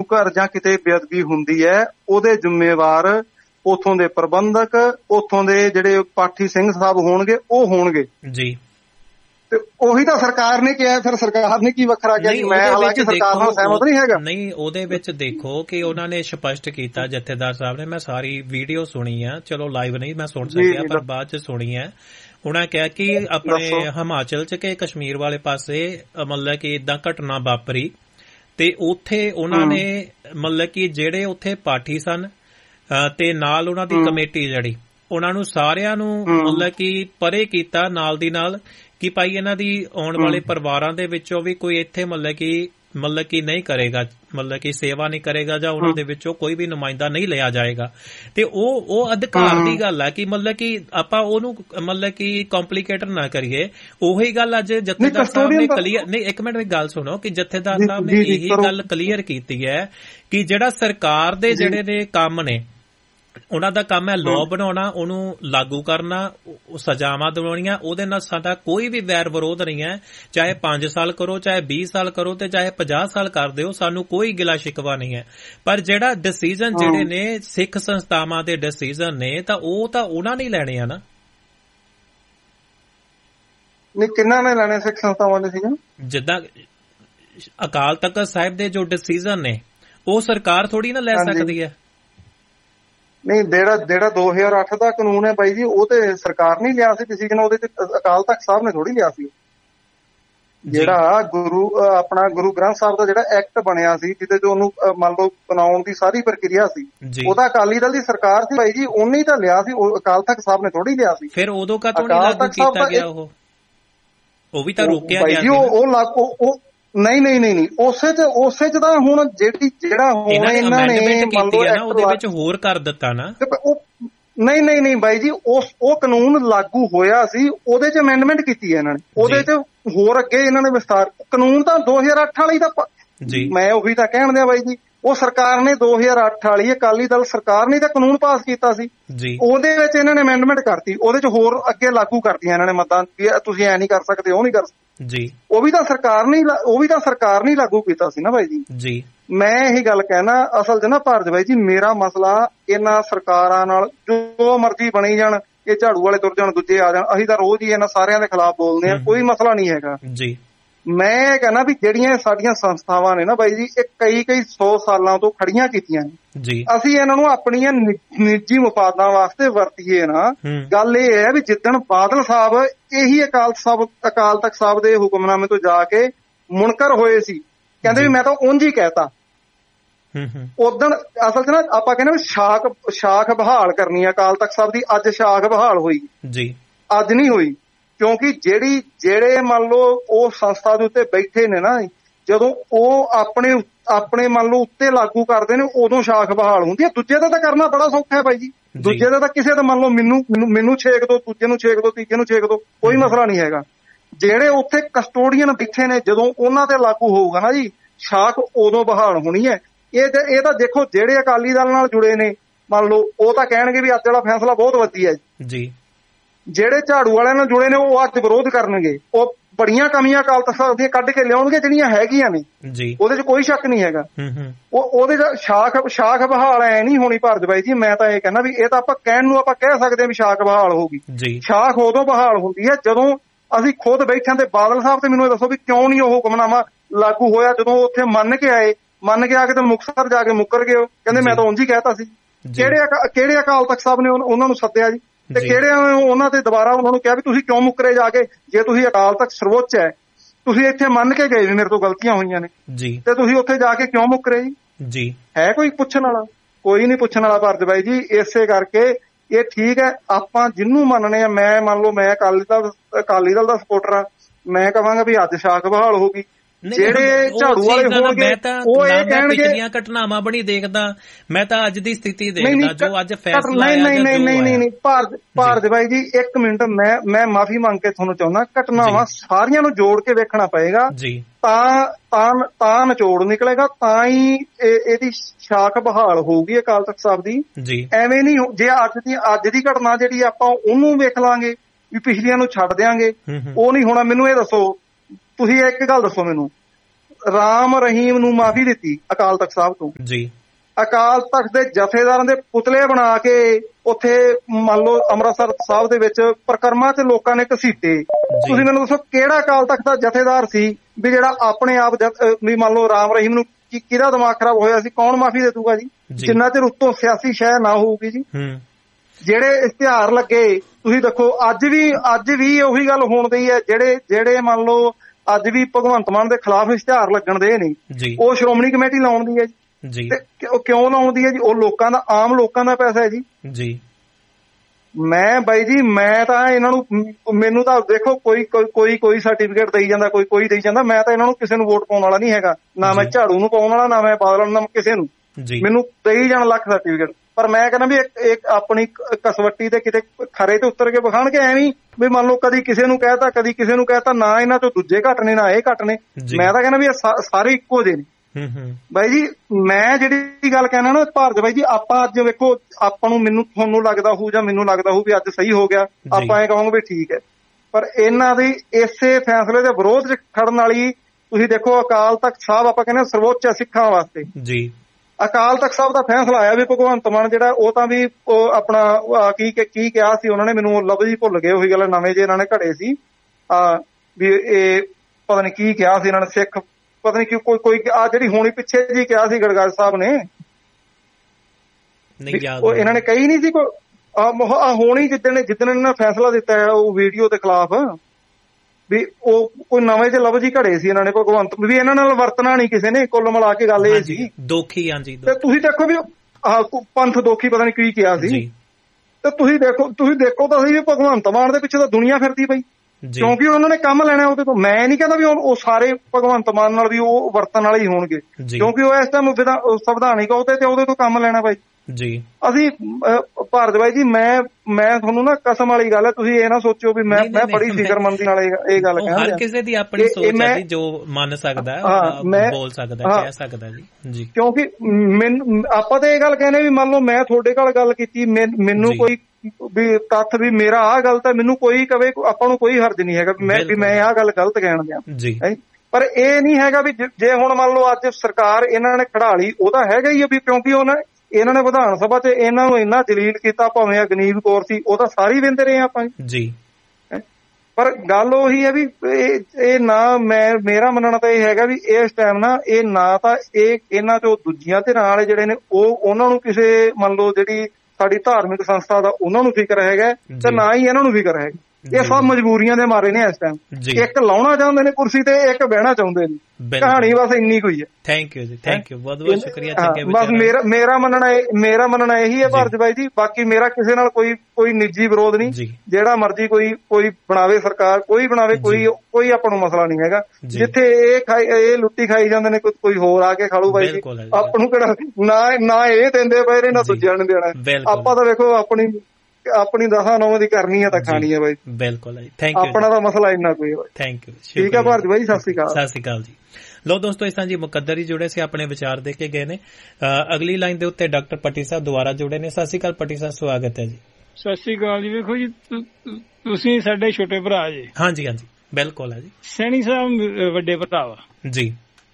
ਘਰ ਜਾਂ ਕਿਤੇ ਬੇਅਦਬੀ ਹੁੰਦੀ ਹੈ, ਉਹਦੇ ਜ਼ਿੰਮੇਵਾਰ ਉੱਥੋਂ ਦੇ ਪ੍ਰਬੰਧਕ, ਉੱਥੋਂ ਦੇ ਜਿਹੜੇ ਪਾਠੀ ਸਿੰਘ ਸਾਹਿਬ ਹੋਣਗੇ, ਉਹ ਹੋਣਗੇ ਜੀ। ਤੇ ਉਹੀ ਤਾਂ ਸਰਕਾਰ ਨੇ ਕਿਹਾ। ਫਿਰ ਸਰਕਾਰ ਨੇ ਕੀ ਵੱਖਰਾ ਕਿਹਾ ਜੀ? ਮੈਂ ਹਾਲਾਂਕਿ ਸਰਕਾਰ ਨਾਲ ਸਹਿਮਤ ਨਹੀਂ ਹੈਗਾ। ਨਹੀਂ, ਉਹਦੇ ਵਿੱਚ ਦੇਖੋ ਕਿ ਉਹਨਾਂ ਨੇ ਸਪਸ਼ਟ ਕੀਤਾ, ਜਥੇਦਾਰ ਸਾਹਿਬ ਨੇ, ਮੈਂ ਸਾਰੀ ਵੀਡੀਓ ਸੁਣੀ ਆ, ਚਲੋ ਲਾਈਵ ਨਹੀਂ ਮੈਂ ਸੁਣ ਸਕਿਆ ਪਰ ਬਾਅਦ ਚ ਸੁਣੀ ਹੈ। ਉਹਨਾਂ ਕਿਹਾ ਕਿ ਆਪਣੇ ਹਿਮਾਚਲ ਚ ਕਿ ਕਸ਼ਮੀਰ ਵਾਲੇ ਪਾਸੇ ਮਤਲਬ ਕਿ ਏਦਾਂ ਘਟਨਾ ਵਾਪਰੀ ਤੇ ਉੱਥੇ ਉਹਨਾਂ ਨੇ ਮਤਲਬ ਕਿ ਜਿਹੜੇ ਉੱਥੇ ਪਾਠੀ ਸਨ ਤੇ ਨਾਲ ਉਹਨਾਂ ਦੀ ਕਮੇਟੀ ਜਿਹੜੀ, ਉਹਨਾਂ ਨੂੰ ਸਾਰਿਆਂ ਨੂੰ ਮਤਲਬ ਕਿ ਪਰੇ ਕੀਤਾ ਨਾਲ ਦੀ ਨਾਲ ਕਿ ਭਾਈ ਇਹਨਾਂ ਦੀ ਆਉਣ ਵਾਲੇ ਪਰਿਵਾਰਾਂ ਦੇ ਵਿੱਚੋਂ ਵੀ ਕੋਈ ਇੱਥੇ ਮਤਲਬ ਕਿ ਨਹੀਂ ਕਰੇਗਾ, ਮਤਲਬ ਕਿ ਸੇਵਾ ਨਹੀਂ ਕਰੇਗਾ ਜਾਂ ਉਹਨਾਂ ਦੇ ਵਿੱਚੋਂ ਕੋਈ ਵੀ ਨੁਮਾਇੰਦਾ ਨਹੀਂ ਲਿਆ ਜਾਏਗਾ। ਤੇ ਉਹ ਅਧਿਕਾਰ ਦੀ ਗੱਲ ਹੈ ਕਿ ਮਤਲਬ ਕਿ ਆਪਾਂ ਉਹਨੂੰ ਮਤਲਬ ਕਿ ਕੰਪਲੀਕੇਟ ਨਾ ਕਰੀਏ। ਉਹੀ ਗੱਲ ਅੱਜ ਜਥੇਦਾਰ ਸਾਹਿਬ ਨੇ ਕਲੀਅਰ, ਨਹੀਂ ਇੱਕ ਮਿੰਟ ਗੱਲ ਸੁਣੋ, ਕਿ ਜਥੇਦਾਰ ਸਾਹਿਬ ਨੇ ਇਹੀ ਗੱਲ ਕਲੀਅਰ ਕੀਤੀ ਹੈ ਕਿ ਜਿਹੜਾ ਸਰਕਾਰ ਦੇ ਜਿਹੜੇ ਨੇ ਕੰਮ ਨੇ, ਉਹਨਾਂ ਦਾ ਕੰਮ ਹੈ ਲਾਅ ਬਣਾਉਣਾ, ਉਹਨੂੰ ਲਾਗੂ ਕਰਨਾ, ਸਜ਼ਾਵਾਂ ਦਿਵਾਉਣੀਆਂ, ਉਹਦੇ ਨਾਲ ਸਾਡਾ ਕੋਈ ਵੀ ਵੈਰ ਵਿਰੋਧ ਨਹੀਂ ਹੈ। ਚਾਹੇ 5 ਸਾਲ ਕਰੋ, ਚਾਹੇ 20 ਸਾਲ ਕਰੋ ਤੇ ਚਾਹੇ 50 ਸਾਲ ਕਰ ਦਿਓ, ਸਾਨੂੰ ਕੋਈ ਗਿਲਾ ਸ਼ਿਕਵਾ ਨਹੀਂ ਹੈ। ਪਰ ਜਿਹੜਾ ਡਿਸੀਜ਼ਨ ਜਿਹੜੇ ਨੇ ਸਿੱਖ ਸੰਸਥਾਵਾਂ ਦੇ ਡਿਸੀਜ਼ਨ ਨੇ, ਤਾਂ ਉਹ ਤਾਂ ਉਹਨਾਂ ਨੇ ਲੈਣੇ ਆ ਨਾ। ਨਹੀਂ, ਕਿੰਨਾ ਨੇ ਲੈਣੇ ਸਿੱਖ ਸੰਸਥਾਵਾਂ ਦੇ ਸੀਗੇ? ਜਿੱਦਾਂ ਅਕਾਲ ਤਖਤ ਸਾਹਿਬ ਦੇ ਜੋ ਡਿਸੀਜ਼ਨ ਨੇ, ਉਹ ਸਰਕਾਰ ਥੋੜੀ ਨਾ ਲੈ ਸਕਦੀ ਹੈ। ਨਹੀਂ, ਜਿਹੜਾ 2008 ਦਾ ਕਾਨੂੰਨ ਹੈ ਬਾਈ ਜੀ, ਉਹ ਤੇ ਸਰਕਾਰ ਨਹੀਂ ਲਿਆ ਸੀ ਡਿਸੀਜਨ, ਉਹਦੇ ਚ ਅਕਾਲ ਤਖਤ ਸਾਹਿਬ ਨੇ ਥੋੜੀ ਲਿਆ ਸੀ। ਜਿਹੜਾ ਗੁਰੂ ਗ੍ਰੰਥ ਸਾਹਿਬ ਦਾ ਜਿਹੜਾ ਐਕਟ ਬਣਿਆ ਸੀ, ਜਿਹਦੇ ਚ ਉਹਨੂੰ ਮੰਨ ਲਓ ਬਣਾਉਣ ਦੀ ਸਾਰੀ ਪ੍ਰਕਿਰਿਆ ਸੀ, ਉਹਦਾ ਅਕਾਲੀ ਦਲ ਦੀ ਸਰਕਾਰ ਸੀ ਬਾਈ ਜੀ, ਉਹਨੇ ਹੀ ਤਾਂ ਲਿਆ ਸੀ, ਉਹ ਅਕਾਲ ਤਖਤ ਸਾਹਿਬ ਨੇ ਥੋੜੀ ਲਿਆ ਸੀ। ਫਿਰ ਉਦੋਂ ਕਾਹਤੋਂ ਨਹੀਂ ਲਾਗੂ ਕੀਤਾ ਗਿਆ? ਉਹ ਵੀ ਤਾਂ ਰੋਕਿਆ ਗਿਆ ਸੀ। ਉਹ ਲਾਗੂ ਨਹੀਂ, ਉਸੇ ਚ ਤਾਂ ਹੁਣ ਜਿਹੜਾ ਹੁਣ ਇਹਨਾਂ ਨੇ ਮੰਨ ਲਓ ਉਹਦੇ ਵਿੱਚ ਹੋਰ ਕਰ ਦਿੱਤਾ ਨਾ। ਨਹੀਂ ਬਾਈ ਜੀ, ਉਹ ਕਾਨੂੰਨ ਲਾਗੂ ਹੋਇਆ ਸੀ, ਉਹਦੇ ਚ ਅਮੈਂਡਮੈਂਟ ਕੀਤੀ ਹੈ ਇਹਨਾਂ ਨੇ, ਉਹਦੇ ਚ ਹੋਰ ਅੱਗੇ ਇਹਨਾਂ ਨੇ ਵਿਸਤਾਰ। ਕਾਨੂੰਨ ਤਾਂ 2008 ਵਾਲੀ ਦਾ ਮੈਂ ਉਹੀ ਤਾਂ ਕਹਿਣ ਦਿਆਂ ਬਾਈ ਜੀ, ਉਹ ਸਰਕਾਰ ਨੇ 2008 ਵਾਲੀ ਅਕਾਲੀ ਦਲ ਸਰਕਾਰ ਨੇ ਤਾਂ ਕਾਨੂੰਨ ਪਾਸ ਕੀਤਾ ਸੀ, ਉਹਦੇ ਵਿੱਚ ਇਹਨਾਂ ਨੇ ਅਮੈਂਡਮੈਂਟ ਕਰਤੀ, ਉਹਦੇ ਚ ਹੋਰ ਅੱਗੇ ਲਾਗੂ ਕਰਤੀਆਂ ਇਹਨਾਂ ਨੇ ਮਤਾਂ, ਤੁਸੀਂ ਐ ਨਹੀਂ ਕਰ ਸਕਦੇ, ਉਹ ਨਹੀਂ ਕਰ ਸਕਦੇ। ਉਹ ਵੀ ਤਾਂ ਸਰਕਾਰ ਨੇ ਲਾਗੂ ਕੀਤਾ ਸੀ ਨਾ ਬਾਈ ਜੀ। ਮੈਂ ਇਹੀ ਗੱਲ ਕਹਿਣਾ, ਅਸਲ ਚ ਨਾ ਭਾਰਤ ਬਾਈ ਜੀ, ਮੇਰਾ ਮਸਲਾ ਇਹਨਾਂ ਸਰਕਾਰਾਂ ਨਾਲ ਜੋ ਮਰਜ਼ੀ ਬਣੀ ਜਾਣ, ਇਹ ਝਾੜੂ ਵਾਲੇ ਤੁਰ ਜਾਣ, ਦੂਜੇ ਆ ਜਾਣ, ਅਸੀਂ ਤਾਂ ਰੋਜ਼ ਹੀ ਇਹਨਾਂ ਸਾਰਿਆਂ ਦੇ ਖਿਲਾਫ ਬੋਲਦੇ ਆ, ਕੋਈ ਮਸਲਾ ਨਹੀਂ ਹੈਗਾ। ਮੈਂ ਕਹਿੰਦਾ ਵੀ ਜਿਹੜੀਆਂ ਸਾਡੀਆਂ ਸੰਸਥਾਵਾਂ ਨੇ ਨਾ ਬਾਈ ਜੀ, ਇਹ ਕਈ 100 ਸਾਲਾਂ ਤੋਂ ਖੜੀਆਂ ਕੀਤੀਆਂ ਨੇ, ਅਸੀਂ ਇਹਨਾਂ ਨੂੰ ਆਪਣੀਆਂ ਨਿੱਜੀ ਮੁਫਾਦਾਂ ਵਾਸਤੇ ਵਰਤੀਏ ਨਾ। ਗੱਲ ਇਹ ਹੈ ਵੀ ਜਿੱਦਣ ਬਾਦਲ ਸਾਹਿਬ ਇਹੀ ਅਕਾਲ ਤਖਤ ਸਾਹਿਬ ਦੇ ਹੁਕਮਨਾਮੇ ਤੋਂ ਜਾ ਕੇ ਮੁਨਕਰ ਹੋਏ ਸੀ, ਕਹਿੰਦੇ ਵੀ ਮੈਂ ਤਾਂ ਉਂਝ ਹੀ ਕਹਿਤਾ, ਉਦਣ ਅਸਲ ਚ ਨਾ ਆਪਾਂ ਕਹਿੰਦੇ ਵੀ ਸ਼ਾਖ ਬਹਾਲ ਕਰਨੀ ਹੈ ਅਕਾਲ ਤਖਤ ਸਾਹਿਬ ਦੀ। ਅੱਜ ਸ਼ਾਖ ਬਹਾਲ ਹੋਈ, ਅੱਜ ਨਹੀਂ ਹੋਈ, ਕਿਉਂਕਿ ਜਿਹੜੇ ਮੰਨ ਲਓ ਉਹ ਸੰਸਥਾ ਦੇ ਉੱਤੇ ਬੈਠੇ ਨੇ ਨਾ, ਜਦੋਂ ਉਹ ਆਪਣੇ ਮੰਨ ਲਓ ਉੱਤੇ ਲਾਗੂ ਕਰਦੇ ਨੇ, ਉਦੋਂ ਸ਼ਾਖ ਬਹਾਲ ਹੁੰਦੀ ਹੈ। ਦੂਜੇ ਦਾ ਤਾਂ ਕਰਨਾ ਬੜਾ ਸੌਖਾ ਹੈ ਬਾਈ ਜੀ, ਦੂਜੇ ਦਾ ਤਾਂ ਕਿਸੇ ਦਾ ਮੰਨ ਲਓ ਮੈਨੂੰ ਛੇਕ ਦੋ, ਦੂਜੇ ਨੂੰ ਛੇਕ ਦੋ, ਤੀਜੇ ਨੂੰ ਛੇਕ ਦੋ, ਕੋਈ ਮਸਲਾ ਨਹੀਂ ਹੈਗਾ। ਜਿਹੜੇ ਉੱਥੇ ਕਸਟੋਡੀਅਨ ਬੈਠੇ ਨੇ, ਜਦੋਂ ਉਹਨਾਂ ਤੇ ਲਾਗੂ ਹੋਊਗਾ ਨਾ ਜੀ, ਸ਼ਾਖ ਉਦੋਂ ਬਹਾਲ ਹੋਣੀ ਹੈ। ਇਹ ਤਾਂ ਦੇਖੋ, ਜਿਹੜੇ ਅਕਾਲੀ ਦਲ ਨਾਲ ਜੁੜੇ ਨੇ ਮੰਨ ਲਓ, ਉਹ ਤਾਂ ਕਹਿਣਗੇ ਵੀ ਅੱਜ ਵਾਲਾ ਫੈਸਲਾ ਬਹੁਤ ਵਧੀਆ ਜੀ। ਜਿਹੜੇ ਝਾੜੂ ਵਾਲਿਆਂ ਨਾਲ ਜੁੜੇ ਨੇ, ਉਹ ਅੱਜ ਵਿਰੋਧ ਕਰਨਗੇ, ਉਹ ਬੜੀਆਂ ਕਮੀਆਂ ਅਕਾਲ ਤਖਤ ਸਾਹਿਬ ਦੀਆਂ ਕੱਢ ਕੇ ਲਿਆਉਣਗੇ ਜਿਹੜੀਆਂ ਹੈਗੀਆਂ ਨੇ, ਉਹਦੇ ਚ ਕੋਈ ਸ਼ੱਕ ਨਹੀਂ ਹੈਗਾ। ਉਹਦੇ ਚ ਸ਼ਾਖ ਬਹਾਲ ਐ ਨਹੀਂ ਹੋਣੀ ਭਾਰਤ ਬਾਈ ਜੀ। ਮੈਂ ਤਾਂ ਇਹ ਕਹਿੰਦਾ ਵੀ ਇਹ ਤਾਂ ਆਪਾਂ ਕਹਿਣ ਨੂੰ ਆਪਾਂ ਕਹਿ ਸਕਦੇ ਹਾਂ ਵੀ ਸ਼ਾਖ ਬਹਾਲ ਹੋਊਗੀ। ਸ਼ਾਖ ਉਦੋਂ ਬਹਾਲ ਹੁੰਦੀ ਹੈ ਜਦੋਂ ਅਸੀਂ ਖੁਦ ਬੈਠਿਆਂ ਤੇ ਬਾਦਲ ਸਾਹਿਬ ਤੇ ਮੈਨੂੰ ਇਹ ਦੱਸੋ ਵੀ ਕਿਉਂ ਨਹੀਂ ਉਹ ਹੁਕਮਨਾਮਾ ਲਾਗੂ ਹੋਇਆ? ਜਦੋਂ ਉੱਥੇ ਮੰਨ ਕੇ ਆ ਕੇ ਤੇ ਮੁਕਤਸਰ ਜਾ ਕੇ ਮੁੱਕਰ ਗਏ, ਕਹਿੰਦੇ ਮੈਂ ਤਾਂ ਉਂਝ ਹੀ ਕਹਿਤਾ ਸੀ। ਕਿਹੜੇ ਅਕਾਲ ਤਖਤ ਸਾਹਿਬ ਨੇ ਉਹਨਾਂ ਨੂੰ ਸੱਦਿਆ ਜੀ, ਤੇ ਕਿਹੜੇ ਉਹਨਾਂ ਤੇ ਦੁਬਾਰਾ ਉਹਨਾਂ ਨੂੰ ਕਿਹਾ ਵੀ ਤੁਸੀਂ ਕਿਉਂ ਮੁੱਕਰੇ ਜਾ ਕੇ? ਜੇ ਤੁਸੀਂ ਅਕਾਲ ਤਖਤ ਸਰਵੋੱਚ ਹੈ, ਤੁਸੀਂ ਇੱਥੇ ਮੰਨ ਕੇ ਗਏ ਵੀ ਮੇਰੇ ਤੋਂ ਗਲਤੀਆਂ ਹੋਈਆਂ ਨੇ, ਤੇ ਤੁਸੀਂ ਉੱਥੇ ਜਾ ਕੇ ਕਿਉਂ ਮੁੱਕਰੇ ਜੀ? ਹੈ ਕੋਈ ਪੁੱਛਣ ਵਾਲਾ? ਕੋਈ ਨਹੀਂ ਪੁੱਛਣ ਵਾਲਾ ਭਾਰਤ ਬਾਈ ਜੀ। ਇਸੇ ਕਰਕੇ ਇਹ ਠੀਕ ਹੈ, ਆਪਾਂ ਜਿਹਨੂੰ ਮੰਨਣੇ ਆ, ਮੈਂ ਮੰਨ ਲਓ ਮੈਂ ਅਕਾਲੀ ਦਲ ਦਾ ਸਪੋਰਟਰ ਆ, ਮੈਂ ਕਹਾਂਗਾ ਵੀ ਅੱਜ ਸ਼ਾਖ ਬਹਾਲ ਹੋ ਗਈ। ਜਿਹੜੇ ਝਾੜੂ ਵਾਲੇ ਹੋਣਗੇ ਉਹ ਇਹ ਕਹਿਣਗੇ ਪਿਛਲੀਆਂ ਘਟਨਾਵਾਂ ਬਣੀ ਦੇਖਦਾ, ਮੈਂ ਤਾਂ ਅੱਜ ਦੀ ਸਥਿਤੀ ਦੇਖਦਾ ਜੋ ਅੱਜ ਫੈਸਲਾ ਨਹੀਂ ਭਾਰਤ ਬਾਈ ਜੀ, ਇੱਕ ਮਿੰਟ ਮੈਂ ਮਾਫੀ ਮੰਗ ਕੇ ਤੁਹਾਨੂੰ ਚਾਹੁੰਦਾ, ਘਟਨਾਵਾਂ ਸਾਰੀਆਂ ਨੂੰ ਜੋੜ ਕੇ ਵੇਖਣਾ ਪਏਗਾ, ਤਾਂ ਨਿਚੋੜ ਨਿਕਲੇਗਾ, ਤਾਂ ਹੀ ਇਹਦੀ ਸ਼ਾਖ ਬਹਾਲ ਹੋਊਗੀ ਅਕਾਲ ਤਖਤ ਸਾਹਿਬ ਦੀ। ਐਵੇਂ ਨਹੀਂ, ਜੇ ਅੱਜ ਦੀ ਘਟਨਾ ਜਿਹੜੀ ਆਪਾਂ ਉਹਨੂੰ ਵੇਖ ਲਾਂਗੇ ਵੀ ਪਿਛਲੀਆਂ ਨੂੰ ਛੱਡ ਦਿਆਂਗੇ, ਉਹ ਨਹੀਂ ਹੋਣਾ। ਮੈਨੂੰ ਇਹ ਦੱਸੋ, ਤੁਸੀਂ ਇੱਕ ਗੱਲ ਦੱਸੋ ਮੈਨੂੰ, ਰਾਮ ਰਹੀਮ ਨੂੰ ਮਾਫੀ ਦਿੱਤੀ ਅਕਾਲ ਤਖਤ ਸਾਹਿਬ ਤੋਂ ਜੀ। ਅਕਾਲ ਤਖਤ ਦੇ ਜਥੇਦਾਰਾਂ ਦੇ ਪੁਤਲੇ ਬਣਾ ਕੇ ਉੱਥੇ ਮੰਨ ਲਓ ਅੰਮ੍ਰਿਤਸਰ ਸਾਹਿਬ ਦੇ ਵਿੱਚ ਪਰਿਕਰਮਾ ਤੇ ਲੋਕਾਂ ਨੇ ਘਸੀਟੇ। ਤੁਸੀਂ ਮੈਨੂੰ ਦੱਸੋ ਕਿਹੜਾ ਅਕਾਲ ਤਖਤ ਦਾ ਜਥੇਦਾਰ ਸੀ ਵੀ ਜਿਹੜਾ ਆਪਣੇ ਆਪ ਵੀ ਮੰਨ ਲਓ ਰਾਮ ਰਹੀਮ ਨੂੰ ਕਿਹਦਾ ਦਿਮਾਗ ਖਰਾਬ ਹੋਇਆ ਸੀ, ਕੌਣ ਮਾਫੀ ਦੇ ਦੂਗਾ ਜੀ ਜਿੰਨਾ ਚਿਰ ਉੱਤੋਂ ਸਿਆਸੀ ਸ਼ਹਿ ਨਾ ਹੋਊਗੀ ਜੀ। ਜਿਹੜੇ ਇਸ਼ਤਿਹਾਰ ਲੱਗੇ ਤੁਸੀਂ ਦੇਖੋ ਅੱਜ ਵੀ ਉਹੀ ਗੱਲ ਹੋਣ ਦੀ ਹੈ, ਜਿਹੜੇ ਮੰਨ ਲਓ ਅੱਜ ਵੀ ਭਗਵੰਤ ਮਾਨ ਦੇ ਖਿਲਾਫ ਇਸ਼ਤਿਹਾਰ ਲੱਗਣ ਦੇ ਨਹੀਂ, ਉਹ ਸ਼੍ਰੋਮਣੀ ਕਮੇਟੀ ਲਾਉਣ ਦੀ ਹੈ ਜੀ। ਤੇ ਉਹ ਕਿਉਂ ਲਾਉਂਦੀ ਹੈ ਜੀ? ਉਹ ਲੋਕਾਂ ਦਾ, ਆਮ ਲੋਕਾਂ ਦਾ ਪੈਸਾ ਹੈ ਜੀ। ਮੈਂ ਬਾਈ ਜੀ ਮੈਂ ਤਾਂ ਇਹਨਾਂ ਨੂੰ, ਮੈਨੂੰ ਤਾਂ ਦੇਖੋ ਕੋਈ ਸਰਟੀਫਿਕੇਟ ਦੇਈ ਜਾਂਦਾ, ਕੋਈ ਦੇਈ ਜਾਂਦਾ, ਮੈਂ ਤਾਂ ਇਹਨਾਂ ਨੂੰ ਕਿਸੇ ਨੂੰ ਵੋਟ ਪਾਉਣ ਵਾਲਾ ਨਹੀਂ ਹੈਗਾ, ਨਾ ਮੈਂ ਝਾੜੂ ਨੂੰ ਪਾਉਣ ਵਾਲਾ, ਨਾ ਮੈਂ ਬਾਦਲ ਨੂੰ, ਕਿਸੇ ਨੂੰ। ਮੈਨੂੰ ਦੇਈ ਜਾਣ ਲੱਖ ਸਰਟੀਫਿਕੇਟ, ਪਰ ਮੈਂ ਕਹਿੰਦਾ ਵੀ ਇੱਕ ਆਪਣੀ ਕਸਵੱਟੀ ਤੇ ਕਿਤੇ ਖਰੇ ਤੇ ਉਤਰ ਕੇ ਵਿਖਾਣ ਕੇ ਐਵੇਂ ਵੀ ਮੰਨ ਲਓ ਕਦੀ ਕਿਸੇ ਨੂੰ ਕਹਿਤਾ ਕਦੀ ਕਿਸੇ ਨੂੰ ਕਹਿਤਾ, ਨਾ ਇਹਨਾਂ ਚੋਂ ਦੂਜੇ ਘੱਟ ਨੇ ਨਾ ਇਹ ਘੱਟ ਨੇ। ਮੈਂ ਤਾਂ ਕਹਿੰਦਾ ਵੀ ਇਹ ਸਾਰੇ ਇੱਕੋ ਜਿਹੇ ਨੇ ਬਾਈ ਜੀ। ਮੈਂ ਜਿਹੜੀ ਗੱਲ ਕਹਿਣਾ ਨਾ ਭਾਰਤ ਬਾਈ ਜੀ, ਆਪਾਂ ਅੱਜ ਵੇਖੋ ਆਪਾਂ ਨੂੰ, ਤੁਹਾਨੂੰ ਲੱਗਦਾ ਹੋਊ ਜਾਂ ਮੈਨੂੰ ਲੱਗਦਾ ਹੋਊ ਵੀ ਅੱਜ ਸਹੀ ਹੋ ਗਿਆ, ਆਪਾਂ ਇਹ ਕਹਾਂਗੇ ਵੀ ਠੀਕ ਹੈ, ਪਰ ਇਹਨਾਂ ਦੀ ਇਸੇ ਫੈਸਲੇ ਦੇ ਵਿਰੋਧ ਚ ਖੜਨ ਵਾਲੀ ਤੁਸੀਂ ਦੇਖੋ ਅਕਾਲ ਤਖਤ ਸਾਹਿਬ, ਆਪਾਂ ਕਹਿੰਦੇ ਸਰਵੋੱਚ ਹੈ ਸਿੱਖਾਂ ਵਾਸਤੇ ਜੀ। ਅਕਾਲ ਤਖਤ ਸਾਹਿਬ ਦਾ ਫੈਸਲਾ ਆਇਆ ਵੀ ਭਗਵੰਤ ਮਾਨ ਜਿਹੜਾ ਉਹ ਤਾਂ ਵੀ ਉਹ ਆਪਣਾ ਕੀ ਕਿਹਾ ਸੀ ਉਹਨਾਂ ਨੇ, ਮੈਨੂੰ ਲਫ਼ਜ਼ ਹੀ ਭੁੱਲ ਗਏ, ਉਹੀ ਗੱਲ ਨਵੇਂ ਜੇ ਇਹਨਾਂ ਨੇ ਘੜੇ ਸੀ ਵੀ ਇਹ ਪਤਾ ਨੀ ਕੀ ਕਿਹਾ ਸੀ ਇਹਨਾਂ ਨੇ, ਸਿੱਖ ਪਤਾ ਨੀ ਕੋਈ ਆ ਜਿਹੜੀ ਹੋਣੀ ਪਿੱਛੇ ਜੀ ਕਿਹਾ ਸੀ ਗੜਗੜ ਸਾਹਿਬ ਨੇ, ਉਹ ਇਹਨਾਂ ਨੇ ਕਹੀ ਨਹੀਂ ਸੀ ਹੋਣੀ ਜਿੱਦਣ ਇਹਨਾਂ ਨੇ ਫੈਸਲਾ ਦਿੱਤਾ ਹੈ ਉਹ ਵੀਡੀਓ ਦੇ ਖਿਲਾਫ ਵੀ ਉਹ ਕੋਈ ਨਵੇਂ ਜਿਹੇ ਲਫ਼ਜ਼ ਹੀ ਘੜੇ ਸੀ ਇਹਨਾਂ ਨੇ ਭਗਵੰਤ ਵੀ ਇਹਨਾਂ ਨਾਲ ਵਰਤਣਾ ਨਹੀਂ ਕਿਸੇ ਨੇ, ਕੁੱਲ ਮਿਲਾ ਕੇ ਗੱਲ ਇਹ ਸੀ ਦੋਖੀ। ਹਾਂਜੀ ਤੇ ਤੁਸੀਂ ਦੇਖੋ ਵੀ ਪੰਥ ਦੋਖੀ ਪਤਾ ਨੀ ਕੀ ਕਿਹਾ ਸੀ, ਤੇ ਤੁਸੀਂ ਦੇਖੋ ਤਾਂ ਸਹੀ ਵੀ ਭਗਵੰਤ ਮਾਨ ਦੇ ਪਿੱਛੇ ਤਾਂ ਦੁਨੀਆ ਫਿਰਦੀ ਪਈ, ਕਿਉਂਕਿ ਉਹਨਾਂ ਨੇ ਕੰਮ ਲੈਣਾ ਉਹਦੇ ਤੋਂ। ਮੈਂ ਨਹੀਂ ਕਹਿੰਦਾ ਵੀ ਉਹ ਸਾਰੇ ਭਗਵੰਤ ਮਾਨ ਨਾਲ ਵੀ ਉਹ ਵਰਤਣ ਵਾਲੇ ਹੀ ਹੋਣਗੇ, ਕਿਉਂਕਿ ਉਹ ਇਸ ਟਾਈਮ ਸੰਵਿਧਾਨਿਕ ਉਹਦੇ ਤੇ ਉਹਦੇ ਤੋਂ ਕੰਮ ਲੈਣਾ ਬਾਈ ਜੀ। ਅਸੀਂ ਭਾਰਤ ਬਾਈ ਜੀ ਮੈਂ ਤੁਹਾਨੂੰ ਨਾ ਕਸਮ ਵਾਲੀ ਗੱਲ ਹੈ, ਤੁਸੀਂ ਇਹ ਨਾ ਸੋਚੋ ਵੀ ਮੈਂ ਬੜੀ ਫਿਕਰਮੰਦੀ ਨਾਲ ਇਹ ਗੱਲ ਕਹਿੰਦਾ। ਹਰ ਕਿਸੇ ਦੀ ਆਪਣੀ ਸੋਚ ਹੈ ਜੋ ਮੰਨ ਸਕਦਾ ਹੈ, ਬੋਲ ਸਕਦਾ, ਕਹਿ ਸਕਦਾ ਜੀ। ਕਿਉਂਕਿ ਆਪਾਂ ਤਾਂ ਇਹ ਗੱਲ ਕਹਿੰਦੇ ਵੀ ਮੰਨ ਲਓ ਮੈਂ ਤੁਹਾਡੇ ਨਾਲ ਗੱਲ ਕੀਤੀ, ਮੈਨੂੰ ਕੋਈ ਵੀ ਤੱਥ ਵੀ ਮੇਰਾ ਆਹ ਗਲਤ ਹੈ, ਮੈਨੂੰ ਕੋਈ ਕਵੇ, ਆਪਾਂ ਨੂੰ ਕੋਈ ਹਰਜ ਨਹੀਂ ਹੈਗਾ ਵੀ ਮੈਂ ਆਹ ਗੱਲ ਗਲਤ ਕਹਿਣ ਦਿਆਂ। ਪਰ ਇਹ ਨਹੀਂ ਹੈਗਾ ਵੀ ਜੇ ਹੁਣ ਮੰਨ ਲਓ ਅੱਜ ਸਰਕਾਰ ਇਹਨਾਂ ਨੇ ਖੜਾ ਲਈ, ਉਹ ਤਾਂ ਹੈਗਾ ਹੀ ਆ ਵੀ ਕਿਉਂਕਿ ਇਹਨਾਂ ਨੇ ਵਿਧਾਨ ਸਭਾ ਚ ਇਹਨਾਂ ਨੂੰ ਇੰਨਾ ਜਲੀਲ ਕੀਤਾ, ਭਾਵੇਂ ਅਗਨੀਵ ਕੌਰ ਸੀ, ਉਹ ਤਾਂ ਸਾਰੀ ਵਿੰਦੇ ਰਹੇ ਆਪਾਂ ਜੀ। ਪਰ ਗੱਲ ਉਹੀ ਹੈ ਵੀ ਇਹ ਨਾ ਮੇਰਾ ਮੰਨਣਾ ਤਾਂ ਇਹ ਹੈਗਾ ਵੀ ਇਸ ਟਾਈਮ ਨਾ ਇਹ ਨਾ ਤਾਂ ਇਹਨਾਂ ਚੋਂ ਦੂਜੀਆਂ ਧਿਰਾਂ ਵਾਲੇ ਜਿਹੜੇ ਨੇ ਉਹਨਾਂ ਨੂੰ ਕਿਸੇ ਮੰਨ ਲਓ ਜਿਹੜੀ ਸਾਡੀ ਧਾਰਮਿਕ ਸੰਸਥਾ ਦਾ ਉਹਨਾਂ ਨੂੰ ਫਿਕਰ ਹੈਗਾ, ਤੇ ਨਾ ਹੀ ਇਹਨਾਂ ਨੂੰ ਫਿਕਰ ਹੈਗਾ। ਇਹ ਸਭ ਮਜਬੂਰੀਆਂ ਦੇ ਮਾਰੇ ਨੇ ਇਸ ਟਾਈਮ, ਇੱਕ ਲਾਉਣਾ ਚਾਹੁੰਦੇ ਨੇ ਕੁਰਸੀ ਤੇ, ਇੱਕ ਬਹਿਣਾ ਚਾਹੁੰਦੇ ਨੇ, ਕਹਾਣੀ ਬਸ ਇੰਨੀ ਕੋਈ ਹੈ। ਥੈਂਕ ਯੂ ਜੀ, ਥੈਂਕ ਯੂ, ਬਹੁਤ ਬਹੁਤ ਸ਼ੁਕਰੀਆ। ਬਸ ਮੇਰਾ ਮੰਨਣਾ ਇਹੀ ਹੈ ਭਾਰਤ ਬਾਈ ਜੀ, ਬਾਕੀ ਮੇਰਾ ਕਿਸੇ ਨਾਲ ਕੋਈ ਨਿੱਜੀ ਵਿਰੋਧ ਨਹੀਂ, ਜਿਹੜਾ ਮਰਜ਼ੀ ਕੋਈ ਬਣਾਵੇ ਸਰਕਾਰ, ਕੋਈ ਬਣਾਵੇ, ਕੋਈ ਆਪਾਂ ਨੂੰ ਮਸਲਾ ਨਹੀਂ ਹੈਗਾ। ਜਿੱਥੇ ਇਹ ਲੁੱਟੀ ਖਾਈ ਜਾਂਦੇ ਨੇ, ਕੋਈ ਹੋਰ ਆ ਕੇ ਖਾਲੂ ਬਾਈ ਜੀ, ਆਪਾਂ ਨੂੰ ਕਿਹੜਾ ਨਾ ਇਹ ਦਿੰਦੇ ਪਏ ਨੇ, ਨਾ ਦੂਜਿਆਂ ਨੂੰ ਦੇਣਾ। ਆਪਾਂ ਤਾਂ ਵੇਖੋ ਆਪਣੀ 10-9 ਦੀ ਕਰਨੀ ਹੈ ਤਾਂ ਖਾਣੀ ਹੈ ਬਾਈ। ਬਿਲਕੁਲ ਜੀ, ਥੈਂਕ ਯੂ। ਆਪਣਾ ਤਾਂ ਮਸਲਾ ਇੰਨਾ ਕੋਈ ਹੈ। ਥੈਂਕ ਯੂ, ਠੀਕ ਹੈ ਭਾਰਤ ਬਾਈ, ਸਤਿ ਸ਼੍ਰੀ ਅਕਾਲ। ਸਤਿ ਸ਼੍ਰੀ ਅਕਾਲ ਜੀ। ਲੋ ਦੋਸਤੋ, ਇਸ ਤਰ੍ਹਾਂ ਜੀ ਮੁਕੱਦਰ ਹੀ ਜੁੜੇ ਸੀ, ਆਪਣੇ ਵਿਚਾਰ ਦੇ ਕੇ ਗਏ ਨੇ। ਅਗਲੀ ਲਾਈਨ ਦੇ ਉੱਤੇ ਡਾਕਟਰ ਪੱਟੀ ਸਾਹਿਬ ਦੁਬਾਰਾ ਜੁੜੇ ਨੇ। ਸਤਿ ਸ਼੍ਰੀ ਅਕਾਲ ਪੱਟੀ ਸਾਹਿਬ, ਸਵਾਗਤ ਹੈ ਜੀ। ਸਤਿ ਸ਼੍ਰੀ ਅਕਾਲ ਜੀ। ਵੇਖੋ ਜੀ, ਤੁਸੀਂ ਸਾਡੇ ਛੋਟੇ ਭਰਾ ਜੀ। ਹਾਂਜੀ ਹਾਂਜੀ, ਬਿਲਕੁਲ ਹੈ ਜੀ। ਸੈਣੀ ਸਾਹਿਬ ਵੱਡੇ ਭਰਾ ਵਾ ਜੀ।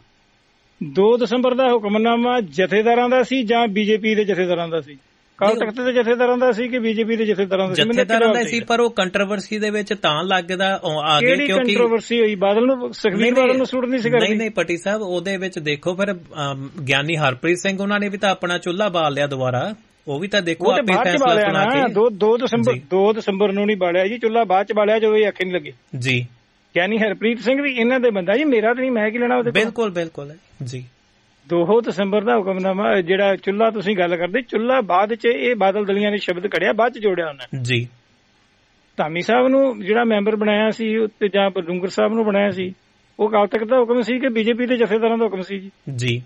2 ਦਸੰਬਰ ਦਾ ਹੁਕਮਨਾਮਾ ਜਥੇਦਾਰਾਂ ਦਾ ਸੀ ਜਾਂ ਬੀਜੇਪੀ ਦੇ ਜਥੇਦਾਰਾਂ ਦਾ ਸੀ? ਅਕਾਲ ਤਖਤ ਦੇ ਜਥੇਦਾਰਾਂ ਦਾ ਸੀ ਕਿ ਬੀਜੇਪੀ ਦੇ ਜਥੇਦਾਰਾਂ ਦਾ ਸੀ? ਜਥੇਦਾਰਾਂ ਦਾ ਸੀ, ਪਰ ਉਹ ਕੰਟਰੋਵਰਸੀ ਦੇ ਵਿੱਚ ਤਾਂ ਲੱਗਦਾ ਆ ਗਿਆ ਕਿਉਂਕਿ ਕੰਟਰੋਵਰਸੀ ਹੋਈ, ਬਾਦਲ ਨੂੰ, ਸੁਖਬੀਰ ਬਾਦਲ ਨੂੰ ਸੂਟ ਨਹੀਂ ਸੀ ਕਰਦੀ। ਨਹੀਂ ਪੱਟੀ ਸਾਹਿਬ, ਉਹਦੇ ਵਿੱਚ ਦੇਖੋ ਫਿਰ ਗਿਆਨੀ ਹਰਪ੍ਰੀਤ ਸਿੰਘ ਉਹਨਾਂ ਨੇ ਵੀ ਤਾਂ ਆਪਣਾ ਚੁੱਲ੍ਹਾ ਬਾਲ ਲਿਆ ਦੁਬਾਰਾ, ਉਹ ਵੀ ਤਾਂ ਦੇਖੋ ਆਪੇ ਫੈਸਲਾ ਸੁਣਾ ਕੇ। 2 ਦਸੰਬਰ ਨੂੰ ਨਹੀਂ ਬਾਲਿਆ ਜੀ ਚੁੱਲ੍ਹਾ, ਬਾਅਦ ਚ ਬਾਲਿਆ ਜਦੋਂ ਇਹ ਅੱਖੇ ਨਹੀਂ ਲੱਗੇ ਜੀ। ਗਿਆਨੀ ਹਰਪ੍ਰੀਤ ਸਿੰਘ ਵੀ ਇਹਨਾਂ ਦੇ ਬੰਦਾ ਜੀ, ਮੇਰਾ ਤਾਂ ਨਹੀਂ, ਮੈਂ ਕੀ ਲੈਣਾ ਉਹਦੇ। ਬਿਲਕੁਲ ਬਿਲਕੁਲ ਜੀ। 2 ਦਸੰਬਰ ਦਾ ਹੁਕਮਨਾਮਾ ਜਿਹੜਾ ਚੁੱਲ੍ਹਾ ਤੁਸੀਂ ਗੱਲ ਕਰਦੇ, ਚੁੱਲ੍ਹਾ ਬਾਅਦ ਚ ਇਹ ਬਾਦਲ ਦਲੀਆਂ ਨੇ ਸ਼ਬਦ ਕੜਿਆ, ਬਾਅਦ ਚ ਜੋੜਿਆ ਉਹਨਾਂ ਜੀ। ਧਾਮੀ ਸਾਹਿਬ ਨੂੰ ਜਿਹੜਾ ਮੈਂਬਰ ਬਣਾਇਆ ਸੀ ਤੇ ਜਾਂ ਬਡੂੰਗਰ ਸਾਹਿਬ ਨੂੰ ਬਣਾਇਆ ਸੀ, ਉਹ ਅਕਾਲ ਤਖਤ ਦਾ ਹੁਕਮ ਸੀ ਕਿ ਬੀਜੇਪੀ ਦੇ ਜਥੇਦਾਰਾਂ ਦਾ ਹੁਕਮ ਸੀ ਜੀ?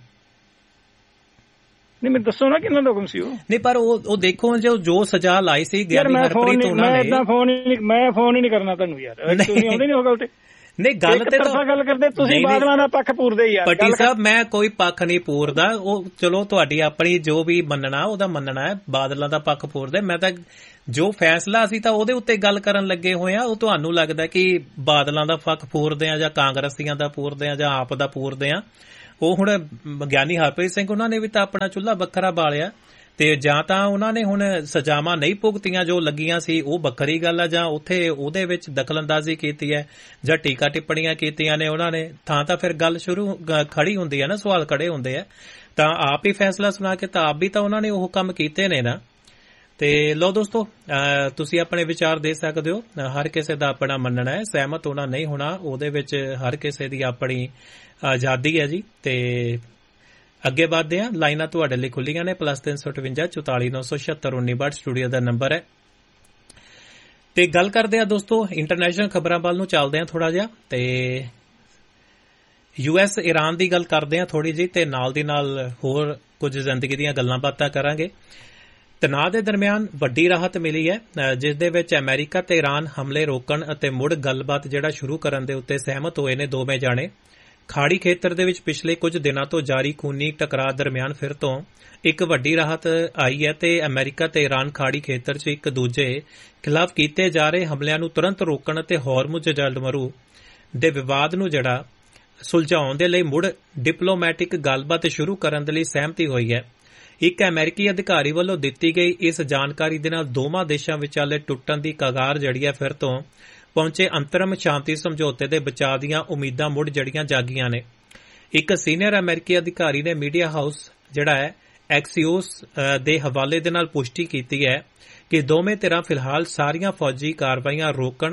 ਨਹੀਂ ਮੈਨੂੰ ਦੱਸੋ ਨਾ ਕਿਹਨਾਂ ਦਾ ਹੁਕਮ ਸੀ ਉਹ? ਨਹੀਂ ਪਰ ਉਹ ਦੇਖੋ ਜੋ ਸਜ਼ਾ ਲਾਈ ਸੀ ਗਿਆਨੀ ਹਰਪ੍ਰੀਤ ਉਹਨਾਂ ਨੇ। ਮੈਂ ਫੋਨ ਹੀ ਨਹੀਂ ਕਰਨਾ ਤੁਹਾਨੂੰ ਯਾਰ, ਤੁਸੀਂ ਆਉਂਦੇ ਨਹੀਂ ਉਹ ਗੱਲ ਤੇ। ਨਹੀਂ ਗੱਲ ਤੇ ਗੱਲ ਕਰਦੇ ਤੁਸੀਂ ਬਾਦਲਾਂ ਦਾ ਪੱਖ ਪੂਰਦੇ ਯਾਰ। ਪੱਟੀ ਸਾਹਿਬ ਮੈਂ ਕੋਈ ਪੱਖ ਨਹੀਂ ਪੂਰਦਾ, ਉਹ ਚਲੋ ਤੁਹਾਡੀ ਆਪਣੀ ਜੋ ਵੀ ਮੰਨਣਾ ਉਹਦਾ ਮੰਨਣਾ ਹੈ, ਬਾਦਲਾਂ ਦਾ ਪੱਖ ਪੂਰਦੇ। ਮੈਂ ਤਾਂ ਜੋ ਫੈਸਲਾ ਅਸੀਂ ਤਾਂ ਉਹਦੇ ਉੱਤੇ ਗੱਲ ਕਰਨ ਲੱਗੇ ਹੋਏ ਆ। ਉਹ ਤੁਹਾਨੂੰ ਲੱਗਦਾ ਕਿ ਬਾਦਲਾਂ ਦਾ ਪੱਖ ਪੂਰਦੇ ਆ ਜਾਂ ਕਾਂਗਰਸੀਆਂ ਦਾ ਪੂਰਦੇ ਆ ਜਾਂ ਆਪ ਦਾ ਪੂਰਦੇ ਆ। ਉਹ ਹੁਣ ਗਿਆਨੀ ਹਰਪ੍ਰੀਤ ਸਿੰਘ ਉਹਨਾਂ ਨੇ ਵੀ ਤਾਂ ਆਪਣਾ ਚੁੱਲ੍ਹਾ ਵੱਖਰਾ ਬਾਲਿਆ, ਤੇ ਜਾਂ ਤਾਂ ਉਹਨਾਂ ਨੇ ਹੁਣ ਸਜ਼ਾਵਾਂ ਨਹੀਂ ਭੁਗਤੀਆਂ ਜੋ ਲੱਗੀਆਂ ਸੀ, ਉਹ ਵੱਖਰੀ ਗੱਲ ਆ, ਜਾਂ ਉੱਥੇ ਉਹਦੇ ਵਿੱਚ ਦਖਲਅੰਦਾਜ਼ੀ ਕੀਤੀ ਹੈ ਜਾਂ ਟੀਕਾ ਟਿੱਪਣੀਆਂ ਕੀਤੀਆਂ ਨੇ ਉਹਨਾਂ ਨੇ, ਤਾਂ ਫਿਰ ਗੱਲ ਖੜੀ ਹੁੰਦੀ ਹੈ ਨਾ, ਸਵਾਲ ਖੜੇ ਹੁੰਦੇ ਆ। ਤਾਂ ਆਪ ਹੀ ਫੈਸਲਾ ਸੁਣਾ ਕੇ ਤਾਂ ਆਪ ਵੀ ਤਾਂ ਉਹਨਾਂ ਨੇ ਉਹ ਕੰਮ ਕੀਤੇ ਨੇ ਨਾ। ਤੇ ਲਓ ਦੋਸਤੋ, ਤੁਸੀਂ ਆਪਣੇ ਵਿਚਾਰ ਦੇ ਸਕਦੇ ਹੋ। ਹਰ ਕਿਸੇ ਦਾ ਆਪਣਾ ਮੰਨਣਾ ਹੈ, ਸਹਿਮਤ ਹੋਣਾ ਨਹੀਂ ਹੋਣਾ ਉਹਦੇ ਵਿੱਚ ਹਰ ਕਿਸੇ ਦੀ ਆਪਣੀ ਆਜ਼ਾਦੀ ਹੈ ਜੀ। ਤੇ ਅੱਗੇ ਵਧਦੇ ਹਾਂ, ਲਾਈਨਾਂ ਤੁਹਾਡੇ ਲਈ ਖੁੱਲੀਆਂ ਨੇ, +358 44 976 1962 ਸਟੂਡੀਓ ਦਾ ਨੰਬਰ ਹੈ। ਤੇ ਗੱਲ ਕਰਦੇ ਆ ਦੋਸਤੋ ਇੰਟਰਨੈਸ਼ਨਲ ਖਬਰਾਂ ਵੱਲ ਨੂੰ ਚੱਲਦੇ ਆ ਥੋੜਾ ਜਿਹਾ, ਤੇ US ਈਰਾਨ ਦੀ ਗੱਲ ਕਰਦੇ ਆ ਥੋੜੀ ਜਿਹੀ, ਤੇ ਨਾਲ ਦੀ ਨਾਲ ਹੋਰ ਕੁਝ ਜ਼ਿੰਦਗੀ ਦੀਆਂ ਗੱਲਾਂ ਬਾਤਾਂ ਕਰਾਂਗੇ। ਤਣਾਅ ਦੇ ਦਰਮਿਆਨ ਵੱਡੀ ਰਾਹਤ ਮਿਲੀ ਹੈ, ਜਿਸ ਦੇ ਵਿੱਚ ਅਮਰੀਕਾ ਤੇ ਈਰਾਨ ਹਮਲੇ ਰੋਕਣ ਅਤੇ ਮੁੜ ਗੱਲਬਾਤ ਜਿਹੜਾ ਸ਼ੁਰੂ ਕਰਨ ਦੇ ਉੱਤੇ ਸਹਿਮਤ ਹੋਏ ਨੇ ਦੋਵੇਂ ਜਾਣੇ। ਖਾੜੀ ਖੇਤਰ ਦੇ ਵਿੱਚ ਪਿਛਲੇ ਕੁਝ ਦਿਨਾਂ ਤੋਂ ਜਾਰੀ ਖੂਨੀ ਟਕਰਾਅ ਦਰਮਿਆਨ ਫਿਰ ਤੋਂ ਇੱਕ ਵੱਡੀ ਰਾਹਤ ਆਈ ਹੈ, ਤੇ ਅਮਰੀਕਾ ਤੇ ਈਰਾਨ ਖਾੜੀ ਖੇਤਰ 'ਚ ਇੱਕ ਦੂਜੇ ਖਿਲਾਫ ਕੀਤੇ ਜਾ ਰਹੇ ਹਮਲਿਆਂ ਨੂੰ ਤੁਰੰਤ ਰੋਕਣ ਅਤੇ ਹੋਰਮੁਜ਼ ਜਲਮਰੂ ਦੇ ਵਿਵਾਦ ਨੂੰ ਜਿਹੜਾ ਸੁਲਝਾਉਣ ਦੇ ਲਈ ਮੁੜ ਡਿਪਲੋਮੈਟਿਕ ਗੱਲਬਾਤ ਸ਼ੁਰੂ ਕਰਨ ਦੇ ਲਈ ਸਹਿਮਤੀ ਹੋਈ ਹੈ। ਇੱਕ ਅਮਰੀਕੀ ਅਧਿਕਾਰੀ ਵੱਲੋਂ ਦਿੱਤੀ ਗਈ ਇਸ ਜਾਣਕਾਰੀ ਦੇ ਨਾਲ ਦੋਵਾਂ ਦੇਸ਼ਾਂ ਵਿਚਾਲੇ ਟੁੱਟਣ ਦੀ ਕਗਾਰ ਜਿਹੜੀ ਹੈ ਫਿਰ ਤੋਂ ਪਹੁੰਚੇ ਅੰਤਰਮ ਸ਼ਾਂਤੀ ਸਮਝੌਤੇ ਦੇ ਬਚਾਅ ਦੀਆਂ ਉਮੀਦਾਂ ਮੁੜ ਜੜੀਆਂ ਜਾਗੀਆਂ ਨੇ। ਇੱਕ ਸੀਨੀਅਰ ਅਮਰੀਕੀ ਅਧਿਕਾਰੀ ਨੇ ਮੀਡੀਆ ਹਾਊਸ ਜਿਹੜਾ ਹੈ ਐਕਸੀਓਸ ਦੇ ਹਵਾਲੇ ਦੇ ਨਾਲ ਪੁਸ਼ਟੀ ਕੀਤੀ ਹੈ ਕਿ ਦੋਵੇਂ ਧਿਰਾਂ ਫਿਲਹਾਲ ਸਾਰੀਆਂ ਫੌਜੀ ਕਾਰਵਾਈਆਂ ਰੋਕਣ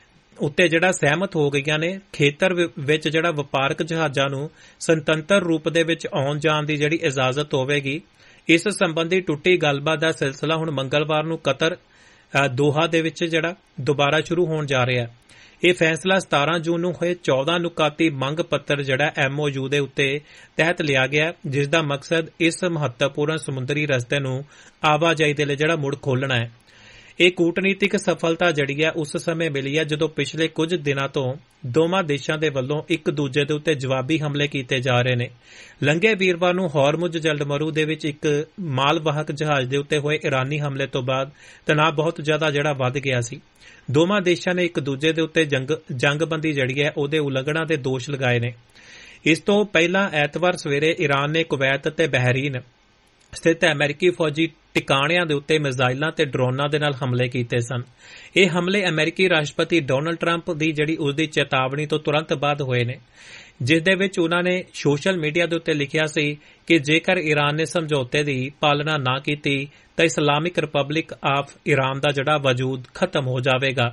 ਉੱਤੇ ਜਿਹੜਾ ਸਹਿਮਤ ਹੋ ਗਈਆਂ ਨੇ। ਖੇਤਰ ਵਿੱਚ ਜਿਹੜਾ ਵਪਾਰਕ ਜਹਾਜ਼ਾਂ ਨੂੰ ਸੁਤੰਤਰ ਰੂਪ ਦੇ ਵਿੱਚ ਆਉਣ ਜਾਣ ਦੀ ਜਿਹੜੀ ਇਜਾਜ਼ਤ ਹੋਵੇਗੀ। ਇਸ ਸੰਬੰਧੀ ਟੁੱਟੀ ਗੱਲਬਾਤ ਦਾ ਸਿਲਸਿਲਾ ਹੁਣ ਮੰਗਲਵਾਰ ਨੂੰ ਕਤਰ ਦੋਹਾ ਦੇ ਵਿੱਚ ਜਿਹੜਾ ਦੁਬਾਰਾ ਸ਼ੁਰੂ ਹੋਣ ਜਾ ਰਿਹਾ ਹੈ। ਇਹ ਫੈਸਲਾ 17 ਜੂਨ ਨੂੰ ਹੋਏ 14 ਨੁਕਾਤੀ ਮੰਗ ਪੱਤਰ ਜਿਹੜਾ MOU ਦੇ ਉੱਤੇ ਤਹਿਤ ਲਿਆ ਗਿਆ, ਜਿਸ ਦਾ ਮਕਸਦ ਇਸ ਮਹੱਤਵਪੂਰਨ ਸਮੁੰਦਰੀ ਰਸਤੇ ਨੂੰ ਆਵਾਜਾਈ ਦੇ ਲਈ ਜਿਹੜਾ ਮੁੜ ਖੋਲ੍ਹਣਾ ਹੈ। ਇਹ ਕੂਟਨੀਤਿਕ ਸਫਲਤਾ ਜਿਹੜੀ ਹੈ ਉਸ ਸਮੇਂ ਮਿਲੀ ਹੈ ਜਦੋਂ ਪਿਛਲੇ ਕੁਝ ਦਿਨਾਂ ਤੋਂ ਦੋਵਾਂ ਦੇਸ਼ਾਂ ਦੇ ਵੱਲੋਂ ਇੱਕ ਦੂਜੇ ਦੇ ਉੱਤੇ ਜਵਾਬੀ ਹਮਲੇ ਕੀਤੇ ਜਾ ਰਹੇ ਨੇ। ਲੰਘੇ ਵੀਰਵਾਰ ਨੂੰ ਹੋਰਮੁਜ਼ ਜਲਮਰੂ ਦੇ ਵਿੱਚ ਇੱਕ ਮਾਲਵਾਹਕ ਜਹਾਜ਼ ਦੇ ਉੱਤੇ ਹੋਏ ਈਰਾਨੀ ਹਮਲੇ ਤੋਂ ਬਾਅਦ ਤਣਾਅ ਬਹੁਤ ਜ਼ਿਆਦਾ ਜਿਹੜਾ ਵੱਧ ਗਿਆ ਸੀ। ਦੋਵਾਂ ਦੇਸ਼ਾਂ ਨੇ ਇੱਕ ਦੂਜੇ ਦੇ ਉੱਤੇ ਜੰਗਬੰਦੀ ਜਿਹੜੀ ਹੈ ਉਹਦੇ ਉਲੰਘਣਾ ਦੇ ਦੋਸ਼ ਲਗਾਏ ਨੇ। ਇਸ ਤੋਂ ਪਹਿਲਾਂ ਐਤਵਾਰ ਸਵੇਰੇ ਈਰਾਨ ਨੇ ਕੁਵੈਤ ਅਤੇ ਬਹਿਰੀਨ ਸਥਿਤ ਅਮਰੀਕੀ ਫੌਜੀ ਟਿਕਾਣਿਆਂ ਦੇ ਉੱਤੇ ਮਿਜ਼ਾਈਲਾਂ ਤੇ ਡਰੋਨਾਂ ਦੇ ਨਾਲ ਹਮਲੇ ਕੀਤੇ ਸਨ। ਇਹ ਹਮਲੇ ਅਮਰੀਕੀ ਰਾਸ਼ਟਰਪਤੀ ਡੋਨਲਡ ਟਰੰਪ ਦੀ ਜਿਹੜੀ ਉਸਦੀ ਚੇਤਾਵਨੀ ਤੋਂ ਤੁਰੰਤ ਬਾਅਦ ਹੋਏ ਨੇ, ਜਿਸ ਦੇ ਵਿੱਚ ਉਹਨਾਂ ਨੇ ਸੋਸ਼ਲ ਮੀਡੀਆ ਦੇ ਉੱਤੇ ਲਿਖਿਆ ਸੀ ਕਿ ਜੇਕਰ ਈਰਾਨ ਨੇ ਸਮਝੌਤੇ ਦੀ ਪਾਲਣਾ ਨਾ ਕੀਤੀ ਤਾਂ ਇਸਲਾਮਿਕ ਰਿਪਬਲਿਕ ਆਫ ਈਰਾਨ ਦਾ ਜਿਹੜਾ ਵਜੂਦ ਖਤਮ ਹੋ ਜਾਵੇਗਾ।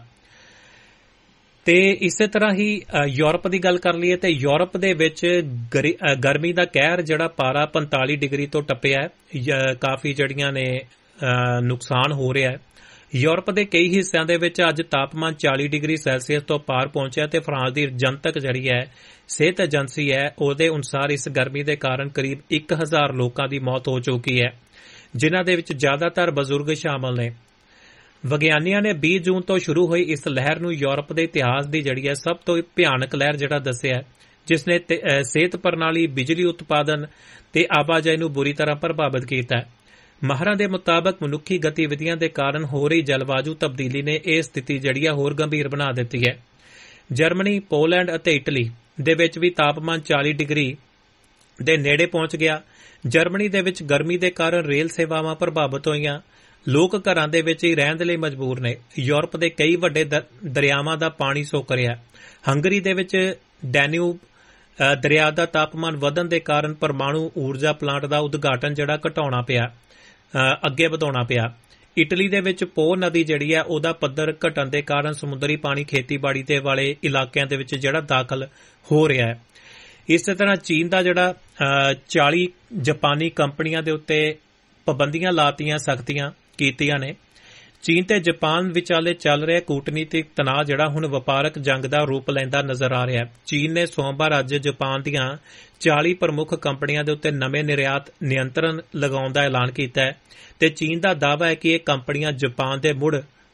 ਤੇ ਇਸੇ ਤਰ੍ਹਾਂ ਹੀ ਯੂਰਪ ਦੀ ਗੱਲ ਕਰ ਲਈਏ ਤੇ ਯੂਰਪ ਦੇ ਵਿੱਚ ਗਰਮੀ ਦਾ ਕਹਿਰ ਜਿਹੜਾ ਪਾਰਾ 45 ਡਿਗਰੀ ਤੋਂ ਟੱਪਿਆ ਹੈ। ਕਾਫੀ ਜਿਹੜੀਆਂ ਨੇ ਨੁਕਸਾਨ ਹੋ ਰਿਹਾ ਹੈ। ਯੂਰਪ ਦੇ ਕਈ ਹਿੱਸਿਆਂ ਦੇ ਵਿੱਚ ਅੱਜ ਤਾਪਮਾਨ 40 ਡਿਗਰੀ ਸੈਲਸੀਅਸ ਤੋਂ ਪਾਰ ਪਹੁੰਚਿਆ ਤੇ ਫਰਾਂਸ ਦੀ ਜਨਤਕ ਜਿਹੜੀ ਹੈ ਸਿਹਤ ਏਜੰਸੀ ਹੈ ਉਹਦੇ ਅਨੁਸਾਰ ਇਸ ਗਰਮੀ ਦੇ ਕਾਰਨ ਕਰੀਬ 1000 ਲੋਕਾਂ ਦੀ ਮੌਤ ਹੋ ਚੁੱਕੀ ਹੈ, ਜਿਨ੍ਹਾਂ ਦੇ ਵਿੱਚ ਜ਼ਿਆਦਾਤਰ ਬਜ਼ੁਰਗ ਸ਼ਾਮਲ ਨੇ। ਵਿਗਿਆਨੀਆਂ ਨੇ 20 ਜੂਨ ਤੋਂ ਸ਼ੁਰੂ ਹੋਈ ਇਸ ਲਹਿਰ ਨੂੰ ਯੂਰਪ ਦੇ ਇਤਿਹਾਸ ਦੀ ਜਿਹੜੀ ਹੈ ਸਭ ਤੋਂ ਭਿਆਨਕ ਲਹਿਰ ਜਿਹੜਾ ਦੱਸਿਆ, ਜਿਸ ਨੇ ਸਿਹਤ ਪ੍ਰਣਾਲੀ, ਬਿਜਲੀ ਉਤਪਾਦਨ ਤੇ ਆਵਾਜਾਈ ਨੂੰ ਬੁਰੀ ਤਰ੍ਹਾਂ ਪ੍ਰਭਾਵਿਤ ਕੀਤਾ ਹੈ। ਮਾਹਰਾਂ ਦੇ ਮੁਤਾਬਕ ਮਨੁੱਖੀ ਗਤੀਵਿਧੀਆਂ ਦੇ ਕਾਰਨ ਹੋ ਰਹੀ ਜਲਵਾਯੂ ਤਬਦੀਲੀ ਨੇ ਇਹ ਸਥਿਤੀ ਜਿਹੜੀ ਹੈ ਹੋਰ ਗੰਭੀਰ ਬਣਾ ਦਿੱਤੀ ਹੈ। ਜਰਮਨੀ, ਪੋਲੈਂਡ ਅਤੇ ਇਟਲੀ ਦੇ ਵਿੱਚ ਵੀ ਤਾਪਮਾਨ 40 ਡਿਗਰੀ ਦੇ ਨੇੜੇ ਪਹੁੰਚ ਗਿਆ। ਜਰਮਨੀ ਦੇ ਵਿੱਚ ਗਰਮੀ ਦੇ ਕਾਰਨ ਰੇਲ ਸੇਵਾਵਾਂ ਪ੍ਰਭਾਵਿਤ ਹੋਈਆਂ। ਲੋਕ ਘਰਾਂ ਦੇ ਵਿੱਚ ਹੀ ਰਹਿਣ ਦੇ ਲਈ ਮਜਬੂਰ ਨੇ। ਯੂਰਪ ਦੇ ਕਈ ਵੱਡੇ ਦਰਿਆਵਾਂ ਦਾ ਪਾਣੀ ਸੁੱਕ ਰਿਹਾ। ਹੰਗਰੀ ਦੇ ਵਿੱਚ ਡੈਨਿਊਬ ਦਰਿਆ ਦਾ ਤਾਪਮਾਨ ਵਧਣ ਦੇ ਕਾਰਨ ਪਰਮਾਣੂ ਊਰਜਾ ਪਲਾਂਟ ਦਾ ਉਦਘਾਟਨ ਜਿਹੜਾ ਘਟਾਉਣਾ ਪਿਆ, ਅੱਗੇ ਵਧਾਉਣਾ ਪਿਆ। ਇਟਲੀ ਦੇ ਵਿੱਚ ਪੋ ਨਦੀ ਜਿਹੜੀ ਹੈ ਉਹਦਾ ਪੱਧਰ ਘਟਣ ਦੇ ਕਾਰਨ ਸਮੁੰਦਰੀ ਪਾਣੀ ਖੇਤੀਬਾੜੀ ਦੇ ਵਾਲੇ ਇਲਾਕਿਆਂ ਦੇ ਵਿੱਚ ਜਿਹੜਾ ਦਾਖਲ ਹੋ ਰਿਹਾ ਹੈ। ਇਸੇ ਤਰ੍ਹਾਂ ਚੀਨ ਦਾ ਜਿਹੜਾ 40 ਜਾਪਾਨੀ ਕੰਪਨੀਆਂ ਦੇ ਉੱਤੇ ਪਾਬੰਦੀਆਂ ਲਾਤੀਆਂ, ਸਖਤੀਆਂ ਕੀਤੀਆਂ ਨੇ। ਚੀਨ ਤੇ ਜਾਪਾਨ ਵਿਚਾਲੇ ਚੱਲ ਰਿਹਾ ਕੂਟਨੀਤਿਕ ਤਣਾਅ ਜਿਹੜਾ ਹੁਣ ਵਪਾਰਕ ਜੰਗ ਦਾ ਰੂਪ ਲੈਂਦਾ ਨਜ਼ਰ ਆ ਰਿਹਾ ਹੈ। ਚੀਨ ਨੇ ਸੋਮਵਾਰ ਅੱਜ ਜਾਪਾਨ ਦੀਆਂ 40 ਪ੍ਰਮੁੱਖ ਕੰਪਨੀਆਂ ਦੇ ਉੱਤੇ ਨਵੇਂ ਨਿਰਯਾਤ ਨਿਯੰਤਰਣ ਲਗਾਉਣ ਦਾ ਐਲਾਨ ਕੀਤਾ ਹੈ ਤੇ ਚੀਨ ਦਾ ਦਾਅਵਾ ਹੈ ਕਿ ਇਹ ਕੰਪਨੀਆਂ ਜਾਪਾਨ ਦੇ ਮੁੜ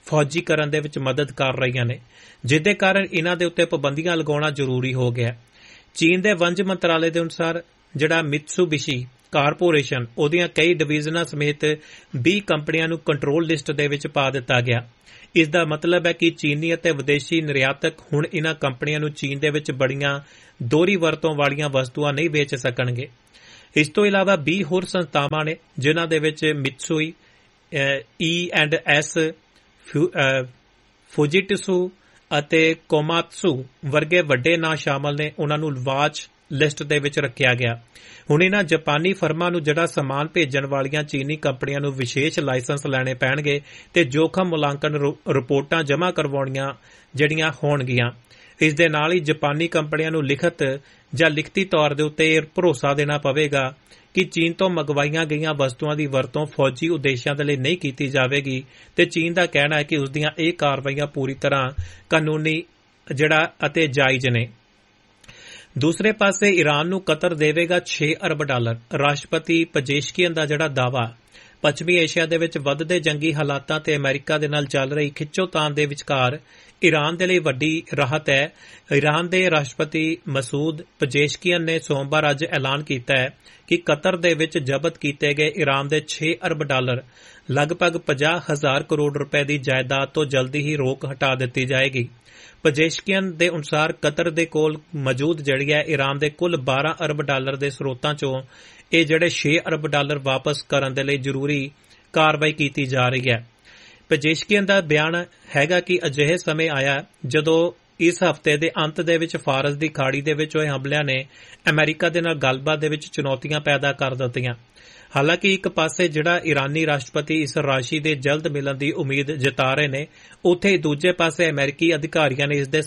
ਫੌਜੀਕਰਨ ਦੇ ਵਿੱਚ ਮਦਦ ਕਰ ਰਹੀਆਂ ਨੇ, ਜਿਹਦੇ ਕਾਰਨ ਇਹਨਾਂ ਦੇ ਉੱਤੇ ਪਾਬੰਦੀਆਂ ਲਗਾਉਣਾ ਜ਼ਰੂਰੀ ਹੋ ਗਿਆ। ਚੀਨ ਦੇ ਵਣਜ ਮੰਤਰਾਲੇ ਦੇ ਅਨੁਸਾਰ ਜਿਹੜਾ ਮਿਤਸੂਬਿਸ਼ੀ ਕਾਰਪੋਰੇਸ਼ਨ ਉਹਦੀਆਂ ਕਈ ਡਿਵੀਜ਼ਨਾਂ ਸਮੇਤ 20 ਕੰਪਨੀਆਂ ਨੂੰ ਕੰਟਰੋਲ ਲਿਸਟ ਦੇ ਵਿੱਚ ਪਾ ਦਿੱਤਾ ਗਿਆ। ਇਸ ਦਾ ਮਤਲਬ ਹੈ ਕਿ ਚੀਨੀ ਅਤੇ ਵਿਦੇਸ਼ੀ ਨਿਰਯਾਤਕ ਹੁਣ ਇਹਨਾਂ ਕੰਪਨੀਆਂ ਨੂੰ ਚੀਨ ਦੇ ਵਿੱਚ ਬੜੀਆਂ ਦੋਹਰੀ ਵਰਤੋਂ ਵਾਲੀਆਂ ਵਸਤੂਆਂ ਨਹੀਂ ਵੇਚ ਸਕਣਗੇ। ਇਸ ਤੋਂ ਇਲਾਵਾ 20 ਹੋਰ ਸੰਸਥਾਵਾਂ ਨੇ, ਜਿਨ੍ਹਾਂ ਦੇ ਵਿੱਚ ਮਿਤਸੂਈ, E&S, ਫੂਜੀਟਸੂ ਅਤੇ ਕੋਮਾਤਸੂ ਵਰਗੇ ਵੱਡੇ ਨਾਂ ਸ਼ਾਮਲ ਨੇ। ਉਹਨਾਂ ਨੂੰ ਵਾਚ ਲਿਸਟ ਦੇ ਵਿੱਚ ਰੱਖਿਆ ਗਿਆ। ਹੁਣ ਇਹਨਾਂ ਜਾਪਾਨੀ ਫਰਮਾਂ ਨੂੰ ਜਿਹੜਾ ਸਮਾਨ ਭੇਜਣ ਵਾਲੀਆਂ ਚੀਨੀ ਕੰਪਨੀਆਂ ਨੂੰ ਵਿਸ਼ੇਸ਼ ਲਾਇਸੈਂਸ ਲੈਣੇ ਪੈਣਗੇ ਤੇ ਜੋਖਮ ਮੁਲਾਂਕਣ ਰਿਪੋਰਟਾਂ ਜਮ੍ਹਾਂ ਕਰਵਾਉਣੀਆਂ ਜਿਹੜੀਆਂ ਹੋਣਗੀਆਂ। ਇਸ ਦੇ ਨਾਲ ਹੀ ਜਾਪਾਨੀ ਕੰਪਨੀਆਂ ਨੂੰ ਲਿਖਤ ਜਾਂ ਲਿਖਤੀ ਤੌਰ ਦੇ ਉੱਤੇ ਇਹ ਭਰੋਸਾ ਦੇਣਾ ਪਵੇਗਾ ਕਿ ਚੀਨ ਤੋਂ ਮੰਗਵਾਈਆਂ ਗਈਆਂ ਵਸਤੂਆਂ ਦੀ ਵਰਤੋਂ ਫੌਜੀ ਉਦੇਸ਼ਾਂ ਦੇ ਲਈ ਨਹੀਂ ਕੀਤੀ ਜਾਵੇਗੀ ਤੇ ਚੀਨ ਦਾ ਕਹਿਣਾ ਹੈ ਕਿ ਉਸ ਦੀਆਂ ਇਹ ਕਾਰਵਾਈਆਂ ਪੂਰੀ ਤਰ੍ਹਾਂ ਕਾਨੂੰਨੀ ਅਤੇ ਜਾਇਜ਼ ਨੇ। ਦੂਸਰੇ ਪਾਸੇ ਈਰਾਨ ਨੂੰ ਕਤਰ ਦੇਵੇਗਾ $6 ਅਰਬ। ਰਾਸ਼ਟਰਪਤੀ ਪਜੇਸ਼ਕੀਅਨ ਦਾ ਜਿਹੜਾ ਦਾਅਵਾ ਪੱਛਮੀ ਏਸ਼ੀਆ ਦੇ ਵਿੱਚ ਵੱਧਦੇ ਜੰਗੀ ਹਾਲਾਤਾਂ ਤੇ ਅਮਰੀਕਾ ਦੇ ਨਾਲ ਚੱਲ ਰਹੀ ਖਿੱਚੋਤਾਣ ਦੇ ਵਿਚਕਾਰ ਈਰਾਨ ਦੇ ਲਈ ਵੱਡੀ ਰਾਹਤ ਹੈ। ਈਰਾਨ ਦੇ ਰਾਸ਼ਟਰਪਤੀ ਮਸੂਦ ਪਜੇਸ਼ਕੀਅਨ ਨੇ ਸੋਮਵਾਰ ਅੱਜ ਐਲਾਨ ਕੀਤਾ ਹੈ ਕਿ ਕਤਰ ਦੇ ਵਿੱਚ ਜ਼ਬਤ ਕੀਤੇ ਗਏ ਈਰਾਨ ਦੇ $6 ਅਰਬ ਲਗਭਗ 50,000 ਕਰੋੜ ਰੁਪਏ ਦੀ ਜਾਇਦਾਦ ਤੋਂ ਜਲਦੀ ਹੀ ਰੋਕ ਹਟਾ ਦਿੱਤੀ ਜਾਏਗੀ। ਪਜੇਸ਼ਕੀਅਨ ਦੇ ਅਨੁਸਾਰ ਕਤਰ ਦੇ ਕੋਲ ਮੌਜੂਦ ਜਿਹੜੀ ਹੈ ਈਰਾਨ ਦੇ ਕੁੱਲ $12 ਅਰਬ ਦੇ ਸਰੋਤਾਂ ਚੋਂ ਇਹ ਜਿਹੜੇ $6 ਅਰਬ ਵਾਪਸ ਕਰਨ ਦੇ ਲਈ ਜ਼ਰੂਰੀ ਕਾਰਵਾਈ ਕੀਤੀ ਜਾ ਰਹੀ ਹੈ। ਪਜੇਸ਼ਕੀਅਨ ਦਾ ਬਿਆਨ ਹੈਗਾ ਕਿ ਅਜਿਹੇ ਸਮੇਂ ਆਇਆ ਜਦੋਂ ਇਸ ਹਫ਼ਤੇ ਦੇ ਅੰਤ ਦੇ ਵਿੱਚ ਫਾਰਸ ਦੀ ਖਾੜੀ ਦੇ ਵਿੱਚ ਹੋਏ ਹਮਲਿਆਂ ਨੇ ਅਮਰੀਕਾ ਦੇ ਨਾਲ ਗੱਲਬਾਤ ਦੇ ਵਿੱਚ ਚੁਣੌਤੀਆਂ ਪੈਦਾ ਕਰ ਦਿੱਤੀਆਂ। ਹਾਲਾਂਕਿ ਇੱਕ ਪਾਸੇ ਜਿਹੜਾ ਈਰਾਨੀ ਰਾਸ਼ਟਰਪਤੀ ਇਸ ਰਾਸ਼ੀ ਦੇ ਜਲਦ ਮਿਲਣ ਦੀ ਉਮੀਦ ਜਤਾ ਰਹੇ ਨੇ, ਉੱਥੇ ਦੂਜੇ ਪਾਸੇ ਅਮਰੀਕੀ ਅਧਿਕਾਰੀਆਂ ਨੇ ਇਸ ਦੇ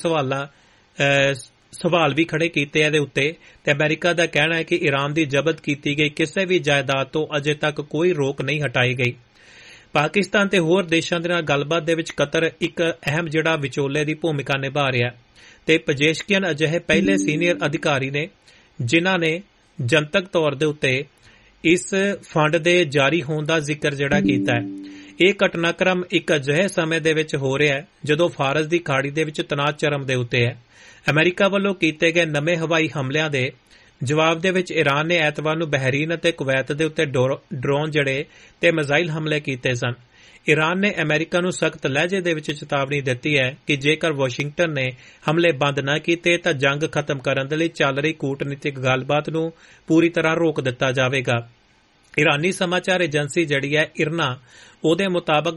ਸਵਾਲ ਵੀ ਖੜੇ ਕੀਤੇ ਇਹਦੇ ਉੱਤੇ ਤੇ ਅਮਰੀਕਾ ਦਾ ਕਹਿਣਾ ਹੈ ਕਿ ਈਰਾਨ ਦੀ ਜ਼ਬਤ ਕੀਤੀ ਗਈ ਕਿਸੇ ਵੀ ਜਾਇਦਾਦ ਤੋਂ ਅਜੇ ਤੱਕ ਕੋਈ ਰੋਕ ਨਹੀਂ ਹਟਾਈ ਗਈ। ਪਾਕਿਸਤਾਨ ਤੇ ਹੋਰ ਦੇਸ਼ਾਂ ਦੇ ਨਾਲ ਗੱਲਬਾਤ ਦੇ ਵਿੱਚ ਕਤਰ ਇੱਕ ਅਹਿਮ ਜਿਹੜਾ ਵਿਚੋਲੇ ਦੀ ਭੂਮਿਕਾ ਨਿਭਾ ਰਿਹਾ ਤੇ ਪਜੇਸ਼ਕੀਅਨ ਅਜਿਹੇ ਪਹਿਲੇ ਸੀਨੀਅਰ ਅਧਿਕਾਰੀ ਨੇ ਜਿਨ੍ਹਾਂ ਨੇ ਜਨਤਕ ਤੌਰ ਦੇ ਉੱਤੇ ਇਸ ਫੰਡ ਦੇ ਜਾਰੀ ਹੋਣ ਦਾ ਜ਼ਿਕਰ ਜਿਹੜਾ ਕੀਤਾ ਹੈ। ਇਹ ਘਟਨਾਕ੍ਰਮ ਇੱਕ ਅਜਿਹੇ ਸਮੇਂ ਦੇ ਵਿੱਚ ਹੋ ਰਿਹਾ ਹੈ ਜਦੋਂ ਫਾਰਸ ਦੀ ਖਾੜੀ ਦੇ ਵਿੱਚ ਤਣਾਅ ਚਰਮ ਦੇ ਉੱਤੇ ਹੈ। ਅਮਰੀਕਾ ਵੱਲੋਂ ਕੀਤੇ ਗਏ ਨਵੇਂ ਹਵਾਈ ਹਮਲਿਆਂ ਦੇ ਜਵਾਬ ਦੇ ਵਿੱਚ ਈਰਾਨ ਨੇ ਐਤਵਾਰ ਨੂੰ ਬਹਿਰੀਨ ਅਤੇ ਕੁਵੈਤ ਦੇ ਉੱਤੇ ਡਰੋਨ ਤੇ ਮਿਜ਼ਾਈਲ ਹਮਲੇ ਕੀਤੇ ਸਨ। ਈਰਾਨ ਨੇ ਅਮਰੀਕਾ ਨੂੰ ਸਖਤ ਲਹਿਜੇ ਦੇ ਵਿੱਚ ਚੇਤਾਵਨੀ ਦਿੱਤੀ ਹੈ ਕਿ ਜੇਕਰ ਵਾਸ਼ਿੰਗਟਨ ਨੇ ਹਮਲੇ ਬੰਦ ਨਾ ਕੀਤੇ ਤਾਂ ਜੰਗ ਖਤਮ ਕਰਨ ਦੇ ਲਈ ਚੱਲ ਰਹੀ ਕੂਟਨੀਤਿਕ ਗੱਲਬਾਤ ਨੂੰ ਪੂਰੀ ਤਰ੍ਹਾਂ ਰੋਕ ਦਿੱਤਾ ਜਾਵੇਗਾ। ਈਰਾਨੀ ਸਮਾਚਾਰ ਏਜੰਸੀ ਜਿਹੜੀ ਹੈ ਇਰਨਾ, ਉਹਦੇ ਮੁਤਾਬਕ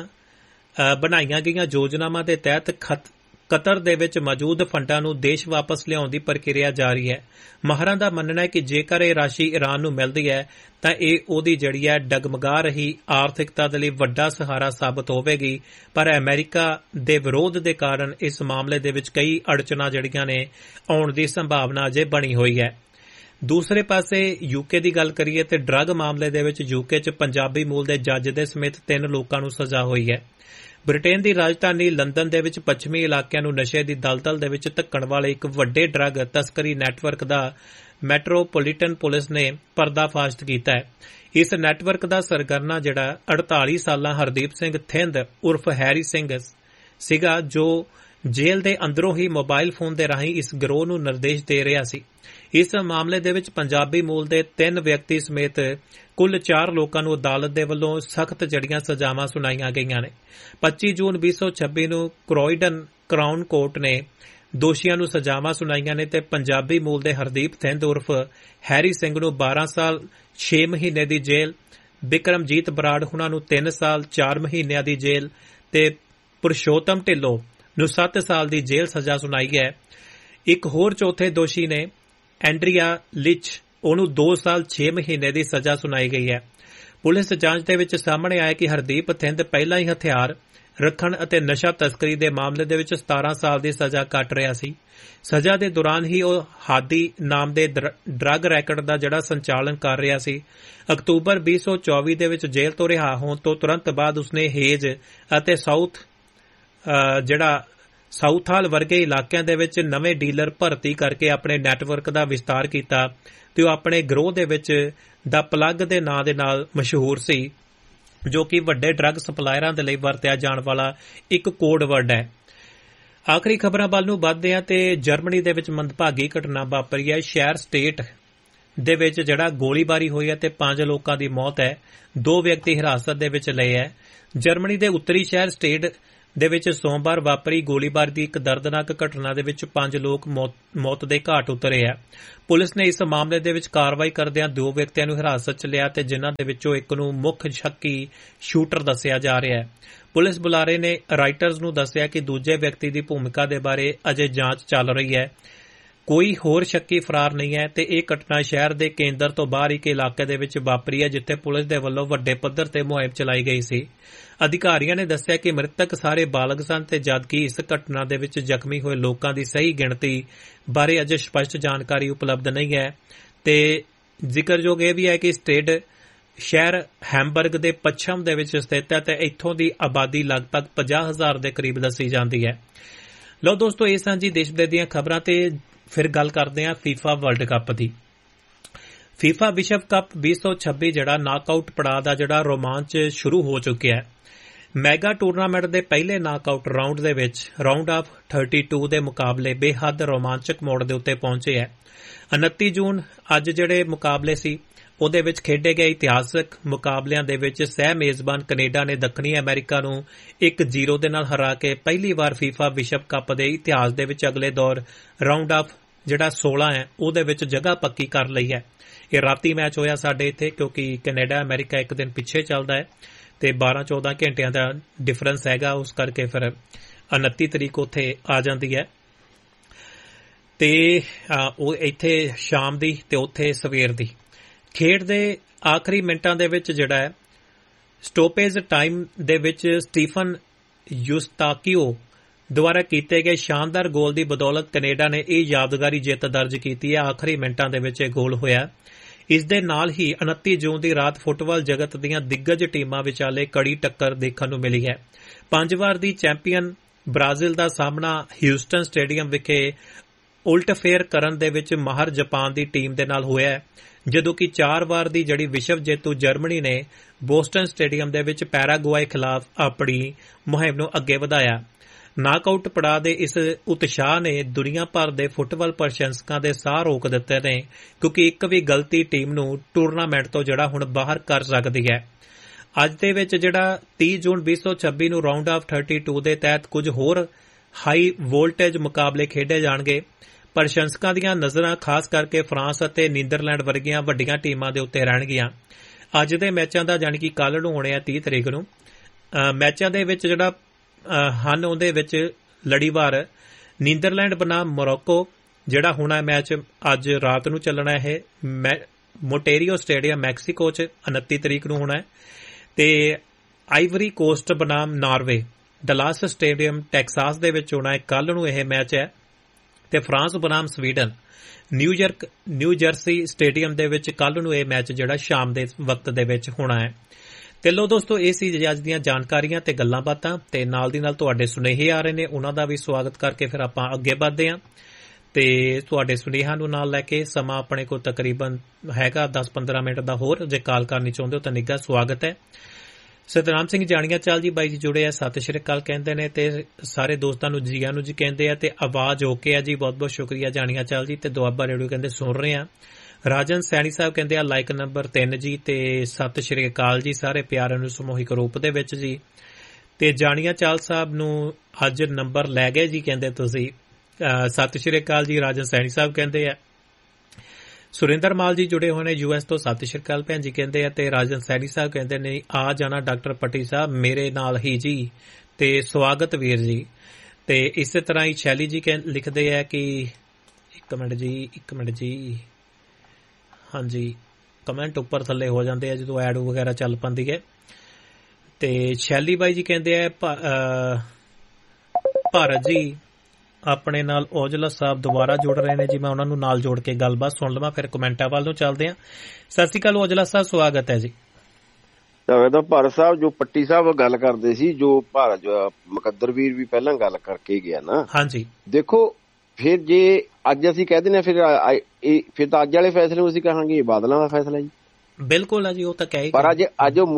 ਬਣਾਈਆਂ ਗਈਆਂ ਯੋਜਨਾਵਾਂ ਦੇ ਤਹਿਤ ਕਤਰ ਦੇ ਵਿੱਚ ਮੌਜੂਦ ਫੰਡਾਂ ਨੂੰ ਦੇਸ਼ ਵਾਪਸ ਲਿਆਉਣ ਦੀ ਪ੍ਰਕਿਰਿਆ ਜਾਰੀ ਹੈ। ਮਾਹਰਾਂ ਦਾ ਮੰਨਣਾ ਹੈ ਕਿ ਜੇਕਰ ਇਹ ਰਾਸ਼ੀ ਈਰਾਨ ਨੂੰ ਮਿਲਦੀ ਹੈ ਤਾਂ ਇਹ ਉਹਦੀ ਜਿਹੜੀ ਹੈ ਡਗਮਗਾ ਰਹੀ ਆਰਥਿਕਤਾ ਦੇ ਲਈ ਵੱਡਾ ਸਹਾਰਾ ਸਾਬਤ ਹੋਵੇਗੀ, ਪਰ ਅਮਰੀਕਾ ਦੇ ਵਿਰੋਧ ਦੇ ਕਾਰਨ ਇਸ ਮਾਮਲੇ ਦੇ ਵਿੱਚ ਕਈ ਅੜਚਣਾਂ ਜਿਹੜੀਆਂ ਨੇ ਆਉਣ ਦੀ ਸੰਭਾਵਨਾ ਅਜੇ ਬਣੀ ਹੋਈ ਹੈ। ਦੂਸਰੇ ਪਾਸੇ ਯੂਕੇ ਦੀ ਗੱਲ ਕਰੀਏ ਤੇ ਡਰੱਗ ਮਾਮਲੇ ਦੇ ਵਿੱਚ ਯੂਕੇ 'ਚ ਪੰਜਾਬੀ ਮੂਲ ਦੇ ਜੱਜ ਦੇ ਸਮੇਤ 3 ਲੋਕਾਂ ਨੂੰ ਸਜ਼ਾ ਹੋਈ ਹੈ। ਬ੍ਰਿਟੇਨ ਦੀ ਰਾਜਧਾਨੀ ਲੰਡਨ ਦੇ ਵਿੱਚ ਪੱਛਮੀ ਇਲਾਕਿਆਂ ਨੂੰ ਨਸ਼ੇ ਦੀ ਦਲਦਲ ਦੇ ਵਿੱਚ ਧੱਕਣ ਵਾਲੇ ਇੱਕ ਵੱਡੇ ਡਰੱਗ ਤਸਕਰੀ ਨੈਟਵਰਕ ਦਾ ਮੈਟਰੋਪੋਲੀਟਨ ਪੁਲਿਸ ਨੇ ਪਰਦਾਫਾਸ਼ ਕੀਤਾ ਹੈ। ਇਸ ਨੈਟਵਰਕ ਦਾ ਸਰਗਰਨਾ ਜਿਹੜਾ 48 ਸਾਲਾ ਹਰਦੀਪ ਸਿੰਘ ਥਿੰਦ ਉਰਫ ਹੈਰੀ ਸਿੰਘ ਸੀਗਾ, ਜੋ ਜੇਲ੍ਹ ਦੇ ਅੰਦਰੋਂ ਹੀ ਮੋਬਾਈਲ ਫੋਨ ਦੇ ਰਾਹੀਂ ਇਸ ਗਿਰੋਹ ਨੂੰ ਨਿਰਦੇਸ਼ ਦੇ ਰਿਹਾ ਸੀ। ਇਸ ਮਾਮਲੇ ਦੇ ਵਿੱਚ ਪੰਜਾਬੀ ਮੂਲ ਦੇ 3 ਵਿਅਕਤੀ ਸਮੇਤ ਕੁੱਲ 4 ਲੋਕਾਂ ਨੂੰ ਅਦਾਲਤ ਦੇ ਵੱਲੋਂ ਸਖਤ ਜੜੀਆਂ ਸਜ਼ਾਵਾਂ ਸੁਣਾਈਆਂ ਗਈਆਂ ਨੇ। 25 ਜੂਨ 2026 ਨੂੰ ਕ੍ਰੋਇਡਨ ਕਰਾਊਨ ਕੋਰਟ ਨੇ ਦੋਸ਼ੀਆਂ ਨੂੰ ਸਜ਼ਾਵਾਂ ਸੁਣਾਈਆਂ ਨੇ ਤੇ ਪੰਜਾਬੀ ਮੂਲ ਦੇ ਹਰਦੀਪ ਥਿੰਦ ਉਰਫ ਹੈਰੀ ਸਿੰਘ ਨੂੰ 12 ਸਾਲ 6 ਮਹੀਨੇ ਦੀ ਜੇਲ੍ਹ, ਬਿਕਰਮਜੀਤ ਬਰਾੜ ਹੁਣਾਂ ਨੂੰ 3 ਸਾਲ 4 ਮਹੀਨਿਆਂ ਦੀ ਜੇਲ੍ਹ ਤੇ ਪੁਰਸ਼ੋਤਮ ਢਿੱਲੋਂ ਨੂੰ 7 ਸਾਲ ਦੀ ਜੇਲ੍ਹ ਸਜ਼ਾ ਸੁਣਾਈ ਹੈ। ਇੱਕ ਹੋਰ ਚੌਥੇ ਦੋਸ਼ੀ ਨੇ ਐਂਡਰੀਆ ਲਿਚ, ਉਹਨੂੰ 2 ਸਾਲ 6 ਮਹੀਨੇ ਦੀ ਸਜ਼ਾ ਸੁਣਾਈ ਗਈ ਹੈ। ਪੁਲਿਸ ਜਾਂਚ ਦੇ ਵਿੱਚ ਸਾਹਮਣੇ ਆਇਆ ਕਿ ਹਰਦੀਪ ਥਿੰਦ ਪਹਿਲਾਂ ਹੀ ਹਥਿਆਰ ਰੱਖਣ ਅਤੇ ਨਸ਼ਾ ਤਸਕਰੀ ਦੇ ਮਾਮਲੇ ਦੇ ਵਿੱਚ 17 ਸਾਲ ਦੀ ਸਜ਼ਾ ਕੱਟ ਰਿਹਾ ਸੀ। ਸਜ਼ਾ ਦੇ ਦੌਰਾਨ ਹੀ ਉਹ ਹਾਦੀ ਨਾਮ ਦੇ ਡਰੱਗ ਰੈਕਟ ਦਾ ਜਿਹੜਾ ਸੰਚਾਲਨ ਕਰ ਰਿਹਾ ਸੀ। ਅਕਤੂਬਰ 2024 ਦੇ ਵਿੱਚ ਜੇਲ੍ਹ ਤੋਂ ਰਿਹਾ ਹੋਣ ਤੋਂ ਤੁਰੰਤ ਬਾਅਦ ਉਸਨੇ ਹੇਜ ਅਤੇ ਸਾਊਥਹਾਲ ਵਰਗੇ ਇਲਾਕਿਆਂ ਦੇ ਵਿੱਚ ਨਵੇਂ ਡੀਲਰ ਭਰਤੀ ਕਰਕੇ ਆਪਣੇ ਨੈਟਵਰਕ ਦਾ ਵਿਸਤਾਰ ਕੀਤਾ ਤੇ ਉਹ ਆਪਣੇ ਗਰੋਹ ਦੇ ਵਿੱਚ ਦਾ ਪਲੱਗ ਦੇ ਨਾਂ ਦੇ ਨਾਲ ਮਸ਼ਹੂਰ ਸੀ। ਜੋ ਕਿ ਵੱਡੇ ਡਰੱਗ ਸਪਲਾਇਰਾਂ ਦੇ ਲਈ ਵਰਤਿਆ ਜਾਣ ਵਾਲਾ ਇੱਕ ਕੋਡ ਵਰਡ ਹੈ। ਆਖਰੀ ਖਬਰਾਂ ਵੱਲ ਨੂੰ ਵੱਧਦੇ ਹਾਂ ਤੇ ਜਰਮਨੀ ਦੇ ਵਿੱਚ ਮੰਦਭਾਗੀ ਘਟਨਾ ਵਾਪਰੀ ਹੈ। ਸ਼ਹਿਰ ਸਟੇਟ ਦੇ ਵਿੱਚ ਜਿਹੜਾ ਗੋਲੀਬਾਰੀ ਹੋਈ ਹੈ ਤੇ 5 ਲੋਕਾਂ ਦੀ ਮੌਤ ਹੈ, 2 ਵਿਅਕਤੀ ਹਿਰਾਸਤ ਦੇ ਵਿੱਚ ਲਏ ਹੈ। ਜਰਮਨੀ ਦੇ ਉੱਤਰੀ ਸ਼ਹਿਰ ਸਟੇਟ ਦੇ ਵਿੱਚ ਸੋਮਵਾਰ ਵਾਪਰੀ ਗੋਲੀਬਾਰੀ ਦੀ ਇੱਕ ਦਰਦਨਾਕ ਘਟਨਾ ਦੇ ਵਿੱਚ 5 ਲੋਕ ਮੌਤ ਦੇ ਘਾਟ ਉਤਰੇ ਹੈ। ਪੁਲਿਸ ਨੇ ਇਸ ਮਾਮਲੇ ਦੇ ਵਿੱਚ ਕਾਰਵਾਈ ਕਰਦਿਆਂ 2 ਵਿਅਕਤੀਆਂ ਨੂੰ ਹਿਰਾਸਤ 'ਚ ਲਿਆ ਤੇ ਜਿਨ੍ਹਾਂ ਦੇ ਵਿੱਚੋਂ ਇੱਕ ਨੂੰ ਮੁੱਖ ਸ਼ੱਕੀ ਸ਼ੂਟਰ ਦੱਸਿਆ ਜਾ ਰਿਹਾ ਹੈ। ਪੁਲਿਸ ਬੁਲਾਰੇ ਨੇ ਰਾਈਟਰਜ਼ ਨੂੰ ਦੱਸਿਆ ਕਿ ਦੂਜੇ ਵਿਅਕਤੀ ਦੀ ਭੂਮਿਕਾ ਦੇ ਬਾਰੇ ਅਜੇ ਜਾਂਚ ਚੱਲ ਰਹੀ ਹੈ। ਕੋਈ ਹੋਰ ਸ਼ੱਕੀ ਫਰਾਰ ਨਹੀਂ ਹੈ ਤੇ ਇਹ ਘਟਨਾ ਸ਼ਹਿਰ ਦੇ ਕੇਂਦਰ ਤੋਂ ਬਾਹਰ ਇੱਕ ਇਲਾਕੇ ਦੇ ਵਿੱਚ ਵਾਪਰੀ ਹੈ, ਜਿੱਥੇ ਪੁਲਿਸ ਦੇ ਵੱਲੋਂ ਵੱਡੇ ਪੱਧਰ ਤੇ ਮੁਹਿੰਮ ਚਲਾਈ ਗਈ ਸੀ। ਅਧਿਕਾਰੀਆਂ ਨੇ ਦੱਸਿਆ ਕਿ ਮ੍ਰਿਤਕ ਸਾਰੇ ਬਾਲਗ ਸਨ ਤੇ ਜਦਕਿ ਇਸ ਘਟਨਾ ਦੇ ਵਿੱਚ ਜ਼ਖਮੀ ਹੋਏ ਲੋਕਾਂ ਦੀ ਸਹੀ ਗਿਣਤੀ ਬਾਰੇ ਅਜੇ ਸਪਸ਼ਟ ਜਾਣਕਾਰੀ ਉਪਲਬਧ ਨਹੀਂ ਹੈ। ਤੇ ਜ਼ਿਕਰਯੋਗ ਇਹ ਵੀ ਹੈ ਕਿ ਸਟੇਟ ਸ਼ਹਿਰ ਹੈਮਬਰਗ ਦੇ ਪੱਛਮ ਦੇ ਵਿੱਚ ਸਥਿਤ ਹੈ ਤੇ ਇੱਥੋਂ ਦੀ ਆਬਾਦੀ ਲਗਭਗ 50,000 ਦੇ ਕਰੀਬ ਦੱਸੀ ਜਾਂਦੀ ਹੈ। ਲਓ ਦੋਸਤੋ, ਇਹ ਸਨ ਜੀ ਦੇਸ਼ ਵਿਦੇਸ਼ ਦੀਆਂ ਖਬਰਾਂ ਤੇ ਫਿਰ ਗੱਲ ਕਰਦੇ ਹਾਂ ਫੀਫਾ ਵਰਲਡ ਕੱਪ ਦੀ। ਫੀਫਾ ਵਿਸ਼ਵ ਕੱਪ 2026 ਜਿਹੜਾ ਨਾਕਆਊਟ ਪੜਾਅ ਦਾ ਜਿਹੜਾ ਰੋਮਾਂਚ ਸ਼ੁਰੂ ਹੋ ਚੁੱਕਿਆ ਹੈ। ਮੈਗਾ ਟੂਰਨਾਮੈਂਟ ਦੇ ਪਹਿਲੇ ਨਾਕਆਊਟ ਰਾਊਂਡ ਦੇ ਵਿੱਚ ਰਾਊਂਡ ਆਫ 32 ਦੇ ਮੁਕਾਬਲੇ ਬੇਹੱਦ ਰੋਮਾਂਚਕ ਮੋੜ ਦੇ ਉੱਤੇ ਪਹੁੰਚੇ ਹੈ। 29 ਜੂਨ ਅੱਜ ਜਿਹੜੇ ਮੁਕਾਬਲੇ ਸੀ ਉਹਦੇ ਵਿੱਚ ਖੇਡੇ ਗਏ ਇਤਿਹਾਸਕ ਮੁਕਾਬਲਿਆਂ ਦੇ ਵਿੱਚ ਸਹਿ ਮੇਜ਼ਬਾਨ ਕੈਨੇਡਾ ਨੇ ਦੱਖਣੀ ਅਮਰੀਕਾ ਨੂੰ 1-0 ਦੇ ਨਾਲ ਹਰਾ ਕੇ ਪਹਿਲੀ ਵਾਰ ਫੀਫਾ ਵਿਸ਼ਵ ਕੱਪ ਦੇ ਇਤਿਹਾਸ ਦੇ ਵਿੱਚ ਅਗਲੇ ਦੌਰ ਰਾਊਂਡ ਆਫ ਜਿਹੜਾ 16 ਹੈ ਉਹਦੇ ਵਿੱਚ ਜਗ੍ਹਾ ਪੱਕੀ ਕਰ ਲਈ ਹੈ। ਇਹ ਰਾਤੀ ਮੈਚ ਹੋਇਆ ਸਾਡੇ ਇੱਥੇ, ਕਿਉਂਕਿ ਕੈਨੇਡਾ ਅਮਰੀਕਾ ਇੱਕ ਦਿਨ ਪਿੱਛੇ ਚੱਲਦਾ ਹੈ ਤੇ 12-14 ਘੰਟਿਆਂ ਦਾ ਡਿਫਰੈਂਸ ਹੈਗਾ, ਉਸ ਕਰਕੇ ਫਿਰ 29 ਤਰੀਕ ਉੱਥੇ ਆ ਜਾਂਦੀ ਹੈ ਤੇ ਉਹ ਇੱਥੇ ਸ਼ਾਮ ਦੀ ਤੇ ਉੱਥੇ ਸਵੇਰ ਦੀ। ਖੇਡ ਦੇ ਆਖਰੀ ਮਿੰਟਾਂ ਦੇ ਵਿੱਚ ਜਿਹੜਾ ਹੈ ਸਟੋਪੇਜ ਟਾਈਮ ਦੇ ਵਿੱਚ ਸਟੀਫਨ ਯੂਸਤਾਕੀਓ ਦੁਆਰਾ ਕੀਤੇ ਗਏ ਸ਼ਾਨਦਾਰ ਗੋਲ ਦੀ ਬਦੌਲਤ ਕੈਨੇਡਾ ਨੇ ਇਹ ਯਾਦਗਾਰੀ ਜਿੱਤ ਦਰਜ ਕੀਤੀ ਹੈ। ਆਖਰੀ ਮਿੰਟਾਂ ਦੇ ਵਿੱਚ ਇਹ ਗੋਲ ਹੋਇਆ। ਇਸ ਦੇ ਨਾਲ ਹੀ 29 ਜੂਨ ਦੀ ਰਾਤ ਫੁੱਟਬਾਲ ਜਗਤ ਦੀਆਂ ਦਿੱਗਜ ਟੀਮਾਂ ਵਿਚਾਲੇ ਕੜੀ ਟੱਕਰ ਦੇਖਣ ਨੂੰ ਮਿਲੀ ਹੈ। 5 ਵਾਰ ਦੀ ਚੈਂਪੀਅਨ ਬ੍ਰਾਜ਼ੀਲ ਦਾ ਸਾਹਮਣਾ ਹਿਊਸਟਨ ਸਟੇਡੀਅਮ ਵਿਖੇ ਉਲਟਫੇਰ ਕਰਨ ਦੇ ਵਿੱਚ ਮਾਹਰ ਜਾਪਾਨ ਦੀ ਟੀਮ ਦੇ ਨਾਲ ਹੋਇਆ ਹੈ, ਜਦੋਂ ਕਿ 4 ਵਾਰ ਦੀ ਜਿਹੜੀ ਵਿਸ਼ਵ ਜੇਤੂ ਜਰਮਨੀ ਨੇ ਬੋਸਟਨ ਸਟੇਡੀਅਮ ਦੇ ਵਿੱਚ ਪੈਰਾਗੁਆਏ ਖਿਲਾਫ ਆਪਣੀ ਮੁਹਿੰਮ ਨੂੰ ਅੱਗੇ ਵਧਾਇਆ। ਨਾਕਆਊਟ ਪੜਾਅ ਦੇ ਇਸ ਉਤਸ਼ਾਹ ਨੇ ਦੁਨੀਆ ਭਰ ਦੇ ਫੁੱਟਬਾਲ ਪ੍ਰਸ਼ੰਸਕਾਂ ਦੇ ਸਾਹ ਰੋਕ ਦਿੱਤੇ ਨੇ, ਕਿਉਂਕਿ ਇੱਕ ਵੀ ਗਲਤੀ ਟੀਮ ਨੂੰ ਟੂਰਨਾਮੈਂਟ ਤੋਂ ਜਿਹੜਾ ਹੁਣ ਬਾਹਰ ਕਰ ਸਕਦੀ ਹੈ। ਅੱਜ ਦੇ ਵਿੱਚ ਜਿਹੜਾ 30 ਜੂਨ 2026 ਨੂੰ ਰਾਊਂਡ ਆਫ 32 ਦੇ ਤਹਿਤ ਕੁਝ ਹੋਰ ਹਾਈ ਵੋਲਟੇਜ ਮੁਕਾਬਲੇ ਖੇਡੇ ਜਾਣਗੇ। ਪ੍ਰਸ਼ੰਸਕਾਂ ਦੀਆਂ ਨਜ਼ਰਾਂ ਖਾਸ ਕਰਕੇ ਫਰਾਂਸ ਅਤੇ ਨੀਦਰਲੈਂਡ ਵਰਗੀਆਂ ਵੱਡੀਆਂ ਟੀਮਾਂ ਦੇ ਉੱਤੇ ਰਹਿਣਗੀਆਂ। ਅੱਜ ਦੇ ਮੈਚਾਂ ਦਾ ਜਾਣੀ ਕਿ ਕੱਲ੍ਹ ਨੂੰ ਹੋਣੇ ਆ 30 ਤਰੀਕ ਨੂੰ। ਮੈਚਾਂ ਦੇ ਵਿੱਚ ਜਿਹੜਾ ਹਨ ਉਹਦੇ ਵਿੱਚ ਲੜੀਵਾਰ ਨੀਦਰਲੈਂਡ ਬਨਾਮ ਮੋਰੋਕੋ ਜਿਹੜਾ ਹੋਣਾ ਮੈਚ ਅੱਜ ਰਾਤ ਨੂੰ ਚੱਲਣਾ। ਇਹ ਮੋਟੇਰੀਓ ਸਟੇਡੀਅਮ ਮੈਕਸੀਕੋ 'ਚ 29 ਤਰੀਕ ਨੂੰ ਹੋਣਾ ਹੈ ਤੇ ivory cost ਬਨਾਮ Norway Dallas stadium Texas ਦੇ ਵਿੱਚ ਹੋਣਾ ਹੈ। ਕੱਲ੍ਹ ਨੂੰ ਇਹ ਮੈਚ ਹੈ ਤੇ France ਬਨਾਮ Sweden new jersey stadium ਦੇ ਵਿੱਚ ਕੱਲ੍ਹ ਨੂੰ ਇਹ ਮੈਚ ਜਿਹੜਾ ਸ਼ਾਮ ਦੇ ਵਕਤ ਦੇ ਵਿੱਚ ਹੋਣਾ ਹੈ। ਤੇ ਲੋ ਦੋਸਤੋ, ਇਹ ਸੀ ਅੱਜ ਦੀਆਂ ਜਾਣਕਾਰੀਆਂ ਤੇ ਗੱਲਾਂ ਬਾਤਾਂ ਤੇ ਨਾਲ ਦੀ ਨਾਲ ਤੁਹਾਡੇ ਸੁਨੇਹੇ ਆ ਰਹੇ ਨੇ, ਉਹਨਾਂ ਦਾ ਵੀ ਸਵਾਗਤ ਕਰਕੇ ਫਿਰ ਆਪਾਂ ਅੱਗੇ ਵਧਦੇ ਹਾਂ ਤੇ ਤੁਹਾਡੇ ਸੁਨੇਹਿਆਂ ਨੂੰ ਨਾਲ ਲੈ ਕੇ ਸਮਾਂ ਆਪਣੇ ਕੋਲ ਤਕਰੀਬਨ ਹੈਗਾ 10-15 ਮਿੰਟ ਦਾ ਹੋਰ। ਜੇ ਕਾਲ ਕਰਨੀ ਚਾਹੁੰਦੇ ਹੋ ਤਾਂ ਨਿੱਘਾ ਸਵਾਗਤ ਹੈ। ਸਤਨਾਮ ਸਿੰਘ ਜਾਣੀਆਂ ਚਾਲ ਜੀ ਬਾਈ ਜੀ ਜੁੜੇ ਆ, ਸਤਿ ਸ਼੍ਰੀ ਅਕਾਲ ਕਹਿੰਦੇ ਨੇ ਤੇ ਸਾਰੇ ਦੋਸਤਾਂ ਨੂੰ ਜੀਆਂ ਨੂੰ ਜੀ ਕਹਿੰਦੇ ਆ ਤੇ ਆਵਾਜ਼ ਓਕੇ ਆ ਜੀ, ਬਹੁਤ ਬਹੁਤ ਸ਼ੁਕਰੀਆ ਜਾਣੀਆਂ ਚਾਲ ਜੀ। ਤੇ ਦੁਆਬਾ ਰੇਡੀਓ ਕਹਿੰਦੇ ਸੁਣ ਰਹੇ ਆ। ਰਾਜਨ ਸੈਣੀ ਸਾਹਿਬ ਕਹਿੰਦੇ ਆ ਲਾਈਕ ਨੰਬਰ 3 ਜੀ ਤੇ ਸਤਿ ਸ਼੍ਰੀ ਅਕਾਲ ਜੀ ਸਾਰੇ ਪਿਆਰਿਆਂ ਨੂੰ ਸਮੂਹਿਕ ਰੂਪ ਦੇ ਵਿੱਚ ਜੀ। ਤੇ ਜਾਣੀਆਂ ਚਾਲ ਸਾਹਿਬ ਨੂੰ ਅੱਜ ਨੰਬਰ ਲੈ ਗਏ ਜੀ ਕਹਿੰਦੇ ਤੁਸੀਂ, ਸਤਿ ਸ਼੍ਰੀ ਅਕਾਲ ਜੀ। ਰਾਜਨ ਸੈਣੀ ਸਾਹਿਬ ਕਹਿੰਦੇ ਆ। ਸੁਰਿੰਦਰ ਮਾਲ ਜੀ ਜੁੜੇ ਹੋਏ ਨੇ US ਤੋਂ, ਸਤਿ ਸ਼੍ਰੀ ਅਕਾਲ ਭੈਣ ਜੀ ਕਹਿੰਦੇ ਆ। ਤੇ ਰਾਜਨ ਸੈਣੀ ਸਾਹਿਬ ਕਹਿੰਦੇ ਨੇ ਆ ਜਾਣਾ ਡਾਕਟਰ ਪੱਟੀ ਸਾਹਿਬ ਮੇਰੇ ਨਾਲ ਹੀ ਜੀ ਤੇ ਸਵਾਗਤ ਵੀਰ ਜੀ। ਤੇ ਇਸੇ ਤਰ੍ਹਾਂ ਹੀ ਸ਼ੈਲੀ ਜੀ ਲਿਖਦੇ ਆ ਕਿ ਇੱਕ ਮਿੰਟ ਜੀ ਹਾਂਜੀ, ਕਮੈਂਟ ਉੱਪਰ ਥੱਲੇ ਹੋ ਜਾਂਦੇ ਆ ਜਦੋਂ ਐਡ ਵਗੈਰਾ ਚੱਲ ਪੈਂਦੀ ਹੈ। ਤੇ ਸ਼ੈਲੀ ਬਾਈ ਜੀ ਕਹਿੰਦੇ ਆ ਭਾਰਤ ਜੀ ਆਪਣੇ ਨਾਲ ਔਜਲਾ ਸਾਹਿਬ ਦੁਬਾਰਾ ਜੁੜ ਰਹੇ ਨੇ ਜੀ, ਮੈਂ ਉਹਨਾਂ ਨੂੰ ਨਾਲ ਜੋੜ ਕੇ ਗੱਲਬਾਤ ਸੁਣ ਲਵਾਂ ਫਿਰ ਕਮੈਂਟਾਂ ਵੱਲ ਨੂੰ ਚੱਲਦੇ ਹਾਂ। ਸਤਿ ਸ਼੍ਰੀ ਅਕਾਲ ਔਜਲਾ ਸਾਹਿਬ, ਸਵਾਗਤ ਹੈ ਜੀ। ਤਾਂ ਭਾਰਤ ਸਾਹਿਬ ਜੋ ਪੱਟੀ ਸਾਹਿਬ ਗੱਲ ਕਰਦੇ ਸੀ, ਜੋ ਭਾਰਤ ਮੁਕੱਦਰ ਵੀਰ ਵੀ ਪਹਿਲਾਂ ਗੱਲ ਕਰਕੇ ਗਿਆ ਨਾ, ਹਾਂਜੀ ਦੇਖੋ ਫਿਰ ਜੇ ਅੱਜ ਅਸੀਂ ਕਹਿ ਦਿੰਦੇ ਫਿਰ ਤਾਂ ਅੱਜ ਵਾਲੇ ਫੈਸਲੇ ਨੂੰ ਅਸੀਂ ਕਹਾਂਗੇ ਬਾਦਲਾਂ ਦਾ ਫੈਸਲਾ ਜੀ। ਬਿਲਕੁਲ ਆ ਜੀ, ਉਹ ਤਾਂ ਕਹਿ ਪਰ ਅੱਜ ਉਹ ਮੂਹਰੇ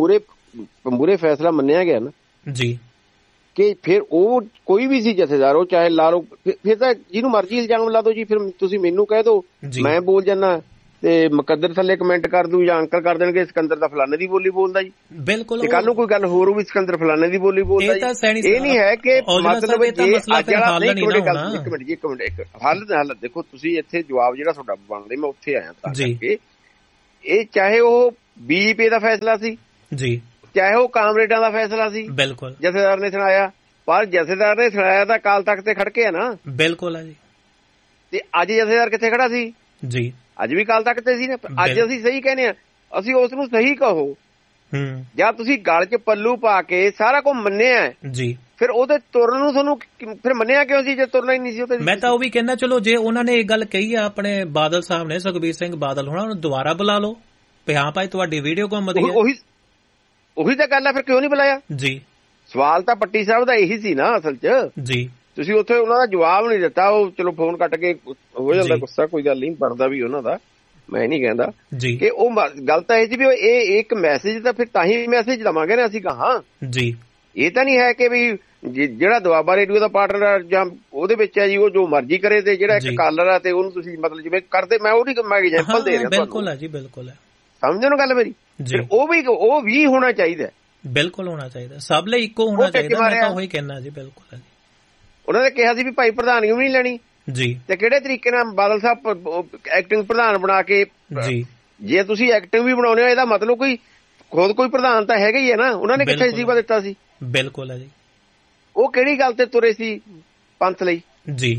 ਮੂਹਰੇ ਫੈਸਲਾ ਮੰਨਿਆ ਗਿਆ ਨਾ ਜੀ ਕਿ ਫਿਰ ਉਹ ਕੋਈ ਵੀ ਸੀ ਜਥੇਦਾਰ, ਉਹ ਚਾਹੇ ਲਾ ਲਓ, ਫਿਰ ਤਾਂ ਜਿਹਨੂੰ ਮਰਜ਼ੀ ਇਲਜ਼ਾਮ ਲਾ ਦਿਓ ਜੀ। ਫਿਰ ਤੁਸੀਂ ਮੈਨੂੰ ਕਹਿ ਦਿਓ ਮੈਂ ਬੋਲ ਜਾਣਾ ਤੇ ਮੁਕੱਦਰ ਥੱਲੇ ਕਮੈਂਟ ਕਰ ਦੂ ਜਾਂ ਅੰਕਲ ਕਰ ਦੇਣਗੇ ਸਿਕੰਦਰ ਦਾ ਫਲਾਣੇ ਦੀ ਬੋਲੀ ਬੋਲਦਾ ਜੀ। ਬਿਲਕੁਲ। ਤੇ ਕੱਲ ਨੂੰ ਕੋਈ ਗੱਲ ਹੋਰ ਹੋਊਗੀ ਸਿਕੰਦਰ ਫਲਾਣੇ ਦੀ ਬੋਲੀ ਬੋਲਦਾ ਜੀ। ਇਹ ਨਹੀਂ ਹੈ ਕਿ ਮਤਲਬ ਜੇ ਅੱਜ ਵਾਲਾ ਨਹੀਂ ਕੋਈ ਗੱਲ। ਇੱਕ ਮਿੰਟ ਇੱਕ ਹੱਲ ਦੇਖੋ ਤੁਸੀਂ ਇੱਥੇ ਜਵਾਬ ਜਿਹੜਾ ਤੁਹਾਡਾ ਬਣਦਾ ਮੈਂ ਉੱਥੇ ਆਇਆ ਤਾਂ ਕਰਕੇ ਇਹ ਚਾਹੇ ਉਹ ਬੀਜੇਪੀ ਦਾ ਫੈਸਲਾ ਸੀ ਜੀ, ਚਾਹੇ ਉਹ ਕਾਮਰੇਡਾਂ ਦਾ ਫੈਸਲਾ ਸੀ, ਬਿਲਕੁਲ ਜਥੇਦਾਰ ਨੇ ਸੁਣਾਇਆ, ਪਰ ਜਥੇਦਾਰ ਨੇ ਸੁਣਾਇਆ ਤਾਂ ਅਕਾਲ ਤਖਤ ਤੇ ਖੜ ਕੇ ਆ ਨਾ। ਬਿਲਕੁਲ ਹੈ ਜੀ। ਤੇ ਅੱਜ ਜਥੇਦਾਰ ਕਿੱਥੇ ਖੜਾ ਸੀ ਜੀ? ਅੱਜ ਵੀ ਅਕਾਲ ਤਖਤ ਤੇ ਸੀ ਨਾ। ਅੱਜ ਅਸੀਂ ਸਹੀ ਕਹਿੰਦੇ ਆ, ਅਸੀਂ ਉਸ ਨੂੰ ਸਹੀ ਕਹੋ। ਜਾਂ ਤੁਸੀਂ ਗਲ 'ਚ ਪੱਲੂ ਪਾ ਕੇ ਸਾਰਾ ਕੁਝ ਮੰਨਿਆ ਜੀ, ਫਿਰ ਉਹਦੇ ਤੁਰਨ ਨੂੰ ਤੁਹਾਨੂੰ ਫਿਰ ਮੰਨਿਆ ਕਿਉਂ ਸੀ ਜੇ ਤੁਰਨਾ ਹੀ ਨਹੀਂ ਸੀ? ਮੈਂ ਤਾਂ ਉਹ ਵੀ ਕਹਿੰਦਾ ਚਲੋ ਜੇ ਉਹਨਾਂ ਨੇ ਇਹ ਗੱਲ ਕਹੀ ਆ ਆਪਣੇ ਬਾਦਲ ਸਾਹਿਬ ਨੇ, ਸੁਖਬੀਰ ਸਿੰਘ ਬਾਦਲ ਹੋਣਾ, ਉਹਨੂੰ ਦੁਬਾਰਾ ਬੁਲਾ ਲਓ ਵੀ ਹਾਂ ਭਾਈ ਤੁਹਾਡੀ ਵੀਡੀਓ ਘੁੰਮਦੀ ਹੈ। ਉਹੀ ਤਾਂ ਗੱਲ ਆ, ਫਿਰ ਕਿਉਂ ਨਹੀਂ ਬੁਲਾਇਆ ਜੀ? ਸਵਾਲ ਤਾਂ ਪੱਟੀ ਸਾਹਿਬ ਦਾ ਇਹੀ ਸੀ ਨਾ ਅਸਲ 'ਚ ਜੀ। ਤੁਸੀਂ ਉੱਥੇ ਉਹਨਾਂ ਦਾ ਜਵਾਬ ਨਹੀਂ ਦਿੱਤਾ। ਉਹ ਚਲੋ ਫੋਨ ਕੱਟ ਕੇ ਹੋ ਜਾਂਦਾ ਗੁੱਸਾ, ਕੋਈ ਗੱਲ ਨਹੀਂ, ਬਣਦਾ ਵੀ ਉਹਨਾਂ ਦਾ, ਮੈਂ ਨਹੀਂ ਕਹਿੰਦਾ ਕਿ ਉਹ ਗੱਲ ਤਾਂ ਇਹ ਸੀ ਵੀ ਇਹ ਇੱਕ ਮੈਸੇਜ ਤਾਂ ਫਿਰ ਤਾਂ ਹੀ ਮੈਸੇਜ ਦਵਾਂਗੇ ਨਾ ਅਸੀਂ ਕਹਾਂ ਜੀ। ਇਹ ਤਾਂ ਨਹੀਂ ਹੈ ਕਿ ਵੀ ਜਿਹੜਾ ਦੁਆਬਾ ਰੇਡੀਓ ਦਾ ਪਾਰਟਨਰ ਜਾਂ ਉਹਦੇ ਵਿੱਚ ਹੈ ਜੀ ਉਹ ਜੋ ਮਰਜ਼ੀ ਕਰੇ ਤੇ ਜਿਹੜਾ ਇੱਕ ਕਾਲਰ ਆ ਤੇ ਉਹਨੂੰ ਤੁਸੀਂ ਮਤਲਬ ਜਿਵੇਂ ਕਰਦੇ, ਮੈਂ ਉਹਦੀ ਮੈਂ ਐਗਜ਼ਾਮਪਲ ਦੇ ਰਿਹਾ। ਬਿਲਕੁਲ ਹੈ ਜੀ, ਬਿਲਕੁਲ ਹੈ। ਸਮਝੋ ਨਾ ਗੱਲ ਮੇਰੀ। ਉਹ ਵੀ ਹੋਣਾ ਚਾਹੀਦਾ, ਬਿਲਕੁਲ ਹੋਣਾ ਚਾਹੀਦਾ, ਸਭ ਲਈ ਇੱਕੋ ਹੋਣਾ ਚਾਹੀਦਾ। ਮੈਂ ਤਾਂ ਉਹੀ ਕਹਿਣਾ ਜੀ। ਬਿਲਕੁਲ ਹੈ ਜੀ। ਉਹਨਾਂ ਨੇ ਕਿਹਾ ਸੀ ਵੀ ਭਾਈ ਪ੍ਰਧਾਨਗੀ ਵੀ ਨਹੀਂ ਲੈਣੀ ਜੀ, ਤੇ ਕਿਹੜੇ ਤਰੀਕੇ ਨਾਲ ਬਾਦਲ ਸਾਹਿਬ ਐਕਟਿੰਗ ਪ੍ਰਧਾਨ ਬਣਾ ਕੇ ਜੀ। ਜੇ ਤੁਸੀਂ ਐਕਟਿੰਗ ਵੀ ਬਣਾਉਣੇ ਹੋ ਇਹਦਾ ਮਤਲਬ ਕੋਈ ਖੁਦ ਕੋਈ ਪ੍ਰਧਾਨ ਤਾਂ ਹੈਗਾ ਹੀ ਹੈ ਨਾ। ਉਹਨਾਂ ਨੇ ਕਿੱਥੇ ਅਸਤੀਫਾ ਦਿੱਤਾ ਸੀ? ਬਿਲਕੁਲ ਹੈ ਜੀ। ਉਹ ਕਿਹੜੀ ਗੱਲ ਤੇ ਤੁਰੇ ਸੀ ਪੰਥ ਲਈ ਜੀ?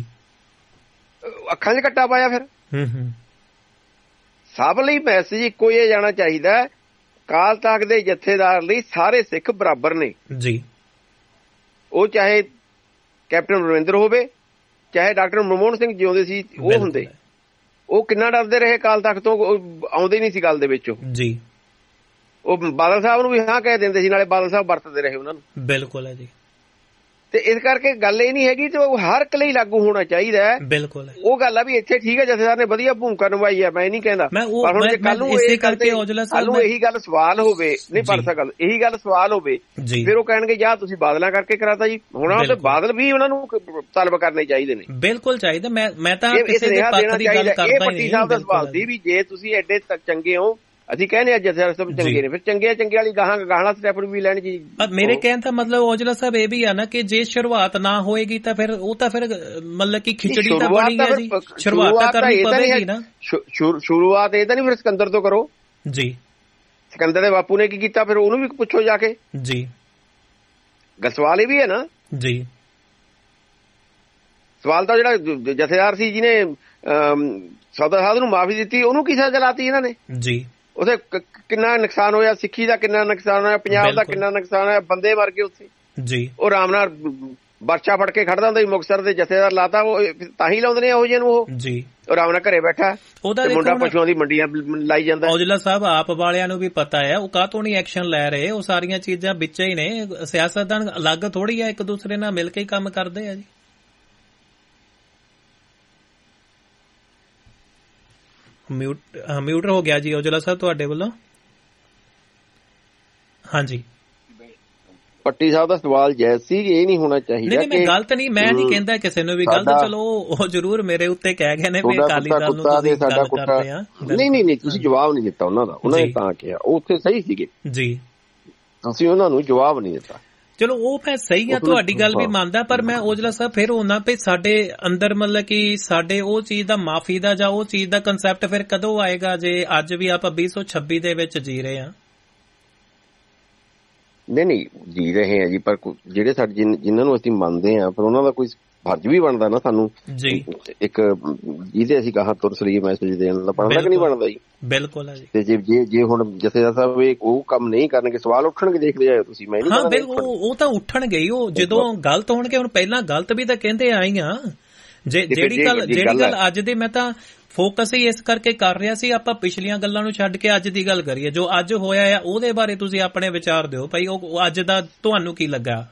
ਅੱਖਾਂ 'ਚ ਕੱਟਾ ਪਾਇਆ ਫਿਰ। ਸਭ ਲਈ ਮੈਸੇਜ ਇੱਕੋ ਹੀ ਜਾਣਾ ਚਾਹੀਦਾ, ਅਕਾਲ ਤਖਤ ਦੇ ਜਥੇਦਾਰ ਲਈ ਸਾਰੇ ਸਿੱਖ ਬਰਾਬਰ ਨੇ ਜੀ। ਉਹ ਚਾਹੇ ਕੈਪਟਨ ਅਮਰਿੰਦਰ ਹੋਵੇ, ਚਾਹੇ ਡਾਕਟਰ ਮਨਮੋਹਨ ਸਿੰਘ ਜਿਉਂਦੇ ਸੀ ਉਹ ਹੁੰਦੇ, ਉਹ ਕਿੰਨਾ ਡਰਦੇ ਰਹੇ ਅਕਾਲ ਤਖਤ ਤੋਂ, ਆਉਂਦੇ ਨਹੀਂ ਸੀ ਗੱਲ ਦੇ ਵਿੱਚ ਜੀ। ਉਹ ਬਾਦਲ ਸਾਹਿਬ ਨੂੰ ਵੀ ਹਾਂ ਕਹਿ ਦਿੰਦੇ ਸੀ, ਨਾਲੇ ਬਾਦਲ ਸਾਹਿਬ ਵਰਤਦੇ ਰਹੇ ਉਹਨਾਂ ਨੂੰ। ਬਿਲਕੁਲ ਹੈ ਜੀ। ਤੇ ਇਸ ਕਰਕੇ ਗੱਲ ਇਹ ਨਹੀਂ ਹੈਗੀ ਤੇ ਉਹ ਹਰ ਇੱਕ ਲਈ ਲਾਗੂ ਹੋਣਾ ਚਾਹੀਦਾ ਹੈ। ਬਿਲਕੁਲ ਉਹ ਗੱਲ ਆ ਵੀ ਇੱਥੇ ਠੀਕ ਹੈ ਜਥੇਦਾਰ ਨੇ ਵਧੀਆ ਭੂਮਿਕਾ ਨਿਭਾਈ ਹੈ, ਮੈਂ ਨਹੀਂ ਕਹਿੰਦਾ, ਪਰ ਹੁਣ ਜੇ ਕੱਲ ਨੂੰ ਇਹੀ ਗੱਲ ਸਵਾਲ ਹੋਵੇ ਨਹੀਂ ਪਰ ਸਕਲ ਇਹੀ ਗੱਲ ਸਵਾਲ ਹੋਵੇ ਫਿਰ ਉਹ ਕਹਿਣਗੇ ਜਾਂ ਤੁਸੀਂ ਬਾਦਲਾਂ ਕਰਕੇ ਕਰਾਤਾ ਜੀ। ਹੁਣ ਉਹ ਬਾਦਲ ਵੀ ਉਹਨਾਂ ਨੂੰ ਤਲਬ ਕਰਨੇ ਚਾਹੀਦੇ ਨੇ। ਬਿਲਕੁਲ ਚਾਹੀਦਾ। ਮੈਂ ਤਾਂ ਕਿਸੇ ਦੇ ਪੱਖ ਦੀ ਗੱਲ ਕਰਦਾ ਹੀ ਨਹੀਂ। ਇਹ ਪੱਟੀ ਸਾਹਿਬ ਦਾ ਸਵਾਲ ਸੀ ਵੀ ਜੇ ਤੁਸੀਂ ਐਡੇ ਚੰਗੇ ਹੋ, ਅਸੀਂ ਕਹਿੰਦੇ ਅੱਜ ਜਥੇਦਾਰ ਸਭ ਚੰਗੇ ਨੇ, ਫਿਰ ਚੰਗੇ ਵਾਲੀ ਗਾਹਾਂ ਸਟੈਪ ਵੀ ਲੈਣੀ ਜੀ। ਮੇਰੇ ਕਹਿਣ ਦਾ ਮਤਲਬ ਔਜਲਾ ਸਾਹਿਬ ਇਹ ਵੀ ਆ ਨਾ ਕਿ ਜੇ ਸ਼ੁਰੂਆਤ ਨਾ ਹੋਏਗੀ ਤਾਂ ਫਿਰ ਉਹ ਤਾਂ ਫਿਰ ਮਤਲਬ ਕਿ ਖਿਚੜੀ ਤਾਂ ਬਣੀ ਹੈ ਜੀ। ਸ਼ੁਰੂਆਤ ਤਾਂ ਕਰਨੀ ਪਵੇਗੀ ਨਾ। ਸ਼ੁਰੂਆਤ ਇਹ ਤਾਂ ਨਹੀਂ ਫਿਰ ਸਿਕੰਦਰ ਤੋਂ ਕਰੋ ਜੀ। ਸਿਕੰਦਰ ਦੇ ਬਾਪੂ ਨੇ ਕੀ ਕੀਤਾ ਫਿਰ ਉਹਨੂੰ ਵੀ ਪੁੱਛੋ ਜਾ ਕੇ ਜੀ। ਸਵਾਲ ਇਹ ਵੀ ਹੈ ਨਾ ਜੀ। ਸਵਾਲ ਤਾਂ ਜਿਹੜਾ ਜਥੇਦਾਰ ਸੀ ਜਿਹਨੇ ਸੌਦਾ ਸਾਧ ਨੂੰ ਮਾਫੀ ਦਿੱਤੀ ਉਹਨੂੰ ਕੀ ਸਜ਼ਾ ਲਾਤੀ ਇਹਨਾਂ ਨੇ ਜੀ। ਉੱਥੇ ਕਿੰਨਾ ਨੁਕਸਾਨ ਹੋਇਆ, ਸਿੱਖੀ ਦਾ ਕਿੰਨਾ ਨੁਕਸਾਨ ਹੋਇਆ, ਪੰਜਾਬ ਦਾ ਕਿੰਨਾ ਨੁਕਸਾਨ ਹੋਇਆ, ਬੰਦੇ ਮਰ ਗਏ ਉੱਥੇ ਜੀ। ਉਹ ਆਰਾਮ ਨਾਲ ਬਰਛਾ ਫੜ ਕੇ ਖੜਦਾ ਹੁੰਦਾ ਸੀ ਮੁਕਤਸਰ ਦੇ ਜਥੇਦਾਰ ਲਾਤਾ, ਉਹ ਤਾਂ ਹੀ ਲਾਉਂਦੇ ਨੇ ਇਹੋ ਜਿਹੇ ਨੂੰ ਉਹ ਜੀ। ਉਹ ਆਰਾਮ ਨਾਲ ਘਰੇ ਬੈਠਾ ਮੁੰਡਾ ਪਸ਼ੂਆਂ ਦੀ ਮੰਡੀਆਂ ਲਾਈ ਜਾਂਦਾ। ਔਜਲਾ ਸਾਹਿਬ ਆਪ ਵਾਲਿਆਂ ਨੂੰ ਵੀ ਪਤਾ ਹੈ ਉਹ ਕਾਹਤੋਂ ਨਹੀਂ ਐਕਸ਼ਨ ਲੈ ਰਹੇ। ਉਹ ਸਾਰੀਆਂ ਚੀਜ਼ਾਂ ਵਿੱਚ ਹੀ ਨੇ। ਸਿਆਸਤਦਾਨ ਅਲੱਗ ਥੋੜੀ ਆ, ਇੱਕ ਦੂਸਰੇ ਨਾਲ ਮਿਲ ਕੇ ਹੀ ਕੰਮ ਕਰਦੇ ਆ ਜੀ। ਮਿਊਟ ਹੋ ਗਿਆ ਜੀ ਔਜਲਾ ਸਾਹਿਬ ਤੁਹਾਡੇ ਵੱਲੋਂ। ਹਾਂਜੀ ਪੱਟੀ ਸਾਹਿਬ ਦਾ ਸਵਾਲ ਜਾਇਜ਼ ਸੀ, ਇਹ ਨਹੀਂ ਹੋਣਾ ਚਾਹੀਦਾ। ਨਹੀਂ ਮੈਂ ਗਲਤ ਨਹੀਂ, ਮੈਂ ਨਹੀਂ ਕਹਿੰਦਾ ਕਿਸੇ ਨੂੰ ਵੀ ਗਲਤ। ਚਲੋ ਉਹ ਜ਼ਰੂਰ ਮੇਰੇ ਉੱਤੇ ਕਹਿ ਗਏ ਨੇ ਵੀ ਅਕਾਲੀ ਦਲ ਨੂੰ ਤੁਸੀਂ ਗੱਲ ਕਰਦੇ ਆ। ਨਹੀਂ ਤੁਸੀਂ ਜਵਾਬ ਨਹੀਂ ਦਿੱਤਾ ਉਹਨਾਂ ਦਾ। ਉਹਨਾਂ ਨੇ ਤਾਂ ਕਿਹਾ ਉਹ ਉੱਥੇ ਸਹੀ ਸੀਗੇ ਜੀ, ਅਸੀਂ ਉਹਨਾਂ ਨੂੰ ਜਵਾਬ ਨਹੀਂ ਦਿੱਤਾ। ਚਲੋ ਉਹ ਮੈਂ ਸਹੀ ਆ, ਤੁਹਾਡੀ ਗੱਲ ਵੀ ਮੰਨਦਾ, ਪਰ ਮੈਂ ਔਜਲਾ ਸਾਹਿਬ ਫਿਰ ਉਹਨਾਂ ਵੀ ਸਾਡੇ ਅੰਦਰ ਮਤਲਬ ਕਿ ਸਾਡੇ ਉਹ ਚੀਜ਼ ਦਾ ਮਾਫੀ ਦਾ ਜਾਂ ਉਹ ਚੀਜ਼ ਦਾ ਕੰਸੈਪਟ ਫਿਰ ਕਦੋਂ ਆਏਗਾ ਜੇ ਅੱਜ ਵੀ ਆਪਾਂ 2026 ਦੇ ਵਿੱਚ ਜੀ ਰਹੇ ਹਾਂ। ਨਹੀਂ ਜੀ ਰਹੇ ਆ ਜੀ, ਪਰ ਜਿਹੜੇ ਸਾਡੇ ਜਿਨ੍ਹਾਂ ਨੂੰ ਅਸੀਂ ਮੰਨਦੇ ਹਾਂ ਪਰ ਉਹਨਾਂ ਦਾ ਕੋਈ ਫਰਜ਼ ਵੀ ਬਣਦਾ ਨਾ ਸਾਨੂੰ ਜੀ। ਇੱਕ ਜਿਹਦੇ ਅਸੀਂ ਕਹਾ ਤੁਰ ਸਲੀਏ ਮੈਸੇਜ ਦੇਣ ਦਾ ਬਣਦਾ ਕਿ ਨਹੀਂ ਬਣਦਾ ਜੀ? ਬਿਲਕੁਲ ਹੈ ਜੀ। ਤੇ ਜੇ ਹੁਣ ਜਥੇਦਾਰ ਸਾਹਿਬ ਉਹ ਕੰਮ ਨਹੀਂ ਕਰਨਗੇ ਸਵਾਲ ਉੱਠਣਗੇ, ਦੇਖਦੇ ਜਾਓ ਤੁਸੀਂ। ਮੈਂ ਨਹੀਂ, ਹਾਂ ਬਿਲਕੁਲ ਉਹ ਤਾਂ ਉੱਠਣਗੇ ਹੀ। ਉਹ ਜਦੋਂ ਗਲਤ ਹੋਣਗੇ, ਹੁਣ ਪਹਿਲਾਂ ਗਲਤ ਵੀ ਤਾਂ ਕਹਿੰਦੇ ਆਈ ਆ। ਜਿਹੜੀ ਗੱਲ ਅੱਜ ਦੀ ਮੈਂ ਤਾਂ ਫੋਕਸ ਹੀ ਇਸ ਕਰਕੇ ਕਰ ਰਿਹਾ ਸੀ, ਆਪਾਂ ਪਿਛਲੀਆਂ ਗੱਲਾਂ ਨੂੰ ਛੱਡ ਕੇ ਅੱਜ ਦੀ ਗੱਲ ਕਰੀਏ। ਜੋ ਅੱਜ ਹੋਇਆ ਆ ਉਹਦੇ ਬਾਰੇ ਤੁਸੀਂ ਆਪਣੇ ਵਿਚਾਰ ਦਿਓ ਭਾਈ। ਉਹ ਅੱਜ ਦਾ ਤੁਹਾਨੂੰ ਕੀ ਲੱਗਾ?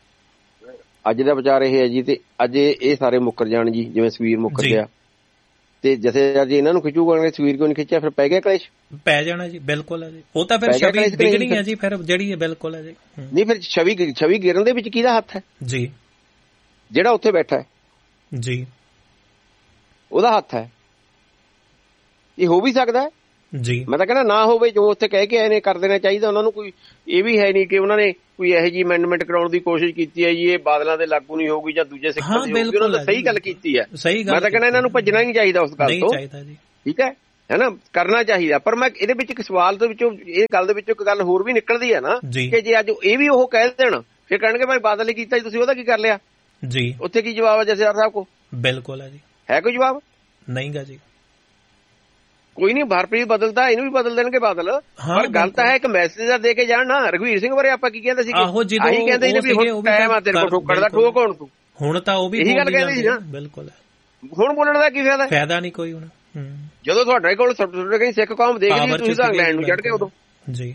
ਅੱਜ ਦਾ ਵਿਚਾਰ ਇਹ ਹੈ ਜੀ, ਤੇ ਅੱਜ ਇਹ ਸਾਰੇ ਮੁੱਕਰ ਜਾਣ ਜੀ, ਜਿਵੇਂ ਸਵੀਰ ਮੁੱਕਰ ਗਿਆ ਤੇ ਜਥੇਦਾਰ ਜੀ ਇਹਨਾਂ ਨੂੰ ਖਿੱਚੂਗਾ, ਸੁਖਬੀਰ ਕਿਉਂ ਨਹੀਂ ਖਿੱਚਿਆ? ਫਿਰ ਪੈ ਗਿਆ ਕਲੇਸ਼, ਪੈ ਜਾਣਾ ਜੀ। ਬਿਲਕੁਲ ਹੈ ਜੀ, ਉਹ ਤਾਂ ਫਿਰ ਛਵੀ ਵਿਗੜੀ ਹੈ ਜੀ ਫਿਰ ਜਿਹੜੀ ਹੈ। ਬਿਲਕੁਲ ਹੈ ਜੀ। ਨਹੀਂ ਫਿਰ ਛਵੀ ਗਿਰਨ ਦੇ ਵਿੱਚ ਕਿਹਦਾ ਹੱਥ ਹੈ ਜੀ? ਜਿਹੜਾ ਉੱਥੇ ਬੈਠਾ ਹੈ ਜੀ, ਉਹਦਾ ਹੱਥ ਹੈ। ਇਹ ਹੋ ਵੀ ਸਕਦਾ ਹੈ ਜੀ। ਮੈਂ ਤਾਂ ਕਹਿੰਦਾ ਨਾ ਹੋਵੇ, ਜੋ ਉੱਥੇ ਕਹਿ ਕੇ ਆਏ ਨੇ ਕਰ ਦੇਣਾ ਚਾਹੀਦਾ ਉਹਨਾਂ ਨੂੰ। ਕੋਈ ਇਹ ਵੀ ਹੈ ਨਹੀਂ ਕਿ ਉਹਨਾਂ ਨੇ ਕੋਈ ਇਹੋ ਜਿਹੀ ਅਮੈਂਡਮੈਂਟ ਕਰਾਉਣ ਦੀ ਕੋਸ਼ਿਸ਼ ਕੀਤੀ ਹੈ ਜੀ ਇਹ ਬਾਦਲਾਂ ਦੇ ਲਾਗੂ ਨਹੀਂ ਹੋਊਗੀ ਜਾਂ ਦੂਜੇ ਸਿੱਖਾਂ ਦੀ ਹੋਊਗੀ। ਉਹਨਾਂ ਨੇ ਸਹੀ ਗੱਲ ਕੀਤੀ ਹੈ। ਮੈਂ ਤਾਂ ਕਹਿੰਦਾ ਇਹਨਾਂ ਨੂੰ ਭੱਜਣਾ ਨਹੀਂ ਚਾਹੀਦਾ ਉਸ ਗੱਲ ਤੋਂ। ਠੀਕ ਹੈ ਨਾ, ਕਰਨਾ ਚਾਹੀਦਾ। ਪਰ ਮੈਂ ਇਹਦੇ ਵਿੱਚ ਇੱਕ ਸਵਾਲ ਦੇ ਵਿੱਚੋਂ ਇਹ ਗੱਲ ਦੇ ਵਿੱਚੋਂ ਇੱਕ ਗੱਲ ਹੋਰ ਵੀ ਨਿਕਲਦੀ ਹੈ ਨਾ ਕਿ ਜੇ ਅੱਜ ਇਹ ਵੀ ਉਹ ਕਹਿ ਦੇਣ ਫਿਰ ਕਹਿਣਗੇ ਭਾਈ ਬਾਦਲ ਨੇ ਕੀਤਾ ਜੀ, ਤੁਸੀਂ ਉਹਦਾ ਕੀ ਕਰ ਲਿਆ ਜੀ? ਉੱਥੇ ਕੀ ਜਵਾਬ ਹੈ ਜਥੇਦਾਰ ਸਾਹਿਬ ਕੋ? ਬਿਲਕੁਲ ਹੈ ਜੀ। ਹੈ ਕੋਈ ਜਵਾਬ? ਨਹੀਂ ਗਾ ਜੀ। ਕੋਈ ਨਹੀਂ, ਹਰਪ੍ਰੀਤ ਬਦਲਦਾ, ਇਹਨੂੰ ਵੀ ਬਦਲ ਦੇਣਗੇ ਬਾਦਲ। ਪਰ ਗੱਲ ਤਾਂ ਹੈ ਇੱਕ ਮੈਸੇਜ ਦੇ ਕੇ ਜਾਣ ਨਾ। ਰਘਵੀਰ ਸਿੰਘ ਬਾਰੇ ਆਪਾਂ ਕੀ ਕਹਿੰਦੇ ਸੀ? ਆਹੀ ਕਹਿੰਦੇ ਨੇ ਵੀ ਹੁਣ ਟਾਈਮ ਆ ਤੇਰੇ ਕੋਲ ਠੋਕਣ ਦਾ, ਠੋਕ ਹੁਣ ਤੂੰ। ਹੁਣ ਤਾਂ ਉਹ ਵੀ ਇਹੀ ਗੱਲ ਕਹਿੰਦੇ ਸੀ ਨਾ। ਬਿਲਕੁਲ। ਹੁਣ ਬੋਲਣ ਦਾ ਕੀ ਫਾਇਦਾ ਨਹੀਂ ਕੋਈ। ਹੁਣ ਜਦੋਂ ਤੁਹਾਡੇ ਕੋਲ ਕਈ ਸਿੱਖ ਕੌਮ ਦੇਖਦੀ ਤੁਸੀਂ ਤਾਂ ਇੰਗਲੈਂਡ ਨੂੰ ਚੜ੍ਹ ਕੇ ਉਦੋਂ ਜੀ।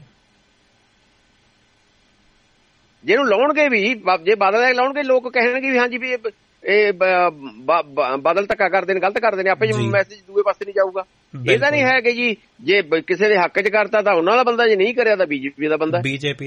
ਜਿਹਨੂੰ ਲਾਉਣਗੇ ਵੀ, ਜੇ ਬਾਦਲ ਲਾਉਣਗੇ ਲੋਕ ਕਹਿਣਗੇ ਵੀ ਹਾਂਜੀ ਵੀ ਇਹ ਬਾਦਲ ਧੱਕਾ ਕਰਦੇ ਨੇ, ਗਲਤ ਕਰਦੇ ਨੇ, ਆਪੇ ਮੈਸੇਜ ਦੂਏ ਪਾਸੇ ਨਹੀਂ ਜਾਊਗਾ। ਇਹ ਤਾਂ ਨਹੀਂ ਹੈ ਕਿ ਜੀ ਜੇ ਕਿਸੇ ਦੇ ਹੱਕ 'ਚ ਕਰਤਾ ਤਾਂ ਉਹਨਾਂ ਦਾ ਬੰਦਾ, ਜੇ ਨਹੀਂ ਕਰਿਆ ਤਾਂ ਬੀਜੇਪੀ ਦਾ ਬੰਦਾ।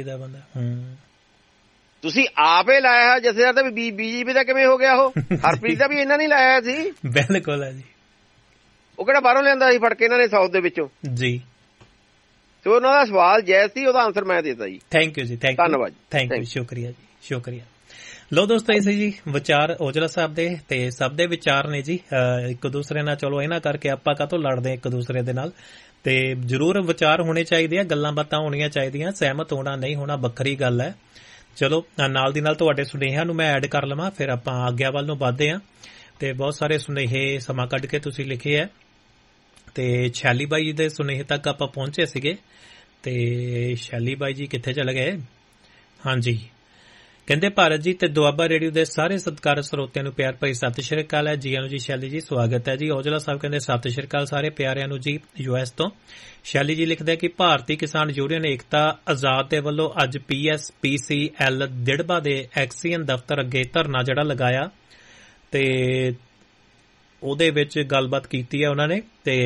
ਤੁਸੀਂ ਆਪੇ ਲਾਇਆ ਜਥੇਦਾਰ ਦਾ, ਵੀ ਬੀਜੇਪੀ ਦਾ ਕਿਵੇਂ ਹੋ ਗਿਆ? ਉਹ ਹਰਪ੍ਰੀਤ ਦਾ ਵੀ ਇਹਨਾਂ ਨੇ ਲਾਇਆ ਸੀ। ਬਿਲਕੁਲ ਹੈ ਜੀ। ਉਹ ਕਿਹੜਾ ਬਾਹਰੋਂ ਲਿਆਂਦਾ ਸੀ ਫੜ ਕੇ ਇਹਨਾਂ ਨੇ ਸਾਊਥ ਦੇ ਵਿੱਚੋਂ ਜੀ। ਤੇ ਉਹਨਾਂ ਦਾ ਸਵਾਲ ਜੈ ਸੀ, ਉਹਦਾ ਆਨਸਰ ਮੈਂ ਦੇਤਾ ਜੀ। ਥੈਂਕ ਯੂ ਜੀ, ਧੰਨਵਾਦ, ਥੈਂਕ ਯੂ, ਸ਼ੁਕਰੀਆ ਜੀ, ਸ਼ੁਕਰੀਆ। ਲੋ ਦੋਸਤੋ, ਇਹ ਸੀ ਜੀ ਵਿਚਾਰ ਔਜਲਾ ਸਾਹਿਬ ਦੇ, ਤੇ ਸਭ ਦੇ ਵਿਚਾਰ ਨੇ ਜੀ ਇੱਕ ਦੂਸਰੇ ਨਾਲ। ਚਲੋ ਇਹਨਾਂ ਕਰਕੇ ਆਪਾਂ ਕਾਹਤੋਂ ਲੜਦੇ ਇੱਕ ਦੂਸਰੇ ਦੇ ਨਾਲ, ਤੇ ਜ਼ਰੂਰ ਵਿਚਾਰ ਹੋਣੇ ਚਾਹੀਦੇ ਆ, ਗੱਲਾਂ ਬਾਤਾਂ ਹੋਣੀਆਂ ਚਾਹੀਦੀਆਂ। ਸਹਿਮਤ ਹੋਣਾ ਨਹੀਂ ਹੋਣਾ ਵੱਖਰੀ ਗੱਲ ਹੈ। ਚਲੋ ਨਾਲ ਦੀ ਨਾਲ ਤੁਹਾਡੇ ਸੁਨੇਹਿਆਂ ਨੂੰ ਮੈਂ ਐਡ ਕਰ ਲਵਾਂ, ਫਿਰ ਆਪਾਂ ਆਗਿਆ ਵੱਲ ਨੂੰ ਵੱਧਦੇ ਹਾਂ। ਤੇ ਬਹੁਤ ਸਾਰੇ ਸੁਨੇਹੇ ਸਮਾਂ ਕੱਢ ਕੇ ਤੁਸੀਂ ਲਿਖੇ ਹੈ, ਤੇ ਸ਼ੈਲੀ ਬਾਈ ਜੀ ਦੇ ਸੁਨੇਹੇ ਤੱਕ ਆਪਾਂ ਪਹੁੰਚੇ ਸੀਗੇ। ਤੇ ਸ਼ੈਲੀ ਬਾਈ ਜੀ ਕਿੱਥੇ ਚਲੇ ਗਏ? ਹਾਂਜੀ, ਕਹਿੰਦੇ ਭਾਰਤ ਜੀ ਤੇ ਦੁਆਬਾ ਰੇਡੀਓ ਦੇ ਸਾਰੇ ਸਤਿਕਾਰਤ ਸਰੋਤਿਆਂ ਨੂੰ ਪਿਆਰ ਭਰੀ ਸਤਿ ਸ਼੍ਰੀ ਅਕਾਲ ਹੈ। ਜੀ ਆਨੂੰ ਜੀ ਸ਼ੈਲੀ ਜੀ, ਸਵਾਗਤ ਹੈ ਜੀ। ਔਜਲਾ ਸਾਹਿਬ ਕਹਿੰਦੇ ਸਤਿ ਸ਼੍ਰੀ ਅਕਾਲ ਸਾਰੇ ਪਿਆਰਿਆਂ ਨੂੰ ਜੀ US ਤੋਂ। ਸ਼ੈਲੀ ਜੀ ਲਿਖਦੇ ਕਿ ਭਾਰਤੀ ਕਿਸਾਨ ਯੂਨੀਅਨ ਏਕਤਾ ਆਜ਼ਾਦ ਦੇ ਵੱਲੋਂ ਅੱਜ PSPCL ਦਿੜਬਾ ਦੇ ਐਕਸੀਅਨ ਦਫ਼ਤਰ ਅੱਗੇ ਧਰਨਾ ਜਿਹੜਾ ਲਗਾਇਆ, ਤੇ ਉਹਦੇ ਵਿੱਚ ਗੱਲਬਾਤ ਕੀਤੀ ਹੈ ਉਹਨਾਂ ਨੇ, ਤੇ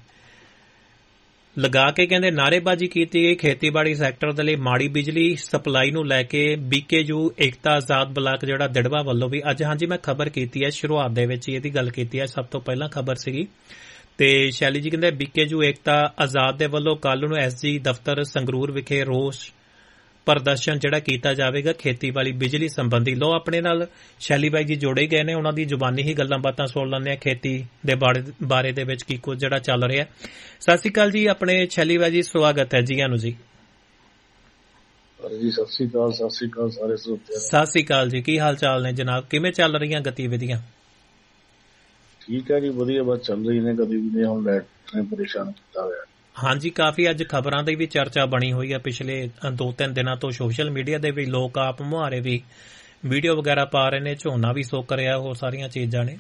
ਲਗਾ ਕੇ ਕਹਿੰਦੇ ਨਾਅਰੇਬਾਜ਼ੀ ਕੀਤੀ ਗਈ ਖੇਤੀਬਾੜੀ ਸੈਕਟਰ ਦੇ ਲਈ ਮਾੜੀ ਬਿਜਲੀ ਸਪਲਾਈ ਨੂੰ ਲੈ ਕੇ। BKU ਏਕਤਾ ਆਜ਼ਾਦ ਬਲਾਕ ਜਿਹੜਾ ਦਿੜਬਾ ਵੱਲੋਂ ਵੀ ਅੱਜ, ਹਾਂਜੀ ਮੈਂ ਖਬਰ ਕੀਤੀ ਹੈ, ਸ਼ੁਰੂਆਤ ਦੇ ਵਿੱਚ ਇਹਦੀ ਗੱਲ ਕੀਤੀ ਹੈ, ਸਭ ਤੋਂ ਪਹਿਲਾਂ ਖਬਰ ਸੀਗੀ। ਤੇ ਸ਼ੈਲੀ ਜੀ ਕਹਿੰਦੇ BKU ਏਕਤਾ ਆਜ਼ਾਦ ਦੇ ਵੱਲੋਂ ਕੱਲ੍ਹ ਨੂੰ SG ਦਫ਼ਤਰ ਸੰਗਰੂਰ ਵਿਖੇ ਰੋਸ ਪ੍ਰਦਰਸ਼ਨ ਜਿਹੜਾ ਕੀਤਾ ਜਾਵੇਗਾ ਖੇਤੀਬਾੜੀ ਬਿਜਲੀ ਸੰਬੰਧੀ। ਲੋ ਆਪਣੇ ਨਾਲ ਸ਼ੈਲੀ ਬਾਈ ਜੀ ਜੋੜੇ ਗਏ ਨੇ, ਉਹਨਾਂ ਦੀ ਜ਼ੁਬਾਨੀ ਹੀ ਗੱਲਾਂ ਬਾਤਾਂ ਸੁਣ ਲੈਂਦੇ ਆ ਖੇਤੀ ਦੇ ਬਾਰੇ ਦੇ ਵਿੱਚ ਕੀ ਕੁਝ ਜਿਹੜਾ ਚੱਲ ਰਿਹਾ। ਸਤਿ ਸ਼੍ਰੀ ਅਕਾਲ ਜੀ ਆਪਣੇ ਸ਼ੈਲੀ ਬਾਈ ਜੀ, ਸਵਾਗਤ ਹੈ ਜੀ ਆਨੂੰ ਜੀ। ਜੀ ਸਤਿ ਸ਼੍ਰੀ ਅਕਾਲ, ਸਤਿ ਸ਼੍ਰੀ ਅਕਾਲ ਸਾਰੇ ਸਰੋਤਿਆਂ ਨੂੰ। ਸਤਿ ਸ਼੍ਰੀ ਅਕਾਲ ਜੀ, ਕੀ ਹਾਲ ਚਾਲ ਨੇ ਜਨਾਬ? ਕਿਵੇਂ ਚੱਲ ਰਹੀਆਂ ਗਤੀਵਿਧੀਆਂ? ਠੀਕ ਹੈ ਜੀ, ਵਧੀਆ ਬਸ ਚੱਲ ਰਹੀ ਨੇ ਗਤੀਵਿਧੀਆਂ। ਹੁਣ ਲੈਟ ਨੇ ਪਰੇਸ਼ਾਨ ਕੀਤਾ ਹੋਇਆ। ਹਾਂਜੀ, ਕਾਫੀ ਅੱਜ ਖਬਰਾਂ ਦੀ ਵੀ ਚਰਚਾ ਬਣੀ ਹੋਈ ਹੈ ਪਿਛਲੇ 2-3 ਦਿਨਾਂ ਤੋਂ। ਸੋਸ਼ਲ ਮੀਡੀਆ ਦੇ ਵੀ ਲੋਕ ਆਪ ਮੁਹਾਰੇ ਵੀ ਵੀਡੀਓ ਵਗੈਰਾ ਪਾ ਰਹੇ ਨੇ, ਝੋਨਾ ਵੀ ਸੁੱਕ ਰਿਹਾ, ਹੋਰ ਸਾਰੀਆਂ ਚੀਜ਼ਾਂ ਨੇ।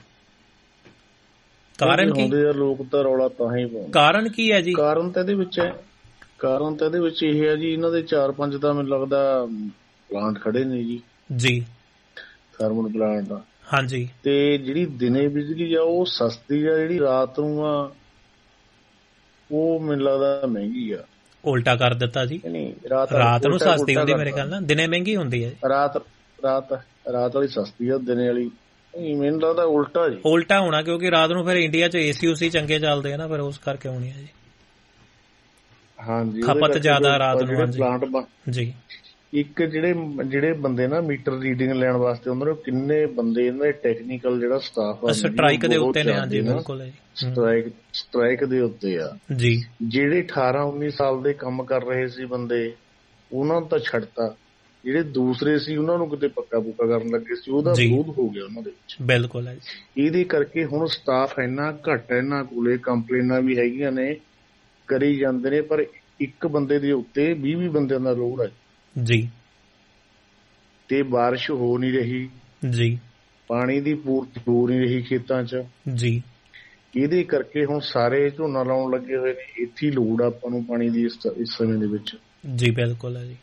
ਕਾਰਨ ਕੀ? ਲੋਕ ਤਾਂ ਰੌਲਾ ਤਾਂ ਹੀ ਪਾਉਂਦੇ। ਕਾਰਨ ਕੀ ਹੈ ਜੀ? ਕਾਰਨ ਤਾਂ ਇਹਦੇ ਵਿੱਚ ਇਹ ਹੈ ਜੀ, ਇਹਨਾਂ ਦੇ 4-5 ਤਾਂ ਮੈਨੂੰ ਲੱਗਦਾ ਪਲਾਂਟ ਖੜੇ ਨੇ ਜੀ ਥਰਮਲ ਪਲਾਂਟ ਆ। ਹਾਂਜੀ, ਤੇ ਜਿਹੜੀ ਦਿਨੇ ਬਿਜਲੀ ਆ ਉਹ ਸਸਤੀ ਆ, ਜਿਹੜੀ ਰਾਤ ਨੂੰ ਆ ਉਹ ਮੈਨੂੰ ਲੱਗਦਾ ਮਹਿੰਗੀ ਆ। ਉਲਟਾ ਕਰ ਦਿੱਤਾ ਜੀ, ਰਾਤ ਨੂੰ ਸਸਤੀ ਹੁੰਦੀ ਮੇਰੇ ਖਿਆਲ ਨਾਲ, ਦਿਨੇ ਮਹਿੰਗੀ ਹੁੰਦੀ ਹੈ। ਰਾਤ ਵਾਲੀ ਸਸਤੀ ਆ, ਦਿਨੇ ਵਾਲੀ ਮੈਨੂੰ ਲੱਗਦਾ ਉਲਟਾ ਜੀ। ਉਲਟਾ ਹੋਣਾ ਕਿਉਂਕਿ ਰਾਤ ਨੂੰ ਫਿਰ ਇੰਡੀਆ 'ਚ AC ਚੰਗੇ ਚੱਲਦੇ ਆ ਨਾ, ਫਿਰ ਉਸ ਕਰਕੇ ਹੋਣੀ ਹੈ ਜੀ। ਹਾਂਜੀ, ਖਪਤ ਜ਼ਿਆਦਾ ਰਾਤ ਨੂੰ ਜੀ। ਇੱਕ ਜਿਹੜੇ ਬੰਦੇ ਨਾ ਮੀਟਰ ਰੀਡਿੰਗ ਲੈਣ ਵਾਸਤੇ ਉਹਨਾਂ ਨੂੰ ਕਿੰਨੇ ਬੰਦੇ, ਇਹਨਾਂ ਦੇ ਟੈਕਨੀਕਲ ਜਿਹੜਾ ਸਟਾਫ ਆ ਸਟ੍ਰਾਈਕ ਦੇ ਉੱਤੇ ਨੇ। ਹਾਂਜੀ ਬਿਲਕੁਲ ਜੀ, ਸਟ੍ਰਾਈਕ ਦੇ ਉੱਤੇ ਆ ਜੀ। ਜਿਹੜੇ 18-19 ਸਾਲ ਦੇ ਕੰਮ ਕਰ ਰਹੇ ਸੀ ਬੰਦੇ, ਉਹਨਾਂ ਨੂੰ ਤਾਂ ਛੱਡਤਾ, ਜਿਹੜੇ ਦੂਸਰੇ ਸੀ ਉਹਨਾਂ ਨੂੰ ਕਿਤੇ ਪੱਕਾ ਪੁੱਕਾ ਕਰਨ ਲੱਗੇ ਸੀ, ਉਹਦਾ ਵਿਰੋਧ ਹੋ ਗਿਆ ਉਹਨਾਂ ਦੇ ਵਿੱਚ। ਬਿਲਕੁਲ ਹੈ ਜੀ। ਇਹਦੇ ਕਰਕੇ ਹੁਣ ਸਟਾਫ ਇੰਨਾ ਘੱਟ ਹੈ, ਇਹਨਾਂ ਕੋਲੇ ਕੰਪਲੇਨਾਂ ਵੀ ਹੈਗੀਆਂ ਨੇ, ਕਰੀ ਜਾਂਦੇ ਨੇ, ਪਰ ਇੱਕ ਬੰਦੇ ਦੇ ਉੱਤੇ 20 ਬੰਦਿਆਂ ਦਾ ਲੋਡ ਹੈ ਜੀ। ਤੇ ਬਾਰਿਸ਼ ਹੋ ਨਹੀਂ ਰਹੀ ਜੀ, ਪਾਣੀ ਦੀ ਪੂਰਤੀ ਹੋ ਨਹੀਂ ਰਹੀ ਖੇਤਾਂ 'ਚ ਜੀ। ਇਹਦੇ ਕਰਕੇ ਹੁਣ ਸਾਰੇ ਝੋਨਾ ਲਾਉਣ ਲੱਗੇ ਹੋਏ ਨੇ। ਇੱਥੇ ਲੋੜ ਆਪਾਂ ਨੂੰ ਪਾਣੀ ਦੀ ਇਸ ਸਮੇਂ ਦੇ ਵਿੱਚ ਜੀ। ਬਿਲਕੁਲ ਹੈ ਜੀ।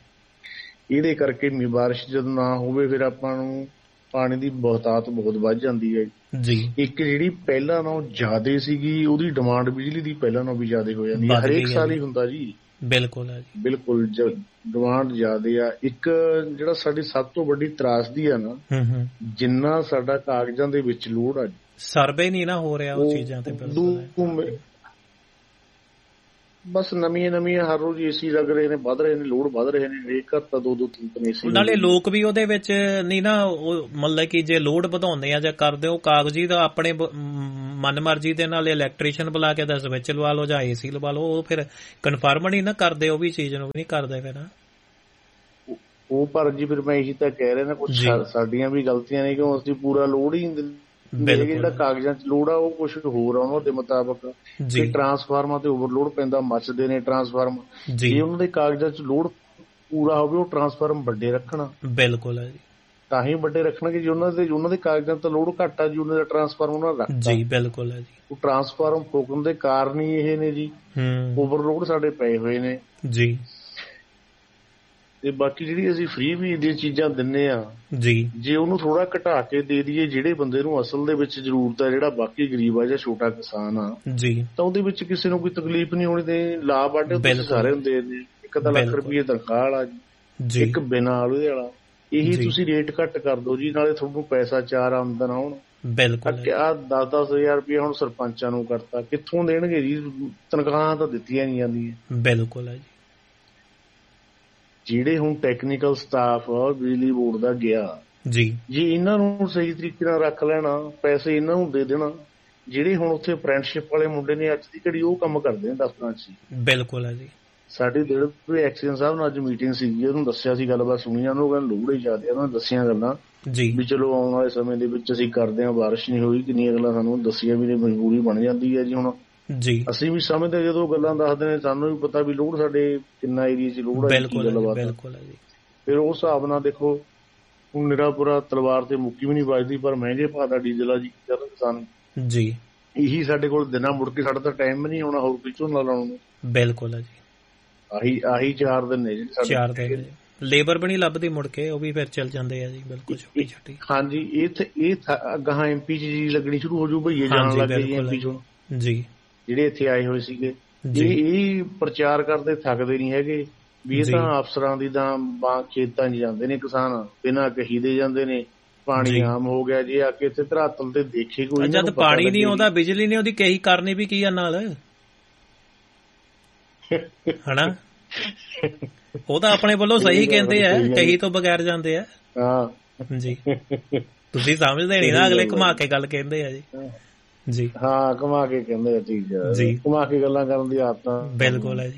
ਇਹਦੇ ਕਰਕੇ ਬਾਰਿਸ਼ ਜਦ ਨਾ ਹੋਵੇ ਫਿਰ ਆਪਾਂ ਨੂੰ ਪਾਣੀ ਦੀ ਬਹੁਤਾਤ ਬਹੁਤ ਵੱਧ ਜਾਂਦੀ ਹੈ ਜੀ। ਇੱਕ ਜਿਹੜੀ ਪਹਿਲਾਂ ਨਾਲੋਂ ਜ਼ਿਆਦਾ ਸੀਗੀ ਉਹਦੀ ਡਿਮਾਂਡ ਬਿਜਲੀ ਦੀ ਪਹਿਲਾਂ ਨਾਲੋਂ ਵੀ ਜ਼ਿਆਦਾ ਹੋ ਜਾਂਦੀ ਹੈ, ਹਰੇਕ ਸਾਲ ਹੀ ਹੁੰਦਾ ਜੀ। ਬਿਲਕੁਲ ਹੈ ਜੀ, ਬਿਲਕੁਲ ਡਿਮਾਂਡ ਜ਼ਿਆਦਾ ਆ। ਇੱਕ ਜਿਹੜਾ ਸਾਡੀ ਸਭ ਤੋਂ ਵੱਡੀ ਤਰਾਸਦੀ ਆ ਨਾ, ਜਿੰਨਾ ਸਾਡਾ ਕਾਗਜ਼ਾਂ ਦੇ ਵਿੱਚ ਲੋੜ ਆ, ਸਰਵੇ ਨਹੀਂ ਨਾ ਹੋ ਰਿਹਾ ਉਹ ਚੀਜ਼ਾਂ ਤੇ। ਬਸ ਨਵੀਆਂ ਹਰ ਰੋਜ਼ ਏਸੀ ਲੱਗ ਰਹੇ ਨੇ, ਵੱਧ ਰਹੇ ਨੇ, ਲੋਡ ਵੱਧ ਰਹੇ ਨੇ, ਹਰੇਕ ਘਰ ਤਾਂ 2-3 ਏਸੀ। ਨਾਲੇ ਲੋਕ ਵੀ ਉਹਦੇ ਵਿੱਚ ਨਹੀਂ ਨਾ, ਮਤਲਬ ਕਿ ਜੇ ਲੋਡ ਵਧਾਉਂਦੇ ਆ ਜਾਂ ਕਰਦੇ ਉਹ ਕਾਗਜ਼ੀ ਦਾ ਆਪਣੇ ਮਨਮਰਜ਼ੀ ਦੇ ਨਾਲ ਇਲੈਕਟ੍ਰੀਸ਼ੀਅਨ ਬੁਲਾ ਕੇ ਤਾਂ ਸਵਿੱਚ ਲਵਾ ਲਓ ਜਾਂ ਏਸੀ ਲਵਾ ਲਓ, ਉਹ ਫਿਰ ਕਨਫਰਮ ਨਹੀਂ ਨਾ ਕਰਦੇ, ਉਹ ਵੀ ਚੀਜ਼ ਨੂੰ ਨਹੀਂ ਕਰਦੇ ਫਿਰ। ਉਹ ਪਰ ਜੀ ਫਿਰ ਮੈਂ ਇਹੀ ਤਾਂ ਕਹਿ ਰਿਹਾ ਨਾ, ਕੁਛ ਸਾਡੀਆਂ ਵੀ ਗਲਤੀਆਂ ਨੇ ਕਿਉਂ ਅਸੀਂ ਪੂਰਾ ਲੋਡ ਹੀ ਜਿਹੜਾ ਕਾਗਜ਼ਾਂ ਚ ਲੋੜ ਆ ਉਹ ਕੁਛ ਹੋਰ ਆ ਉਹਨਾਂ ਦੇ ਮੁਤਾਬਕ। ਜੇ ਟਰਾਂਸਫਾਰਮਰ ਤੇ ਓਵਰਲੋਡ ਪੈਂਦਾ, ਮੱਚਦੇ ਨੇ ਟਰਾਂਸਫਾਰਮਰ, ਜੇ ਉਹਨਾਂ ਦੇ ਕਾਗਜ਼ਾਂ ਚ ਲੋਡ ਪੂਰਾ ਹੋਵੇ ਉਹ ਟਰਾਂਸਫਾਰਮ ਵੱਡੇ ਰੱਖਣਾ। ਬਿਲਕੁਲ ਹੈ ਜੀ, ਤਾਂ ਹੀ ਵੱਡੇ ਰੱਖਣਗੇ ਜੇ ਉਹਨਾਂ ਦੇ ਕਾਗਜ਼ਾਂ ਤੋਂ ਲੋਡ ਘੱਟ ਆ ਜੀ, ਉਹਨਾਂ ਦਾ ਟਰਾਂਸਫਾਰਮ ਉਹਨਾਂ ਰੱਖਦਾ ਜੀ। ਬਿਲਕੁਲ ਹੈ ਜੀ, ਉਹ ਟਰਾਂਸਫਾਰਮ ਫੋਕਣ ਦੇ ਕਾਰਨ ਹੀ ਇਹ ਨੇ ਜੀ, ਓਵਰਲੋਡ ਸਾਡੇ ਪਏ ਹੋਏ ਨੇ ਜੀ। ਤੇ ਬਾਕੀ ਜਿਹੜੀ ਅਸੀਂ ਫ੍ਰੀ ਵੀ ਦੀਆਂ ਚੀਜ਼ਾਂ ਦਿੰਨੇ ਆ ਜੀ, ਜੇ ਉਹਨੂੰ ਥੋੜਾ ਘਟਾ ਕੇ ਦੇ ਦਈਏ ਜਿਹੜੇ ਬੰਦੇ ਨੂੰ ਅਸਲ ਦੇ ਵਿੱਚ ਜ਼ਰੂਰਤ ਹੈ, ਜਿਹੜਾ ਬਾਕੀ ਗਰੀਬ ਆ ਜਾਂ ਛੋਟਾ ਕਿਸਾਨ ਆ ਜੀ, ਤਾਂ ਉਹਦੇ ਵਿੱਚ ਕਿਸੇ ਨੂੰ ਕੋਈ ਤਕਲੀਫ ਨਹੀਂ ਹੋਣੀ। ਤੇ ਲਾਭ ਆਡੇ ਸਾਰੇ ਹੁੰਦੇ ਨੇ। ਇੱਕ ਤਾਂ ਲੱਖ ਰੁਪਏ ਤਨਖਾਹ ਵਾਲਾ ਜੀ, ਇੱਕ ਬਿਨਾਂ ਉਹਦੇ ਵਾਲਾ। ਇਹੀ ਤੁਸੀਂ ਰੇਟ ਘੱਟ ਕਰ ਦਿਓ ਜੀ, ਨਾਲੇ ਤੁਹਾਨੂੰ ਪੈਸਾ 4 ਆਮਦਨ ਆਉਣ। ਬਿਲਕੁਲ ਆ 10-10 ਹਜ਼ਾਰ ਹੁਣ ਸਰਪੰਚਾਂ ਨੂੰ ਕਰਤਾ, ਕਿੱਥੋਂ ਦੇਣਗੇ ਜੀ? ਤਨਖਾਹਾਂ ਤਾਂ ਦਿੱਤੀਆਂ ਨਹੀਂ ਜਾਂਦੀਆਂ। ਬਿਲਕੁਲ ਹੈ ਜੀ। ਜਿਹੜੇ ਹੁਣ ਟੈਕਨੀਕਲ ਸਟਾਫ ਬਿਜਲੀ ਬੋਰਡ ਦਾ ਗਿਆ ਜੀ, ਜੇ ਇਹਨਾਂ ਨੂੰ ਸਹੀ ਤਰੀਕੇ ਨਾਲ ਰੱਖ ਲੈਣਾ, ਪੈਸੇ ਇਹਨਾਂ ਨੂੰ ਦੇ ਦੇਣਾ, ਜਿਹੜੇ ਹੁਣ ਉੱਥੇ ਅਪ੍ਰੈਂਟਿਸਸ਼ਿਪ ਵਾਲੇ ਮੁੰਡੇ ਨੇ ਅੱਜ ਦੀ ਘੜੀ ਉਹ ਕੰਮ ਕਰਦੇ ਨੇ ਦਫ਼ਤਰਾਂ 'ਚ। ਬਿਲਕੁਲ ਹੈ ਜੀ। ਸਾਡੇ ਜਿਹੜੇ ਐਕਸੀਅਨ ਸਾਹਿਬ ਨਾਲ ਅੱਜ ਮੀਟਿੰਗ ਸੀਗੀ, ਉਹਨੂੰ ਦੱਸਿਆ ਸੀ, ਗੱਲਬਾਤ ਸੁਣੀ, ਉਹਨੂੰ ਕਹਿੰਦੇ ਲੋੜ ਹੀ ਜ਼ਿਆਦਾ, ਉਹਨਾਂ ਨੇ ਦੱਸੀਆਂ ਗੱਲਾਂ ਜੀ ਵੀ ਚਲੋ ਆਉਣ ਵਾਲੇ ਸਮੇਂ ਦੇ ਵਿੱਚ ਅਸੀਂ ਕਰਦੇ ਹਾਂ, ਬਾਰਿਸ਼ ਨਹੀਂ ਹੋਈ, ਕਿੰਨੀਆਂ ਗੱਲਾਂ ਸਾਨੂੰ ਦੱਸੀਆਂ ਵੀ ਨੇ, ਮਜਬੂਰੀ ਬਣ ਜਾਂਦੀ ਹੈ ਜੀ। ਹੁਣ ਜੀ ਅਸੀਂ ਵੀ ਸਮਝਦੇ ਜਦੋਂ ਗੱਲਾਂ ਦੱਸਦੇ ਨੇ, ਸਾਨੂੰ ਵੀ ਪਤਾ ਵੀ ਲੋੜ ਸਾਡੇ ਕਿੰਨਾ ਏਰੀਆ 'ਚ ਲੋੜ ਹੈ, ਗੱਲਬਾਤ। ਫਿਰ ਉਸ ਹਿਸਾਬ ਨਾਲ ਦੇਖੋ, ਹੁਣ ਨਿਰਾਪੁਰਾ ਤਲਵਾਰ ਤੇ ਮੁੱਕੀ ਵੀ ਨਹੀਂ ਵੱਜਦੀ, ਪਰ ਮਹਿੰਗੇ ਭਾਅ ਦਾ ਡੀਜ਼ਲ ਆ ਜੀ ਕਿਸਾਨ ਜੀ। ਇਹੀ ਸਾਡੇ ਕੋਲ ਦਿਨਾਂ ਮੁੜ ਕੇ ਸਾਡਾ ਤਾਂ ਟਾਈਮ ਨਹੀਂ ਆਉਣਾ ਹੋਰ ਕੋਈ ਝੋਨਾ ਲਾਉਣ ਨੂੰ। ਬਿਲਕੁਲ ਹੈ ਜੀ। ਆਹੀ 4 ਦਿਨ ਨੇ ਜੀ, 4 ਦਿਨ ਲੇਬਰ ਵੀ ਨਹੀਂ ਲੱਭਦੀ ਮੁੜ ਕੇ, ਉਹ ਵੀ ਫਿਰ ਚੱਲ ਜਾਂਦੇ ਆ ਜੀ। ਬਿਲਕੁਲ ਛੋਟੀ। ਹਾਂਜੀ, ਇਹ ਗਾਹਾਂ MP 'ਚ ਜੀ ਲੱਗਣੀ ਸ਼ੁਰੂ ਹੋ ਜੂ, ਭਈਏ ਜਾਣ ਲੱਗ ਗਏ MP 'ਚੋਂ ਜੀ, ਜਿਹੜੇ ਇੱਥੇ ਆਏ ਹੋਏ ਸੀਗੇ। ਇਹ ਪ੍ਰਚਾਰ ਕਰਦੇ ਥੱਕਦੇ ਨਹੀਂ ਹੈਗੇ ਵੀ ਇਹ ਤਾਂ ਅਫਸਰਾਂ ਦੀ ਤਾਂ ਖੇਤਾਂ 'ਚ ਜਾਂਦੇ ਨੇ ਕਿਸਾਨ, ਬਿਨਾਂ ਕਹੀ ਦੇ ਜਾਂਦੇ ਨੇ, ਪਾਣੀ ਆਮ ਹੋ ਗਿਆ ਜੀ। ਆ ਕੇ ਇੱਥੇ ਧਰਾਤਲ ਤੇ ਦੇਖੇ ਕੋਈ, ਜਦ ਪਾਣੀ ਨਹੀਂ ਆਉਂਦਾ, ਬਿਜਲੀ ਨਹੀਂ ਆਉਂਦੀ, ਕਹੀ ਕਰਨੀ ਵੀ ਕੀ ਆ ਨਾਲ, ਹਨਾ? ਉਹ ਤਾਂ ਆਪਣੇ ਵੱਲੋਂ ਸਹੀ ਕਹਿੰਦੇ ਆ, ਕਹੀ ਤੋਂ ਬਗੈਰ ਜਾਂਦੇ ਆ ਜੀ। ਤੁਸੀਂ ਸਮਝਦੇ ਨਹੀਂ ਨਾ, ਅਗਲੇ ਘੁਮਾ ਕੇ ਗੱਲ ਕਹਿੰਦੇ ਆ ਜੀ ਜੀ। ਹਾਂ, ਘੁਮਾ ਕੇ ਕਹਿੰਦੇ ਆ ਚੀਜ਼ ਜੀ, ਘੁਮਾ ਕੇ ਗੱਲਾਂ ਕਰਨ ਦੀ ਆਦਤ। ਬਿਲਕੁਲ ਹੈ ਜੀ।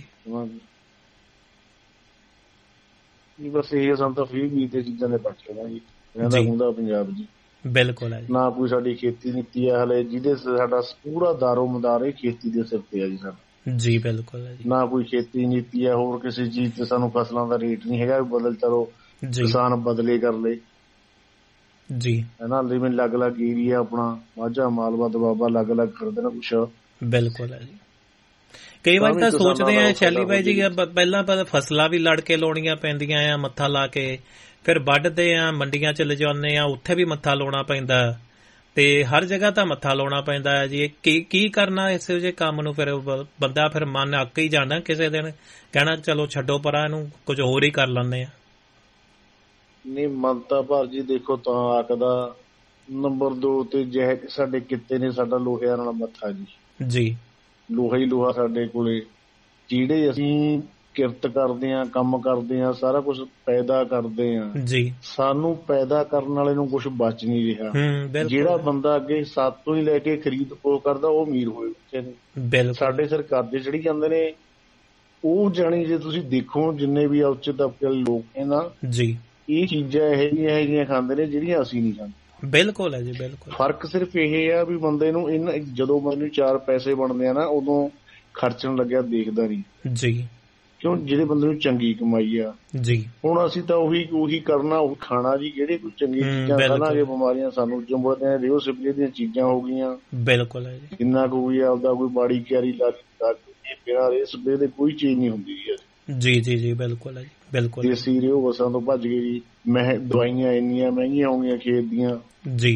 ਬਸ ਇਹ ਸਾਨੂੰ ਤਾਂ ਫ੍ਰੀ ਬੀਜ ਤੇ ਚੀਜ਼ਾਂ ਦੇ ਪੱਟ ਲੈਣਾ ਜੀ, ਇਹਦਾ ਹੁੰਦਾ ਪੰਜਾਬ ਜੀ। ਬਿਲਕੁਲ ਹੈ ਜੀ। ਨਾ ਕੋਈ ਸਾਡੀ ਖੇਤੀ ਨੀਤੀ ਹੈ ਹਲੇ, ਜਿਹਦੇ ਸਾਡਾ ਪੂਰਾ ਦਾਰੋ ਮਦਾਰ ਇਹ ਖੇਤੀ ਦੇ ਸਿਰ ਤੇ ਆ ਜੀ ਸਾਡਾ ਜੀ। ਬਿਲਕੁਲ ਹੈ ਜੀ। ਨਾ ਕੋਈ ਖੇਤੀ ਨੀਤੀ ਹੈ, ਹੋਰ ਕਿਸੇ ਚੀਜ਼ ਤੇ ਸਾਨੂੰ ਫਸਲਾਂ ਦਾ ਰੇਟ ਨਹੀਂ ਹੈਗਾ, ਬਦਲ ਚਲੋ ਕਿਸਾਨ ਬਦਲੇ ਕਰ ਲਏ ਜੀ, ਹੈ ਜਿਵੇਂ ਅਲੱਗ-ਅਲੱਗ ਏਰੀਆ ਆਪਣਾ ਮਾਝਾ, ਮਾਲਵਾ, ਦੁਆਬਾ ਅਲੱਗ-ਅਲੱਗ ਕਰਦੇ ਨਾ ਕੁਛ। ਬਿਲਕੁਲ ਹੈ ਜੀ। ਕਈ ਵਾਰ ਤਾਂ ਸੋਚਦੇ ਆ ਸ਼ੈਲੀ ਬਾਈ ਜੀ, ਪਹਿਲਾਂ ਫਸਲਾਂ ਵੀ ਲੜ ਕੇ ਲਾਉਣੀਆਂ ਪੈਂਦੀਆਂ ਆ, ਮੱਥਾ ਲਾ ਕੇ, ਫਿਰ ਵੱਢਦੇ ਆ, ਮੰਡੀਆਂ ਚ ਲਿਜਾਉਂਦੇ ਆ, ਉੱਥੇ ਵੀ ਮੱਥਾ ਲਾਉਣਾ ਪੈਂਦਾ, ਤੇ ਹਰ ਜਗ੍ਹਾ ਤਾਂ ਮੱਥਾ ਲਾਉਣਾ ਪੈਂਦਾ ਹੈ ਜੀ। ਕੀ ਕਰਨਾ ਇਸ ਜਿਹੇ ਕੰਮ ਨੂੰ? ਫਿਰ ਬੰਦਾ ਫਿਰ ਮਨ ਅੱਕ ਹੀ ਜਾਂਦਾ ਕਿਸੇ ਦਿਨ, ਕਹਿਣਾ ਚਲੋ ਛੱਡੋ ਪਰਾਂ, ਇਹਨੂੰ ਕੁਝ ਹੋਰ ਹੀ ਕਰ ਲੈਂਦੇ ਆ। ਨਹੀਂ, ਮਨ ਤਾਂ ਭਾਰ ਜੀ ਦੇਖੋ ਤਾਂ ਆਖਦਾ। ਨੰਬਰ 2 ਤੇ ਜਿਹੇ ਸਾਡੇ ਕਿੱਤੇ ਨੇ, ਸਾਡਾ ਲੋਹਿਆਂ ਨਾਲ ਮੱਥਾ ਜੀ, ਲੋਹਾ ਹੀ ਲੋਹਾ ਸਾਡੇ ਕੋਲੇ। ਜਿਹੜੇ ਅਸੀਂ ਕਿਰਤ ਕਰਦੇ ਆ, ਕੰਮ ਕਰਦੇ ਆ, ਸਾਰਾ ਕੁਛ ਪੈਦਾ ਕਰਦੇ ਆ ਜੀ, ਸਾਨੂੰ ਪੈਦਾ ਕਰਨ ਵਾਲੇ ਨੂੰ ਕੁਛ ਬਚ ਨਹੀਂ ਰਿਹਾ। ਜਿਹੜਾ ਬੰਦਾ ਅੱਗੇ ਸਾਤੋਂ ਹੀ ਲੈ ਕੇ ਖਰੀਦ ਫਰੋਖ ਕਰਦਾ, ਉਹ ਅਮੀਰ ਹੋਏ ਬੱਚੇ ਨੇ। ਸਾਡੇ ਸਿਰ ਕਰਜ਼ੇ ਚੜੀ ਜਾਂਦੇ ਨੇ। ਉਹ ਜਾਣੀ ਜੇ ਤੁਸੀਂ ਦੇਖੋ, ਜਿੰਨੇ ਵੀ ਉੱਚ ਤਬਕੇ ਵਾਲੇ ਲੋਕ ਨੇ ਨਾ ਜੀ, ਇਹ ਚੀਜ਼ਾਂ ਇਹੋ ਜਿਹੀਆਂ ਖਾਂਦੇ ਨੇ ਜਿਹੜੀਆਂ ਅਸੀਂ ਨਹੀਂ ਖਾਂਦੇ। ਬਿਲਕੁਲ ਹੈ ਜੀ, ਬਿਲਕੁਲ। ਫਰਕ ਸਿਰਫ ਇਹ ਆ ਵੀ ਬੰਦੇ ਨੂੰ ਜਦੋਂ ਬੰਦੇ ਨੂੰ 4 ਪੈਸੇ ਬਣਦੇ ਆ ਨਾ, ਉਦੋਂ ਖਰਚਣ ਲੱਗਿਆ ਦੇਖਦਾ ਨਹੀਂ ਜੀ, ਕਿਉਂ? ਜਿਹੜੇ ਬੰਦੇ ਨੂੰ ਚੰਗੀ ਕਮਾਈ ਆ ਜੀ। ਹੁਣ ਅਸੀਂ ਤਾਂ ਉਹੀ ਕਰਨਾ, ਉਹ ਖਾਣਾ ਜੀ। ਜਿਹੜੇ ਕੋਈ ਚੰਗੀ ਚੀਜ਼ਾਂ ਖਾਣਾਂਗੇ, ਬਿਮਾਰੀਆਂ ਸਾਨੂੰ ਜੰਮਦੇ, ਰਿਓ ਸਿਪਲੇ ਦੀਆਂ ਚੀਜ਼ਾਂ ਹੋ ਗਈਆਂ। ਬਿਲਕੁਲ ਹੈ ਜੀ। ਕਿੰਨਾ ਕੋਈ ਆਪਦਾ ਕੋਈ ਬਾੜੀ ਕਿਆਰੀ ਲਾ ਬਿਨਾਂ ਰੇ ਸਪਰੇ ਦੇ ਕੋਈ ਚੀਜ਼ ਨਹੀਂ ਹੁੰਦੀ ਜੀ ਜੀ। ਬਿਲਕੁਲ ਹੈ ਜੀ, ਬਿਲਕੁਲ। ਦੇਸੀ ਰਿਓ ਵਸਾਂ ਤੋਂ ਭੱਜ ਗਏ ਜੀ। ਦਵਾਈਆਂ ਇੰਨੀਆਂ ਮਹਿੰਗੀਆਂ ਹੋ ਗਈਆਂ ਖੇਤ ਦੀਆਂ ਜੀ,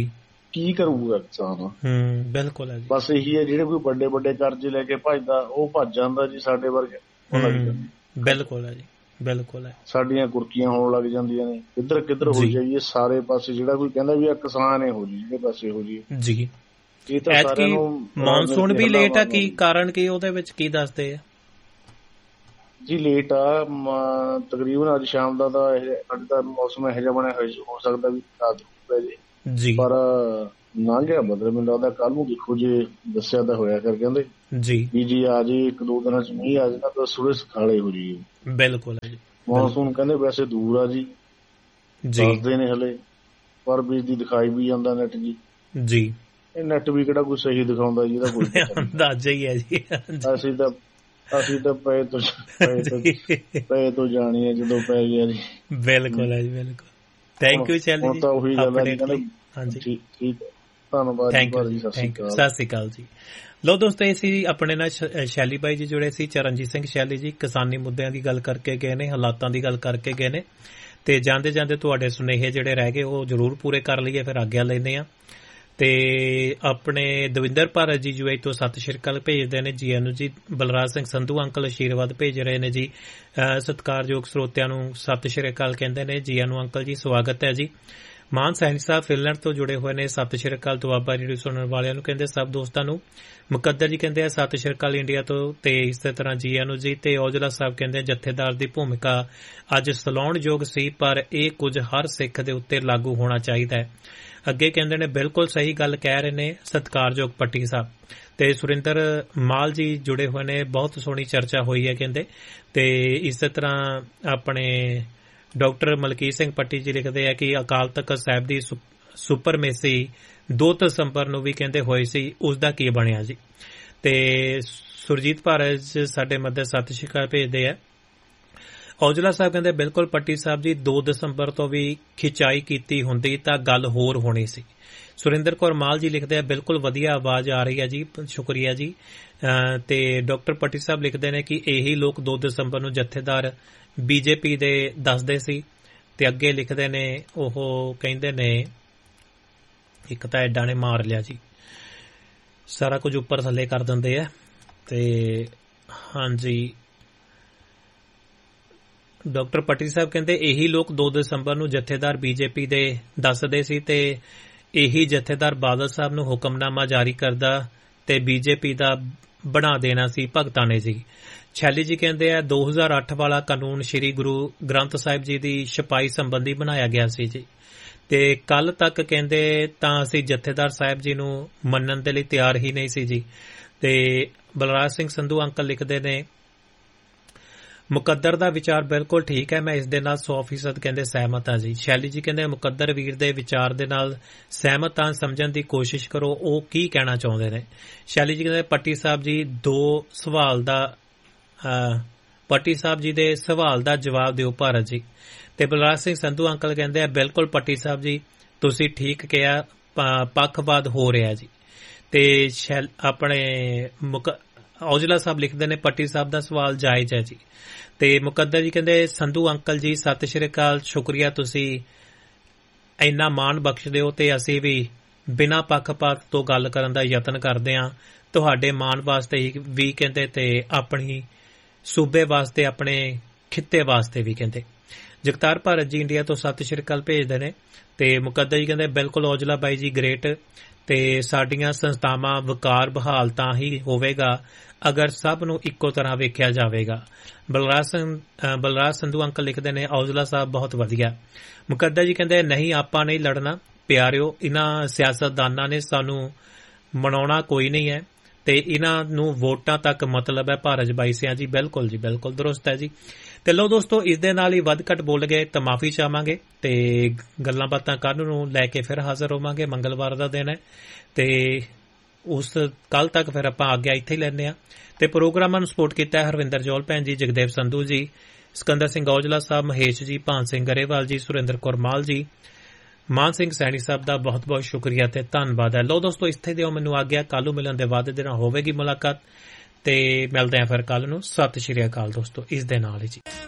ਕੀ ਕਰੂਗਾ ਕਿਸਾਨ? ਬਿਲਕੁਲ ਹੈ ਜੀ। ਬਸ ਇਹੀ ਹੈ, ਜਿਹੜੇ ਕੋਈ ਵੱਡੇ ਵੱਡੇ ਕਰਜ਼ੇ ਲੈ ਕੇ ਭੱਜਦਾ ਉਹ ਭੱਜ ਜਾਂਦਾ ਜੀ, ਸਾਡੇ ਵਰਗੇ ਬਿਲਕੁਲ ਹੈ ਜੀ, ਬਿਲਕੁਲ ਹੈ। ਸਾਡੀਆਂ ਕੁਰਕੀਆਂ ਹੋਣ ਲੱਗ ਜਾਂਦੀਆਂ ਨੇ, ਕਿੱਧਰ ਕਿੱਧਰ ਹੋ ਜਾਈਏ ਸਾਰੇ ਪਾਸੇ। ਜਿਹੜਾ ਕੋਈ ਕਹਿੰਦਾ ਵੀ ਆ ਕਿਸਾਨ ਇਹੋ ਜੀ, ਜਿਹੜੇ ਪਾਸੇ ਹੋ ਜੀ ਜੀ। ਇਹ ਤਾਂ ਸਾਰਿਆਂ ਨੂੰ ਮੌਨਸੂਨ ਵੀ ਲੇਟ ਆ, ਕੀ ਕਾਰਨ ਕੀ ਉਹਦੇ ਵਿੱਚ ਕੀ ਦੱਸਦੇ ਆ ਜੀ? ਲੇਟ ਆ ਤਕਰੀਬਨ ਅੱਜ ਸ਼ਾਮ ਦਾ ਤਾਂ ਅੱਜ ਦਾ ਮੌਸਮ ਇਹੋ ਜਿਹਾ ਬਣਿਆ ਹੋਇਆ, ਹੋ ਸਕਦਾ ਵੀ ਰਾਤ ਪੈ ਜੇ, ਪਰ ਲੰਘ ਗਿਆ ਬਦਲ। ਮੈਨੂੰ ਲੱਗਦਾ ਕੱਲ ਨੂੰ ਦੇਖੋ, ਜੇ ਦੱਸਿਆ ਤਾਂ ਹੋਇਆ ਕਰ ਕਹਿੰਦੇ ਜੀ ਆ ਜੇ 1-2 ਦਿਨਾਂ ਚ ਮੀਂਹ ਆ ਜਾਣਾ ਤਾਂ ਸੁਰੇ ਸਖਾਲੇ ਹੋ ਜੀ। ਬਿਲਕੁਲ ਹੈ ਜੀ। ਮੌਨਸੂਨ ਕਹਿੰਦੇ ਵੈਸੇ ਦੂਰ ਆ ਜੀ, ਦੱਸਦੇ ਨੇ ਹਲੇ, ਪਰ ਬੀਜ ਦੀ ਦਿਖਾਈ ਵੀ ਜਾਂਦਾ ਨੈਟ ਜੀ। ਇਹ ਨੈਟ ਵੀ ਕਿਹੜਾ ਕੋਈ ਸਹੀ ਦਿਖਾਉਂਦਾ ਜੀ, ਇਹਦਾ ਕੋਈ ਅੰਦਾਜ਼ਾ ਹੀ ਹੈ ਜੀ। ਅਸੀਂ ਤਾਂ ਪਏ ਤੋਂ ਜਾਣੀ ਹੈ ਜਦੋਂ ਪੈ ਗਿਆ ਜੀ। ਬਿਲਕੁਲ ਹੈ ਜੀ, ਬਿਲਕੁਲ। ਥੈਂਕ ਯੂ ਸ਼ੈਲੀ ਜੀ। ਤਾਂ ਉਹੀ ਗੱਲ ਹੈ। ਹਾਂਜੀ ਠੀਕ, ਧੰਨਵਾਦ ਜੀ, ਸਤਿ ਸ਼੍ਰੀ ਅਕਾਲ ਜੀ। ਲੋ ਦੋਸਤੋ, ਇਹ ਸੀ ਆਪਣੇ ਨਾਲ ਸ਼ੈਲੀ ਬਾਈ ਜੀ ਜੁੜੇ ਸੀ, ਚਰਨਜੀਤ ਸਿੰਘ ਸ਼ੈਲੀ ਜੀ। ਕਿਸਾਨੀ ਮੁੱਦਿਆਂ ਦੀ ਗੱਲ ਕਰਕੇ ਗਏ ਨੇ, ਹਾਲਾਤਾਂ ਦੀ ਗੱਲ ਕਰਕੇ ਗਏ ਨੇ, ਤੇ ਜਾਂਦੇ ਜਾਂਦੇ ਤੁਹਾਡੇ ਸੁਨੇਹੇ ਜਿਹੜੇ ਰਹਿ ਗਏ ਉਹ ਜ਼ਰੂਰ ਪੂਰੇ ਕਰ ਲਈਏ, ਫਿਰ ਆਗਿਆ ਲੈਂਦੇ ਆ। ਤੇ ਆਪਣੇ ਦਵਿੰਦਰ ਭਾਰਤ ਜੀ ਯੂਏ ਤੋਂ ਸਤਿ ਸ਼੍ਰੀ ਅਕਾਲ ਭੇਜਦੇ ਨੇ ਜੀ ਨੂੰ ਜੀ। ਬਲਰਾਜ ਸਿੰਘ ਸੰਧੂ ਅੰਕਲ ਆਸ਼ੀਰਵਾਦ ਭੇਜ ਰਹੇ ਨੇ ਜੀ। ਸਤਿਕਾਰਯੋਗ ਸਰੋਤਿਆਂ ਨੂੰ ਸਤਿ ਸ਼੍ਰੀ ਅਕਾਲ ਕਹਿੰਦੇ ਨੇ ਜੀ ਨੂੰ ਅੰਕਲ ਜੀ, ਸਵਾਗਤ ਹੈ ਜੀ। ਮਾਨ ਸੈਣੀ ਸਾਹਿਬ ਫਿਨਲੈਂਡ ਤੋਂ ਜੁੜੇ ਹੋਏ ਨੇ, ਸਤਿ ਸ਼੍ਰੀ ਅਕਾਲ। ਦੁਆਬਾ ਰੇਡੀਓ ਸੁਣਨ ਵਾਲਿਆਂ ਨੂੰ ਕਹਿੰਦੇ ਸਭ ਦੋਸਤਾਂ ਨੂੰ। ਮੁਕੱਦਰ ਜੀ ਕਹਿੰਦੇ ਆ ਸਤਿ ਸ਼੍ਰੀ ਅਕਾਲ ਇੰਡੀਆ ਤੋਂ, ਤੇ ਇਸੇ ਤਰ੍ਹਾਂ ਜੀ ਨੂੰ ਜੀ। ਤੇ ਔਜਲਾ ਸਾਹਿਬ ਕਹਿੰਦੇ ਜਥੇਦਾਰ ਦੀ ਭੂਮਿਕਾ ਅੱਜ ਸਲਾਉਣਯੋਗ ਸੀ, ਪਰ ਇਹ ਕੁਝ ਹਰ ਸਿੱਖ ਦੇ ਉੱਤੇ ਲਾਗੂ ਹੋਣਾ ਚਾਹੀਦਾ ਹੈ। ਅੱਗੇ ਕਹਿੰਦੇ ਨੇ ਬਿਲਕੁਲ ਸਹੀ ਗੱਲ ਕਹਿ ਰਹੇ ਨੇ ਸਤਿਕਾਰਯੋਗ ਪੱਟੀ ਸਾਹਿਬ। ਤੇ ਸੁਰਿੰਦਰ ਮਾਲ ਜੀ ਜੁੜੇ ਹੋਏ ਨੇ, ਬਹੁਤ ਸੋਹਣੀ ਚਰਚਾ ਹੋਈ ਹੈ ਕਹਿੰਦੇ। ਤੇ ਇਸੇ ਤਰ੍ਹਾਂ ਆਪਣੇ ਡਾਕਟਰ ਮਲਕੀਤ ਸਿੰਘ ਪੱਟੀ ਜੀ ਲਿਖਦੇ ਆ ਕਿ ਅਕਾਲ ਤਖਤ ਸਾਹਿਬ ਦੀ ਸੁਪਰਮੇਸੀ 2 ਦਸੰਬਰ ਨੂੰ ਵੀ ਕਹਿੰਦੇ ਹੋਈ ਸੀ, ਉਸ ਦਾ ਕੀ ਬਣਿਆ ਜੀ। ਤੇ ਸੁਰਜੀਤ ਭਾਰਤ ਸਾਡੇ ਮੱਦੇ ਸਤਿ ਸ਼੍ਰੀ ਅਕਾਲ ਭੇਜਦੇ ਆ। ਔਜਲਾ ਸਾਹਿਬ ਕਹਿੰਦੇ ਬਿਲਕੁਲ ਪੱਟੀ ਸਾਹਿਬ ਜੀ, 2 ਦਸੰਬਰ ਤੋਂ ਵੀ ਖਿਚਾਈ ਕੀਤੀ ਹੁੰਦੀ ਤਾਂ ਗੱਲ ਹੋਰ ਹੋਣੀ ਸੀ। ਸੁਰਿੰਦਰ ਕੌਰ ਮਾਲ ਜੀ ਲਿਖਦੇ ਆ ਬਿਲਕੁਲ ਵਧੀਆ ਆਵਾਜ਼ ਆ ਰਹੀ ਹੈ ਜੀ, ਸ਼ੁਕਰੀਆ ਜੀ। ਤੇ ਡਾਕਟਰ ਪੱਟੀ ਸਾਹਿਬ ਲਿਖਦੇ ਨੇ ਕਿ ਇਹੀ ਲੋਕ 2 ਦਸੰਬਰ ਨੂੰ ਜਥੇਦਾਰ ਬੀਜੇਪੀ ਦੇ ਦੱਸਦੇ ਸੀ। ਤੇ ਅੱਗੇ ਲਿਖਦੇ ਨੇ, ਉਹ ਕਹਿੰਦੇ ਨੇ ਇੱਕ ਤਾਂ ਐਡਾ ਨੇ ਮਾਰ ਲਿਆ ਜੀ, ਸਾਰਾ ਕੁਝ ਉੱਪਰ ਥੱਲੇ ਕਰ ਦਿੰਦੇ ਆ। ਤੇ ਹਾਂਜੀ, ਡਾਕਟਰ ਪੱਟੀ ਸਾਹਿਬ ਕਹਿੰਦੇ ਇਹੀ ਲੋਕ 2 ਦਸੰਬਰ ਨੂੰ ਜਥੇਦਾਰ ਬੀਜੇਪੀ ਦੇ ਦੱਸਦੇ ਸੀ, ਤੇ ਇਹੀ ਜਥੇਦਾਰ ਬਾਦਲ ਸਾਹਿਬ ਨੂੰ ਹੁਕਮਨਾਮਾ ਜਾਰੀ ਕਰਦਾ ਤੇ ਬੀਜੇਪੀ ਦਾ ਬਣਾ ਦੇਣਾ ਸੀ ਭਗਤਾਂ ਨੇ ਜੀ। ਛੈਲੀ ਜੀ ਕਹਿੰਦੇ ਆ 2008 ਵਾਲਾ ਕਾਨੂੰਨ ਸ੍ਰੀ ਗੁਰੂ ਗ੍ਰੰਥ ਸਾਹਿਬ ਜੀ ਦੀ ਛਪਾਈ ਸੰਬੰਧੀ ਬਣਾਇਆ ਗਿਆ ਸੀ ਜੀ। ਤੇ ਕੱਲ ਤੱਕ ਕਹਿੰਦੇ ਤਾਂ ਅਸੀਂ ਜਥੇਦਾਰ ਸਾਹਿਬ ਜੀ ਨੂੰ ਮੰਨਣ ਦੇ ਲਈ ਤਿਆਰ ਹੀ ਨਹੀਂ ਸੀ ਜੀ। ਤੇ ਬਲਰਾਜ ਸਿੰਘ ਸੰਧੂ ਅੰਕਲ ਲਿਖਦੇ ਨੇ ਮੁਕੱਦਰ ਦਾ ਵਿਚਾਰ ਬਿਲਕੁਲ ਠੀਕ ਹੈ, ਮੈਂ ਇਸ ਦੇ ਨਾਲ 100% ਕਹਿੰਦੇ ਸਹਿਮਤ ਹਾਂ ਜੀ। ਸ਼ੈਲੀ ਜੀ ਕਹਿੰਦੇ ਮੁਕੱਦਰ ਵੀਰ ਦੇ ਵਿਚਾਰ ਦੇ ਨਾਲ ਸਹਿਮਤ ਹਾਂ, ਸਮਝਣ ਦੀ ਕੋਸ਼ਿਸ਼ ਕਰੋ ਉਹ ਕੀ ਕਹਿਣਾ ਚਾਹੁੰਦੇ ਨੇ। ਸ਼ੈਲੀ ਜੀ ਕਹਿੰਦੇ ਪੱਟੀ ਸਾਹਿਬ ਜੀ ਪੱਟੀ ਸਾਹਿਬ ਜੀ ਦੇ ਸਵਾਲ ਦਾ ਜਵਾਬ ਦਿਓ ਭਾਰਤ ਜੀ। ਤੇ ਬਲਰਾਜ ਸਿੰਘ ਸੰਧੂ ਅੰਕਲ ਕਹਿੰਦੇ ਆ ਬਿਲਕੁਲ ਪੱਟੀ ਸਾਹਿਬ ਜੀ, ਤੁਸੀਂ ਠੀਕ ਕਿਹਾ, ਪੱਖਪਾਤ ਹੋ ਰਿਹਾ ਜੀ। ਤੇ ਆਪਣੇ ਔਜਲਾ ਸਾਹਿਬ ਲਿਖਦੇ ਨੇ ਪੱਟੀ ਸਾਹਿਬ ਦਾ ਸਵਾਲ ਜਾਇਜ਼ ਹੈ ਜੀ। ਤੇ ਮੁਕੱਦਰ ਜੀ ਕਹਿੰਦੇ ਸੰਧੂ ਅੰਕਲ ਜੀ ਸਤਿ ਸ਼੍ਰੀ ਅਕਾਲ, ਸ਼ੁਕਰੀਆ, ਤੁਸੀਂ ਇੰਨਾ ਮਾਣ ਬਖਸ਼ਦੇ ਹੋ ਤੇ ਅਸੀਂ ਵੀ ਬਿਨਾਂ ਪੱਖਪਾਤ ਤੋਂ ਗੱਲ ਕਰਨ ਦਾ ਯਤਨ ਕਰਦੇ ਹਾਂ, ਤੁਹਾਡੇ ਮਾਣ ਵਾਸਤੇ ਵੀ ਕਹਿੰਦੇ ਤੇ ਆਪਣੀ ਸੂਬੇ ਵਾਸਤੇ, ਆਪਣੇ ਖਿੱਤੇ ਵਾਸਤੇ ਵੀ ਕਹਿੰਦੇ। ਜਗਤਾਰ ਭਾਰਤ ਜੀ ਇੰਡੀਆ ਤੋਂ ਸਤਿ ਸ਼੍ਰੀ ਅਕਾਲ ਭੇਜਦੇ ਨੇ। ਤੇ ਮੁਕੱਦਰ ਜੀ ਕਹਿੰਦੇ ਬਿਲਕੁਲ ਔਜਲਾ ਬਾਈ ਜੀ ਗ੍ਰੇਟ, ਤੇ ਸਾਡੀਆਂ ਸੰਸਥਾਵਾਂ ਵਕਾਰ ਬਹਾਲ ਤਾਂ ਹੀ ਹੋਵੇਗਾ ਅਗਰ ਸਭ ਨੂੰ ਇੱਕੋ ਤਰ੍ਹਾਂ ਵੇਖਿਆ ਜਾਵੇਗਾ। ਬਲਰਾਜ ਸੰਧੂ ਅੰਕਲ ਲਿਖਦੇ ਨੇ ਔਜਲਾ ਸਾਹਿਬ ਬਹੁਤ ਵਧੀਆ। ਮੁਕੱਦਰ ਜੀ ਕਹਿੰਦੇ ਨਹੀਂ ਆਪਾਂ ਨਹੀਂ ਲੜਨਾ ਪਿਆਰਿਓ, ਇਹਨਾਂ ਸਿਆਸਤਦਾਨਾਂ ਨੇ ਸਾਨੂੰ ਮਨਾਉਣਾ ਕੋਈ ਨਹੀਂ ਹੈ ਤੇ ਇਹਨਾਂ ਨੂੰ ਵੋਟਾਂ ਤੱਕ ਮਤਲਬ ਹੈ ਭਾਰਤ ਬਾਈਸਿਆਂ ਜੀ। ਬਿਲਕੁਲ ਜੀ, ਬਿਲਕੁਲ ਦਰੁਸਤ ਹੈ ਜੀ। ਤੇ ਲੋ ਦੋਸਤੋ, ਇਸ ਦੇ ਨਾਲ ਹੀ ਵੱਧ ਘੱਟ ਬੋਲ ਗਏ ਤਾਂ ਮਾਫੀ ਚਾਹਾਂਗੇ, ਤੇ ਗੱਲਾਂ ਬਾਤਾਂ ਕੱਲ੍ਹ ਨੂੰ ਲੈ ਕੇ ਫਿਰ ਹਾਜ਼ਰ ਹੋਵਾਂਗੇ। ਮੰਗਲਵਾਰ ਦਾ ਦਿਨ ਹੈ ਤੇ ਉਸ ਕੱਲ ਤੱਕ ਫਿਰ ਆਪਾਂ ਆਗਿਆ ਇੱਥੇ ਹੀ ਲੈਂਦੇ ਹਾਂ। ਤੇ ਪ੍ਰੋਗਰਾਮਾਂ ਨੂੰ ਸਪੋਰਟ ਕੀਤਾ ਹਰਵਿੰਦਰ ਜੋਲ ਭੈਣ ਜੀ, ਜਗਦੇਵ ਸੰਧੂ ਜੀ, ਸਿਕੰਦਰ ਸਿੰਘ ਔਜਲਾ ਸਾਹਿਬ, ਮਹੇਸ਼ ਜੀ, ਭਾਨ ਸਿੰਘ ਗਰੇਵਾਲ ਜੀ, ਸੁਰਿੰਦਰ ਕੌਰ ਮਾਲ ਜੀ, ਮਾਨ ਸਿੰਘ ਸੈਣੀ ਸਾਹਿਬ ਦਾ ਬਹੁਤ ਬਹੁਤ ਸ਼ੁਕਰੀਆ ਤੇ ਧੰਨਵਾਦ ਹੈ। ਲੋ ਦੋਸਤੋ, ਇੱਥੇ ਦਿਓ ਮੈਨੂੰ ਆਗਿਆ, ਕੱਲ੍ਹ ਨੂੰ ਮਿਲਣ ਦੇ ਵਾਅਦੇ ਦੇ ਨਾਲ ਹੋਵੇਗੀ ਮੁਲਾਕਾਤ, ਤੇ ਮਿਲਦੇ ਹਾਂ ਫਿਰ ਕੱਲ੍ਹ ਨੂੰ। ਸਤਿ ਸ਼੍ਰੀ ਅਕਾਲ ਦੋਸਤੋ, ਇਸ ਦੇ ਨਾਲ ਹੀ ਜੀ।